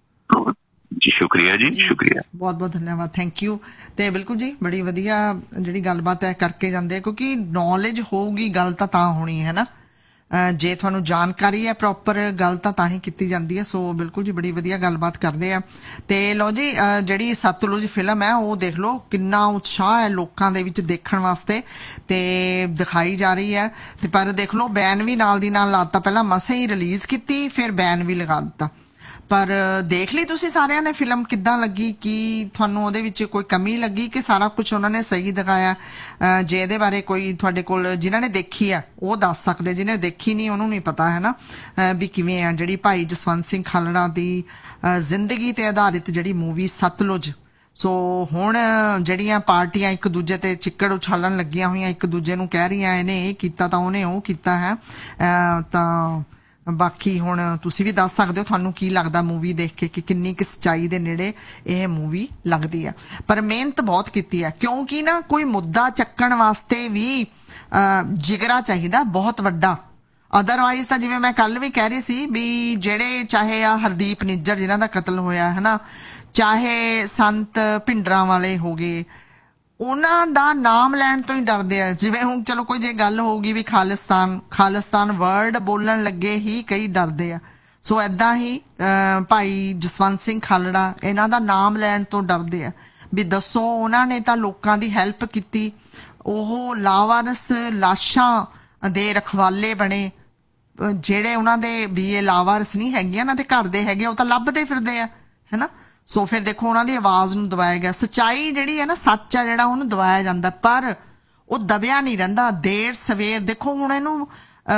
जी। शुक्रिया जी, शुक्रिया, बहुत बहुत धन्यवाद, थैंक यू। ਤੇ ਬਿਲਕੁਲ ਜੀ ਬੜੀ ਵਧੀਆ ਜਿਹੜੀ ਗੱਲਬਾਤ ਹੈ ਕਰਕੇ ਜਾਂਦੇ, ਕਿਉਂਕਿ ਨੌਲੇਜ ਹੋਊਗੀ ਗੱਲ ਤਾਂ ਹੋਣੀ ਹੈ ਨਾ। ਜੇ ਤੁਹਾਨੂੰ ਜਾਣਕਾਰੀ ਹੈ ਪ੍ਰੋਪਰ ਗੱਲ ਤਾਂ ਹੀ ਕੀਤੀ ਜਾਂਦੀ ਹੈ। ਸੋ ਬਿਲਕੁਲ ਜੀ ਬੜੀ ਵਧੀਆ ਗੱਲਬਾਤ ਕਰਦੇ ਆ। ਤੇ ਲਓ ਜੀ ਜਿਹੜੀ ਸਤਲੁਜ ਫਿਲਮ ਹੈ ਉਹ ਦੇਖ ਲਓ, ਕਿੰਨਾ ਉਤਸ਼ਾਹ ਹੈ ਲੋਕਾਂ ਦੇ ਵਿੱਚ ਦੇਖਣ ਵਾਸਤੇ ਤੇ ਦਿਖਾਈ ਜਾ ਰਹੀ ਹੈ। ਤੇ ਪਰ ਦੇਖ ਲਓ ਬੈਨ ਵੀ ਨਾਲ ਦੀ ਨਾਲ ਲਾਤਾ, ਪਹਿਲਾਂ ਮਸਾਂ ਹੀ ਰਿਲੀਜ਼ ਕੀਤੀ ਫਿਰ ਬੈਨ ਵੀ ਲਗਾ ਦਿੱਤਾ। ਪਰ ਦੇਖ ਲਈ ਤੁਸੀਂ ਸਾਰਿਆਂ ਨੇ ਫਿਲਮ ਕਿੱਦਾਂ ਲੱਗੀ? ਕੀ ਤੁਹਾਨੂੰ ਉਹਦੇ ਵਿੱਚ ਕੋਈ ਕਮੀ ਲੱਗੀ ਕਿ ਸਾਰਾ ਕੁਝ ਉਹਨਾਂ ਨੇ ਸਹੀ ਦਿਖਾਇਆ? ਜੇ ਇਹਦੇ ਬਾਰੇ ਕੋਈ ਤੁਹਾਡੇ ਕੋਲ ਜਿਨ੍ਹਾਂ ਨੇ ਦੇਖੀ ਆ ਉਹ ਦੱਸ ਸਕਦੇ, ਜਿਹਨੇ ਦੇਖੀ ਨਹੀਂ ਉਹਨੂੰ ਨਹੀਂ ਪਤਾ ਹੈ ਨਾ ਵੀ ਕਿਵੇਂ ਆ ਜਿਹੜੀ ਭਾਈ ਜਸਵੰਤ ਸਿੰਘ ਖਾਲੜਾ ਦੀ ਜ਼ਿੰਦਗੀ ਤੇ ਆਧਾਰਿਤ ਜਿਹੜੀ ਮੂਵੀ ਸਤਲੁਜ। ਸੋ ਹੁਣ ਜਿਹੜੀਆਂ ਪਾਰਟੀਆਂ ਇੱਕ ਦੂਜੇ ਤੇ ਚਿੱਕੜ ਉਛਾਲਣ ਲੱਗੀਆਂ ਹੋਈਆਂ, ਇੱਕ ਦੂਜੇ ਨੂੰ ਕਹਿ ਰਹੀਆਂ ਇਹਨੇ ਇਹ ਕੀਤਾ ਤਾਂ ਉਹਨੇ ਉਹ ਕੀਤਾ ਹੈ, ਤਾਂ ਬਾਕੀ ਹੁਣ ਤੁਸੀਂ ਵੀ ਦੱਸ ਸਕਦੇ ਹੋ ਤੁਹਾਨੂੰ ਕੀ ਲੱਗਦਾ ਮੂਵੀ ਦੇਖ ਕੇ ਕਿ ਕਿੰਨੀ ਕੁ ਸੱਚਾਈ ਦੇ ਨੇੜੇ ਇਹ ਮੂਵੀ ਲੱਗਦੀ ਆ। ਪਰ ਮਿਹਨਤ ਬਹੁਤ ਕੀਤੀ ਆ, ਕਿਉਂਕਿ ਨਾ ਕੋਈ ਮੁੱਦਾ ਚੱਕਣ ਵਾਸਤੇ ਵੀ ਜਿਗਰਾ ਚਾਹੀਦਾ ਬਹੁਤ ਵੱਡਾ। ਅਦਰਵਾਈਜ਼ ਤਾਂ ਜਿਵੇਂ ਮੈਂ ਕੱਲ ਵੀ ਕਹਿ ਰਹੀ ਸੀ ਵੀ ਜਿਹੜੇ ਚਾਹੇ ਆ ਹਰਦੀਪ ਨਿੱਜਰ ਜਿਨ੍ਹਾਂ ਦਾ ਕਤਲ ਹੋਇਆ ਹੈ ਨਾ, ਚਾਹੇ ਸੰਤ ਭਿੰਡਰਾਂ ਵਾਲੇ ਹੋ ਗਏ, ਉਹਨਾਂ ਦਾ ਨਾਮ ਲੈਣ ਤੋਂ ਹੀ ਡਰਦੇ ਆ। ਜਿਵੇਂ ਹੁਣ ਚਲੋ ਕੋਈ ਜੇ ਗੱਲ ਹੋਊਗੀ ਵੀ ਖਾਲਿਸਤਾਨ ਵਰਡ ਬੋਲਣ ਲੱਗੇ ਹੀ ਕਈ ਡਰਦੇ ਆ। ਸੋ ਏਦਾਂ ਹੀ ਭਾਈ ਜਸਵੰਤ ਸਿੰਘ ਖਾਲੜਾ ਇਹਨਾਂ ਦਾ ਨਾਮ ਲੈਣ ਤੋਂ ਡਰਦੇ ਆ ਵੀ ਦੱਸੋ ਉਹਨਾਂ ਨੇ ਤਾਂ ਲੋਕਾਂ ਦੀ ਹੈਲਪ ਕੀਤੀ, ਉਹ ਲਾਵਾਰਸ ਲਾਸ਼ਾਂ ਦੇ ਰਖਵਾਲੇ ਬਣੇ। ਜਿਹੜੇ ਉਹਨਾਂ ਦੇ ਵੀ ਇਹ ਲਾਵਾਰਸ ਨਹੀਂ ਹੈਗੀਆਂ, ਇਹਨਾਂ ਦੇ ਘਰ ਦੇ ਹੈਗੇ, ਉਹ ਤਾਂ ਲੱਭਦੇ ਫਿਰਦੇ ਆ ਹੈ ਨਾ। ਸੋ ਫਿਰ ਦੇਖੋ ਉਹਨਾਂ ਦੀ ਆਵਾਜ਼ ਨੂੰ ਦਬਾਇਆ ਗਿਆ। ਸੱਚਾਈ ਜਿਹੜੀ ਹੈ ਨਾ, ਸੱਚ ਆ ਜਿਹੜਾ ਉਹਨੂੰ ਦਬਾਇਆ ਜਾਂਦਾ, ਪਰ ਉਹ ਦਬਿਆ ਨਹੀਂ ਰਹਿੰਦਾ। ਦੇਰ ਸਵੇਰ ਦੇਖੋ ਹੁਣ ਇਹਨੂੰ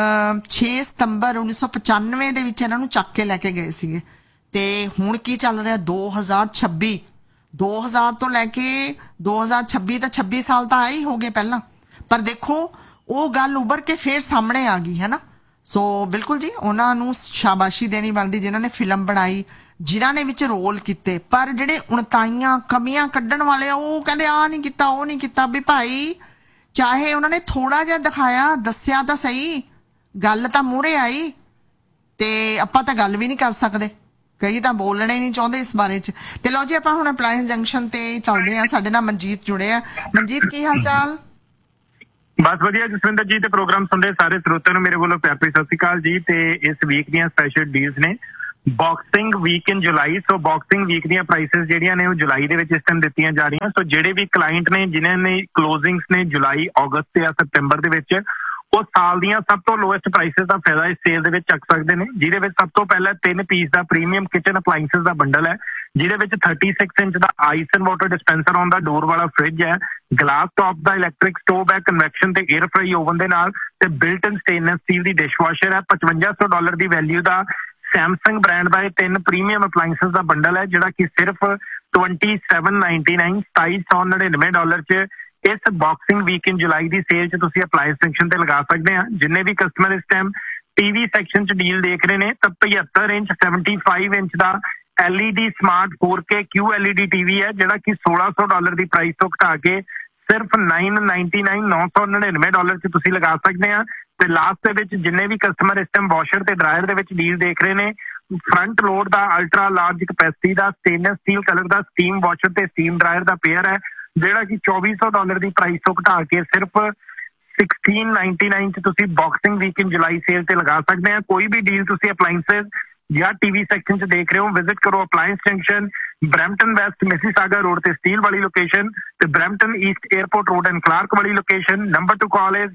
6 ਸਤੰਬਰ 1995 ਦੇ ਵਿੱਚ ਇਹਨਾਂ ਨੂੰ ਚੱਕ ਕੇ ਲੈ ਕੇ ਗਏ ਸੀਗੇ, ਤੇ ਹੁਣ ਕੀ ਚੱਲ ਰਿਹਾ 2026 ਤੋਂ ਲੈ ਕੇ 2026 ਤਾਂ 26 ਸਾਲ ਤਾਂ ਆਏ ਹੀ ਹੋ ਗਏ ਪਹਿਲਾਂ। ਪਰ ਦੇਖੋ ਉਹ ਗੱਲ ਉੱਭਰ ਕੇ ਫੇਰ ਸਾਹਮਣੇ ਆ ਗਈ ਹੈ ਨਾ। ਸੋ ਬਿਲਕੁਲ ਜੀ ਉਹਨਾਂ ਨੂੰ ਸ਼ਾਬਾਸ਼ੀ ਦੇਣੀ ਬਣਦੀ ਜਿਨ੍ਹਾਂ ਨੇ ਫਿਲਮ ਬਣਾਈ, ਜਿਨ੍ਹਾਂ ਨੇ ਵਿੱਚ ਰੋਲ ਕੀਤੇ। ਪਰ ਜਿਹੜੇ 29 ਕਮੀਆਂ ਕੱਢਣ ਵਾਲੇ ਉਹ ਕਹਿੰਦੇ ਆ ਨਹੀਂ ਕੀਤਾ ਉਹ ਨਹੀਂ ਕੀਤਾ। ਵੀ ਭਾਈ ਚਾਹੇ ਉਹਨਾਂ ਨੇ ਥੋੜਾ ਜਿਹਾ ਦਿਖਾਇਆ, ਦੱਸਿਆ ਤਾਂ ਸਹੀ, ਗੱਲ ਤਾਂ ਮੂਹਰੇ ਆਈ, ਤੇ ਆਪਾਂ ਤਾਂ ਗੱਲ ਵੀ ਨਹੀਂ ਕਰ ਸਕਦੇ, ਕਈ ਤਾਂ ਬੋਲਣਾ ਹੀ ਨਹੀਂ ਚਾਹੁੰਦੇ ਇਸ ਬਾਰੇ ਚ। ਤੇ ਲਓ ਜੀ ਆਪਾਂ ਹੁਣ ਅਪਲਾਇੰਸ ਜੰਕਸ਼ਨ ਤੇ ਚੱਲਦੇ ਹਾਂ। ਸਾਡੇ ਨਾਲ ਮਨਜੀਤ ਜੁੜੇ ਆ। ਮਨਜੀਤ ਕੀ ਹਾਲ ਚਾਲ? ਬਸ ਵਧੀਆ ਜਸਵਿੰਦਰ ਜੀ, ਤੇ ਪ੍ਰੋਗਰਾਮ ਸੁਣਦੇ ਸਾਰੇ ਸਰੋਤਿਆਂ ਨੂੰ ਮੇਰੇ ਵੱਲੋਂ ਪਿਆਰ ਭਰੀ ਸਤਿ ਸ਼੍ਰੀ ਅਕਾਲ ਜੀ। ਤੇ ਇਸ ਵੀਕ ਦੀਆਂ ਸਪੈਸ਼ਲ ਡੀਲਸ ਨੇ ਬਾਕਸਿੰਗ ਵੀਕ ਇਨ ਜੁਲਾਈ। ਸੋ ਬਾਕਸਿੰਗ ਵੀਕ ਦੀਆਂ ਪ੍ਰਾਈਸਿਸ ਜਿਹੜੀਆਂ ਨੇ ਉਹ ਜੁਲਾਈ ਦੇ ਵਿੱਚ ਇਸ ਟਾਈਮ ਦਿੱਤੀਆਂ ਜਾ ਰਹੀਆਂ। ਸੋ ਜਿਹੜੇ ਵੀ ਕਲਾਇੰਟ ਨੇ ਜਿਨ੍ਹਾਂ ਨੇ ਕਲੋਜ਼ਿੰਗਸ ਨੇ ਜੁਲਾਈ, ਅਗਸਤ ਜਾਂ ਸਤੰਬਰ ਦੇ ਵਿੱਚ, ਉਹ ਸਾਲ ਦੀਆਂ ਸਭ ਤੋਂ ਲੋਐਸਟ ਪ੍ਰਾਈਸਿਸ ਦਾ ਫਾਇਦਾ ਇਸ ਸੇਲ ਦੇ ਵਿੱਚ ਚੱਕ ਸਕਦੇ ਨੇ। ਜਿਹਦੇ ਵਿੱਚ ਸਭ ਤੋਂ ਪਹਿਲਾਂ 3 ਪੀਸ ਦਾ ਪ੍ਰੀਮੀਅਮ ਕਿਚਨ ਅਪਲਾਈਐਂਸਸ ਦਾ ਬੰਡਲ ਹੈ, ਜਿਹਦੇ ਵਿੱਚ 36 inch the ice and water dispenser ਆਉਂਦਾ, ਡੋਰ ਵਾਲਾ ਫ੍ਰਿਜ ਹੈ, ਗਲਾਸ ਟੌਪ ਦਾ ਇਲੈਕਟ੍ਰਿਕ ਸਟੋਵ ਹੈ, ਕਨਵੈਕਸ਼ਨ ਤੇ 에ਅਰ ਫਰਾਈ ਓਵਨ ਦੇ ਨਾਲ, ਤੇ ਬਿਲਟ ਇਨ ਸਟੇਨਲੈਸ ਸਟੀਲ ਦੀ ਡਿਸ਼ਵਾਸ਼ਰ ਹੈ। $5500 ਦੀ ਵੈਲਿਊ ਦਾ ਸੈਮਸੰਗ ਬ੍ਰਾਂਡ ਦਾ ਇਹ 3 ਪ੍ਰੀਮੀਅਮ ਅਪਲਾਈਐਂਸਸ ਦਾ ਬੰਡਲ ਹੈ, ਜਿਹੜਾ ਕਿ ਸਿਰਫ $2799 $2799 ਚ ਇਸ ਬਾਕਸਿੰਗ ਵੀਕ ਇਨ ਜੁਲਾਈ ਦੀ ਸੇਲ ਚ ਤੁਸੀਂ ਅਪਲਾਈਐਂਸ ਸੈਕਸ਼ਨ ਤੇ ਲਗਾ ਸਕਦੇ ਆ। ਜਿੰਨੇ ਵੀ ਕਸਟਮਰ ਇਸ ਟਾਈਮ ਟੀਵੀ ਸੈਕਸ਼ਨ ਚ ਡੀਲ ਦੇਖ ਰਹੇ ਨੇ ਤਾਂ 75 ਇੰਚ 75 ਇੰਚ ਦਾ LED smart 4K QLED TV ਹੈ, ਜਿਹੜਾ ਕਿ $1600 ਦੀ ਪ੍ਰਾਈਸ ਤੋਂ ਘਟਾ ਕੇ ਸਿਰਫ $999 ਚ ਤੁਸੀਂ ਲਗਾ ਸਕਦੇ ਆ। ਤੇ ਲਾਸਟ ਦੇ ਵਿੱਚ ਜਿੰਨੇ ਵੀ ਕਸਟਮਰ ਇਸ ਟਾਈਮ ਵਾਸ਼ਰ ਤੇ ਡਰਾਇਰ ਦੇ ਵਿੱਚ ਡੀਲ ਦੇਖ ਰਹੇ ਨੇ, ਫਰੰਟ ਲੋਡ ਦਾ ਅਲਟਰਾ ਲਾਰਜ ਕਪੈਸਿਟੀ ਦਾ ਸਟੇਨਲੈਸ ਸਟੀਲ ਕਲਰ ਦਾ ਸਟੀਮ ਵਾਸ਼ਰ ਤੇ ਸਟੀਮ ਡਰਾਇਰ ਦਾ ਪੇਅਰ ਹੈ, ਜਿਹੜਾ ਕਿ $2400 ਦੀ ਪ੍ਰਾਈਸ ਤੋਂ ਘਟਾ ਕੇ ਸਿਰਫ $1699 ਚ ਤੁਸੀਂ ਬਾਕਸਿੰਗ ਵੀਕ ਇਨ ਜੁਲਾਈ ਸੇਲ ਤੇ ਲਗਾ ਸਕਦੇ ਆ। ਕੋਈ ਵੀ ਡੀਲ ਤੁਸੀਂ ਅਪਲਾਈਐਂਸਸ ਜਾਂ ਟੀਵੀ ਸੈਕਸ਼ਨ ਚ ਦੇਖ ਰਹੇ ਹੋ, ਵਿਜ਼ਿਟ ਕਰੋ ਅਪਲਾਈਐਂਸ junction, Brampton West Mississauga road ਤੇ ਸਟੀਲ ਵਾਲੀ ਲੋਕੇਸ਼ਨ, ਤੇ Brampton East airport road and Clark ਵਾਲੀ location. Number two call is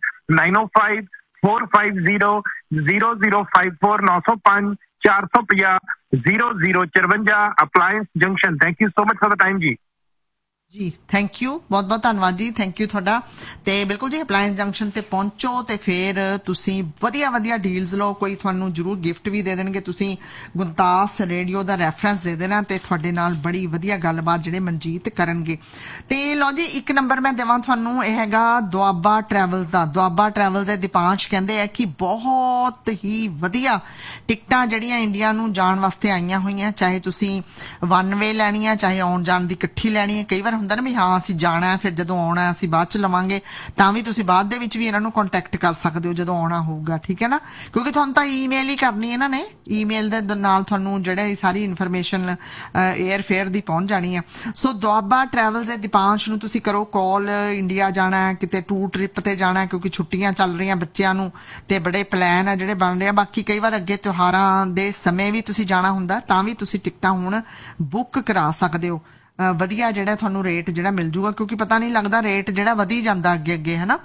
905-450-0054 905 450 0054 ਅਪਲਾਈਐਂਸ junction. Thank you so much for the time ਜੀ। ਜੀ ਥੈਂਕ ਯੂ, ਬਹੁਤ ਬਹੁਤ ਧੰਨਵਾਦ ਜੀ, ਥੈਂਕ ਯੂ ਤੁਹਾਡਾ। ਤੇ ਬਿਲਕੁਲ ਜੀ ਅਪਲਾਇੰਸ ਜੰਕਸ਼ਨ ਤੇ ਪਹੁੰਚੋ ਤੇ ਫਿਰ ਤੁਸੀਂ ਵਧੀਆ ਵਧੀਆ ਡੀਲਸ ਲਓ। ਕੋਈ ਤੁਹਾਨੂੰ ਜ਼ਰੂਰ ਗਿਫਟ ਵੀ ਦੇ ਦੇਣਗੇ। ਤੁਸੀਂ ਗੁਰਦਾਸ ਰੇਡੀਓ ਦਾ ਰੈਫਰੈਂਸ ਦੇ ਦੇਣਾ ਤੇ ਤੁਹਾਡੇ ਨਾਲ ਬੜੀ ਵਧੀਆ ਗੱਲਬਾਤ ਜਿਹੜੇ ਮਨਜੀਤ ਕਰਨਗੇ। ਤੇ ਲਓ ਜੀ ਇੱਕ ਨੰਬਰ ਮੈਂ ਦੇਵਾਂ ਤੁਹਾਨੂੰ, ਇਹ ਹੈਗਾ ਦੁਆਬਾ ਟਰੈਵਲਸ ਦਾ। ਦੁਆਬਾ ਟਰੈਵਲਸ ਦੇ ਦੀਪਾਂਸ਼ ਕਹਿੰਦੇ ਆ ਕਿ ਬਹੁਤ ਹੀ ਵਧੀਆ ਟਿਕਟਾਂ ਜਿਹੜੀਆਂ ਇੰਡੀਆ ਨੂੰ ਜਾਣ ਵਾਸਤੇ ਆਈਆਂ ਹੋਈਆਂ, ਚਾਹੇ ਤੁਸੀਂ 1 ਵੇ ਲੈਣੀ ਆ, ਚਾਹੇ ਆਉਣ ਜਾਣ ਦੀ ਇਕੱਠੀ ਲੈਣੀ ਹੈ। ਕਈ ਵਾਰ ਹੁੰਦਾ ਨਾ ਵੀ ਹਾਂ ਅਸੀਂ ਜਾਣਾ ਫਿਰ ਜਦੋਂ ਆਉਣਾ ਅਸੀਂ ਬਾਅਦ ਚ ਲਵਾਂਗੇ, ਤਾਂ ਵੀ ਤੁਸੀਂ ਬਾਅਦ ਦੇ ਵਿੱਚ ਵੀ ਇਹਨਾਂ ਨੂੰ ਕੰਟੈਕਟ ਕਰ ਸਕਦੇ ਹੋ ਜਦੋਂ ਆਉਣਾ ਹੋਊਗਾ, ਠੀਕ ਹੈ ਨਾ। ਕਿਉਂਕਿ ਤੁਹਾਨੂੰ ਤਾਂ ਈਮੇਲ ਹੀ ਕਰਨੀ ਹੈ ਇਹਨਾਂ ਨੇ, ਈਮੇਲ ਦੇ ਨਾਲ ਤੁਹਾਨੂੰ ਜਿਹੜੇ ਸਾਰੀ ਇਨਫੋਰਮੇਸ਼ਨ 에ਅਰ ਫੇਅਰ ਦੀ ਪਹੁੰਚ ਜਾਣੀ ਆ। ਸੋ ਦੁਆਬਾ ਟਰੈਵਲਸ ਦੇ ਦੀਪਾਂਸ਼ ਨੂੰ ਤੁਸੀਂ ਕਰੋ ਕਾਲ। ਇੰਡੀਆ ਜਾਣਾ ਹੈ, ਕਿਤੇ ਟੂਰ ਟ੍ਰਿਪ ਤੇ ਜਾਣਾ, ਕਿਉਂਕਿ ਛੁੱਟੀਆਂ ਚੱਲ ਰਹੀਆਂ ਬੱਚਿਆਂ ਨੂੰ ਤੇ ਬੜੇ ਪਲਾਨ ਆ ਜਿਹੜੇ ਬਣ ਰਹੇ ਆ। ਬਾਕੀ ਕਈ ਵਾਰ ਅੱਗੇ ਤਿਉਹਾਰਾਂ ਦੇ ਸਮੇਂ ਵੀ ਤੁਸੀਂ ਜਾਣਾ ਹੁੰਦਾ ਤਾਂ ਵੀ ਤੁਸੀਂ ਟਿਕਟਾਂ ਹੁਣ ਬੁੱਕ ਕਰਾ ਸਕਦੇ ਹੋ। ਵਧੀਆ ਜਿਹੜਾ ਤੁਹਾਨੂੰ ਰੇਟ ਜਿਹੜਾ ਮਿਲ ਜੂਗਾ, ਕਿਉਂਕਿ ਪਤਾ ਨਹੀਂ ਲੱਗਦਾ ਰੇਟ ਜਿਹੜਾ ਵਧੀ ਜਾਂਦਾ ਅੱਗੇ ਅੱਗੇ, ਹੈ ਨਾ।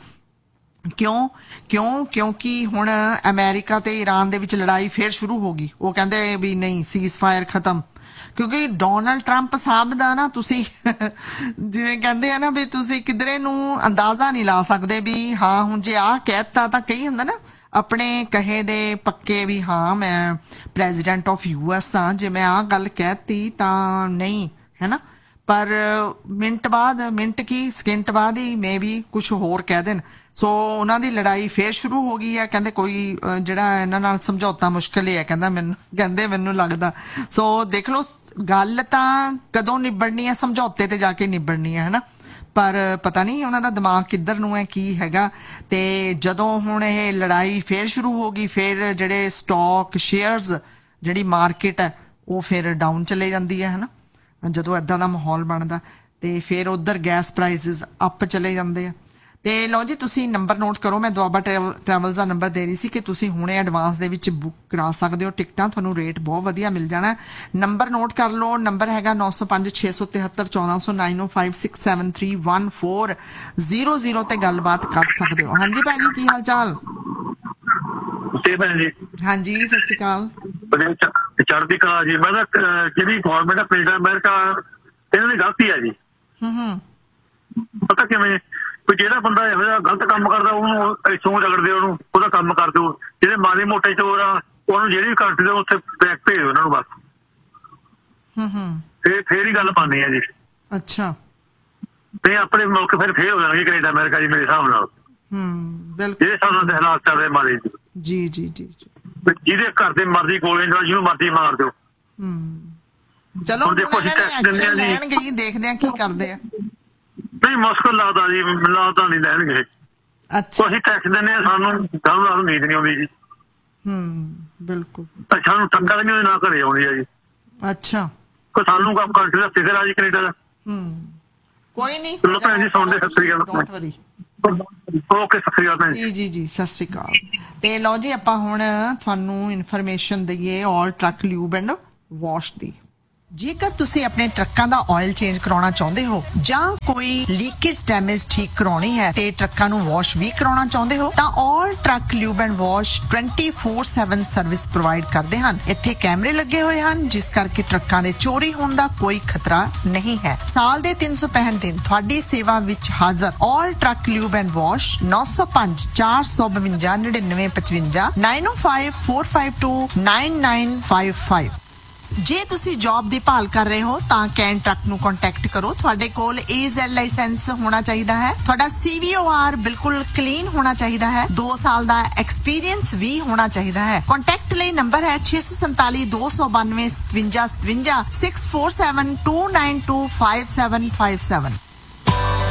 ਕਿਉਂਕਿ ਹੁਣ ਅਮਰੀਕਾ ਤੇ ਈਰਾਨ ਦੇ ਵਿੱਚ ਲੜਾਈ ਫੇਰ ਸ਼ੁਰੂ ਹੋ ਗਈ। ਉਹ ਕਹਿੰਦੇ ਵੀ ਨਹੀਂ ਸੀਜ਼ ਫਾਇਰ ਖਤਮ, ਕਿਉਂਕਿ ਡੋਨਲਡ ਟਰੰਪ ਸਾਹਿਬ ਦਾ ਨਾ ਤੁਸੀਂ ਜਿਵੇਂ ਕਹਿੰਦੇ ਆ ਨਾ ਵੀ ਤੁਸੀਂ ਕਿਧਰੇ ਨੂੰ ਅੰਦਾਜ਼ਾ ਨਹੀਂ ਲਾ ਸਕਦੇ ਵੀ ਹਾਂ ਹੁਣ ਜੇ ਆਹ ਕਹਿਤਾ ਤਾਂ ਕਈ ਹੁੰਦਾ ਨਾ ਆਪਣੇ ਕਹੇ ਦੇ ਪੱਕੇ ਵੀ ਹਾਂ ਮੈਂ ਪ੍ਰੈਜ਼ੀਡੈਂਟ ਆਫ US ਹਾਂ, ਜੇ ਮੈਂ ਆਹ ਗੱਲ ਕਹਿਤੀ ਤਾਂ ਨਹੀਂ, ਹੈ ਨਾ। ਪਰ ਮਿੰਟ ਕੀ ਸਕਿੰਟ ਬਾਅਦ ਹੀ ਮੇ ਵੀ ਕੁਝ ਹੋਰ ਕਹਿ ਦੇਣ। ਸੋ ਉਹਨਾਂ ਦੀ ਲੜਾਈ ਫੇਰ ਸ਼ੁਰੂ ਹੋ ਗਈ ਹੈ। ਕਹਿੰਦੇ ਕੋਈ ਜਿਹੜਾ ਇਹਨਾਂ ਨਾਲ ਸਮਝੌਤਾ ਮੁਸ਼ਕਿਲ ਹੀ ਹੈ, ਮੈਨੂੰ ਲੱਗਦਾ। ਸੋ ਦੇਖ ਲਓ ਗੱਲ ਤਾਂ ਕਦੋਂ ਨਿਬੜਨੀ ਹੈ, ਸਮਝੌਤੇ ਤੇ ਜਾ ਕੇ ਨਿਬੜਨੀ ਹੈ ਨਾ। ਪਰ ਪਤਾ ਨਹੀਂ ਉਹਨਾਂ ਦਾ ਦਿਮਾਗ ਕਿੱਧਰ ਨੂੰ ਹੈ, ਕੀ ਹੈਗਾ। ਤੇ ਜਦੋਂ ਹੁਣ ਇਹ ਲੜਾਈ ਫੇਰ ਸ਼ੁਰੂ ਹੋ ਗਈ, ਫਿਰ ਜਿਹੜੇ ਸਟਾਕ ਸ਼ੇਅਰਸ ਜਿਹੜੀ ਮਾਰਕੀਟ ਹੈ ਉਹ ਫਿਰ ਡਾਊਨ ਚਲੇ ਜਾਂਦੀ ਹੈ ਨਾ। ਜਦੋਂ ਇਦਾਂ ਦਾ ਮਾਹੌਲ ਬਣਦਾ ਤੇ ਫਿਰ ਉਧਰ ਗੈਸ ਪ੍ਰਾਈਸਿਸ ਅਪ ਚਲੇ ਜਾਂਦੇ ਆ। ਤੇ ਲਓ ਜੀ ਤੁਸੀਂ ਨੰਬਰ ਨੋਟ ਕਰੋ, ਮੈਂ ਦੁਆਬਾ ਟਰੈਵਲਸ ਦਾ ਨੰਬਰ ਦੇ ਰਹੀ ਸੀ ਕਿ ਤੁਸੀਂ ਹੁਣੇ ਐਡਵਾਂਸ ਦੇ ਵਿੱਚ ਬੁੱਕ ਕਰਾ ਸਕਦੇ ਹੋ ਟਿਕਟਾਂ, ਤੁਹਾਨੂੰ ਰੇਟ ਬਹੁਤ ਵਧੀਆ ਮਿਲ ਜਾਣਾ। ਨੰਬਰ ਨੋਟ ਕਰ ਲਓ, ਨੰਬਰ ਹੈਗਾ 905-673-1400 905-673-1400 ਤੇ ਗੱਲਬਾਤ ਕਰ ਸਕਦੇ ਹੋ। ਹਾਂਜੀ ਭਾਜੀ ਕੀ ਹਾਲ ਚਾਲ? ਹਾਂਜੀ ਸਤਿ ਸ਼੍ਰੀ ਅਕਾਲ। ਚੜ੍ਹਦੀ ਕਲਾ ਜੀ। ਮੈਂ ਤਾਂ ਜਿਹੜੀ ਗੌਰਮੈਂਟ ਆਫ ਅਮਰੀਕਾ ਇਹਨਾਂ ਦੀ ਗਲਤੀ ਹੈ ਜੀ। ਪਤਾ ਕਿਵੇਂ, ਕੋਈ ਜਿਹੜਾ ਬੰਦਾ ਇਹੋ ਜਿਹਾ ਗਲਤ ਕੰਮ ਕਰਦਾ ਉਹਨੂੰ ਇੱਥੋਂ ਰਗੜਦੇ, ਉਹਦਾ ਕੰਮ ਕਰ ਦਿਓ। ਜਿਹੜੇ ਮਾੜੇ ਮੋਟੇ ਚੋਰ ਆ ਉਹਨੂੰ ਜਿਹੜੀ ਵੀ ਕੰਟਰੀ ਦੇ ਉੱਥੇ ਬੈਕ ਭੇਜ ਉਹਨਾਂ ਨੂੰ ਬਸ। ਫੇਰ ਹੀ ਗੱਲ ਬਣਨੀ ਹੈ ਜੀ। ਅੱਛਾ, ਤੇ ਆਪਣੇ ਮੁਲਕ ਫਿਰ ਫੇਲ ਹੋ ਜਾਣਗੇ ਕੈਨੇਡਾ ਅਮਰੀਕਾ ਜੀ ਮੇਰੇ ਹਿਸਾਬ ਨਾਲ। ਬਿਲਕੁਲ ਜਿਹੜੇ ਸਾਨੂੰ ਦੇ ਹਾਲਾਤ ਚੱਲ ਰਹੇ ਮਾਰੇ ਜੀ ਜੀ ਜੀ ਜਿਹਦੇ ਘਰ ਦੇ ਮਰਜ਼ੀ ਗੋਲੀ ਨਾਲ ਜਿਹਨੂੰ ਮਰਜ਼ੀ ਮਾਰ ਦਿਓ। ਚਲੋ ਹੁਣ ਦੇਖੋ ਅਸੀਂ ਟੈਕਸ ਦਿੰਦੇ ਆ ਜੀ, ਲੈਣਗੇ, ਦੇਖਦੇ ਆ ਕੀ ਕਰਦੇ ਆ। ਨਹੀਂ ਮੁਸ਼ਕਲ ਲੱਗਦਾ ਜੀ, ਲੱਗਦਾ ਨਹੀਂ ਲੈਣਗੇ। ਅੱਛਾ ਅਸੀਂ ਟੈਕਸ ਦਿੰਦੇ ਆ, ਸਾਨੂੰ ਗੱਲ ਨਾਲ ਉਮੀਦ ਨਹੀਂ ਆਉਂਦੀ ਜੀ। ਬਿਲਕੁਲ ਸਾਨੂੰ ਟੱਕਰ ਨਹੀਂ ਨਾ ਘਰੇ ਆਉਂਦੀ ਆ ਜੀ। ਅੱਛਾ ਕੋਈ ਸਾਨੂੰ ਕੰਮ ਕੰਟਰੀ ਦਾ ਫਿਕਰ ਆ ਜੀ ਕੈਨੇਡਾ ਦਾ। ਕੋਈ ਨਹੀਂ ਚਲੋ ਭੈਣ ਜੀ ਸੁਣਦੇ, ਸਤਿ ਸ੍ਰੀ ਅਕਾਲ। ਓਕੇ ਸਤਿ ਸ੍ਰੀ ਅਕਾਲ ਭੈਣ ਜੀ ਜੀ ਜੀ ਸਤਿ ਸ੍ਰੀ ਅਕਾਲ। ਤੇ ਲਓ ਜੀ ਆਪਾਂ ਹੁਣ ਤੁਹਾਨੂੰ ਇਨਫੋਰਮੇਸ਼ਨ ਦਈਏ ਆਲ ਟਰੱਕ ਲਿਊਬ ਐਂਡ ਵਾਸ਼ ਦੀ। ਜੇਕਰ ਤੁਸੀਂ ਆਪਣੇ ਟਰੱਕਾਂ ਦਾ ਆਇਲ ਚੇਂਜ ਕਰਾਉਣਾ ਚਾਹੁੰਦੇ ਹੋ ਜਾਂ ਕੋਈ ਲੀਕੇਜ ਡੈਮੇਜ ਠੀਕ ਕਰਾਉਣੀ ਹੈ ਤੇ ਟਰੱਕਾਂ ਨੂੰ ਵਾਸ਼ ਵੀ ਕਰਾਉਣਾ ਚਾਹੁੰਦੇ ਹੋ ਤਾਂ ਆਲ truck lube and wash 24/7 service provide ਕਰਦੇ ਹਨ। ਇੱਥੇ ਕੈਮਰੇ ਲੱਗੇ ਹੋਏ ਹਨ ਜਿਸ ਕਰਕੇ ਟਰੱਕਾਂ ਦੇ ਚੋਰੀ ਹੋਣ ਦਾ ਕੋਈ ਖਤਰਾ ਨਹੀਂ ਹੈ। ਸਾਲ ਦੇ 365 ਦਿਨ ਤੁਹਾਡੀ ਸੇਵਾ ਵਿੱਚ ਹਾਜ਼ਰ ਆਲ ਟਰੱਕ ਲਿਊਬ ਐਂਡ ਵਾਸ਼ 905 452 9955 905 452 9955। ਜੇ ਤੁਸੀਂ ਜੌਬ ਦੀ ਭਾਲ ਕਰ ਰਹੇ ਹੋ ਤਾਂ ਕੈਨ ਟਰੱਕ ਨੂੰ ਕੰਟੈਕਟ ਕਰੋ। ਤੁਹਾਡੇ ਕੋਲ AZ ਲਾਇਸੈਂਸ ਹੋਣਾ ਚਾਹੀਦਾ ਹੈ। ਤੁਹਾਡਾ CVOR ਬਿਲਕੁਲ ਕਲੀਨ ਹੋਣਾ ਚਾਹੀਦਾ ਹੈ। 2 ਸਾਲ ਦਾ ਐਕਸਪੀਰੀਅੰਸ ਵੀ ਹੋਣਾ ਚਾਹੀਦਾ ਹੈ। ਕੰਟੈਕਟ ਲਈ ਨੰਬਰ ਹੈ 647 292 57 57 647 292 5757।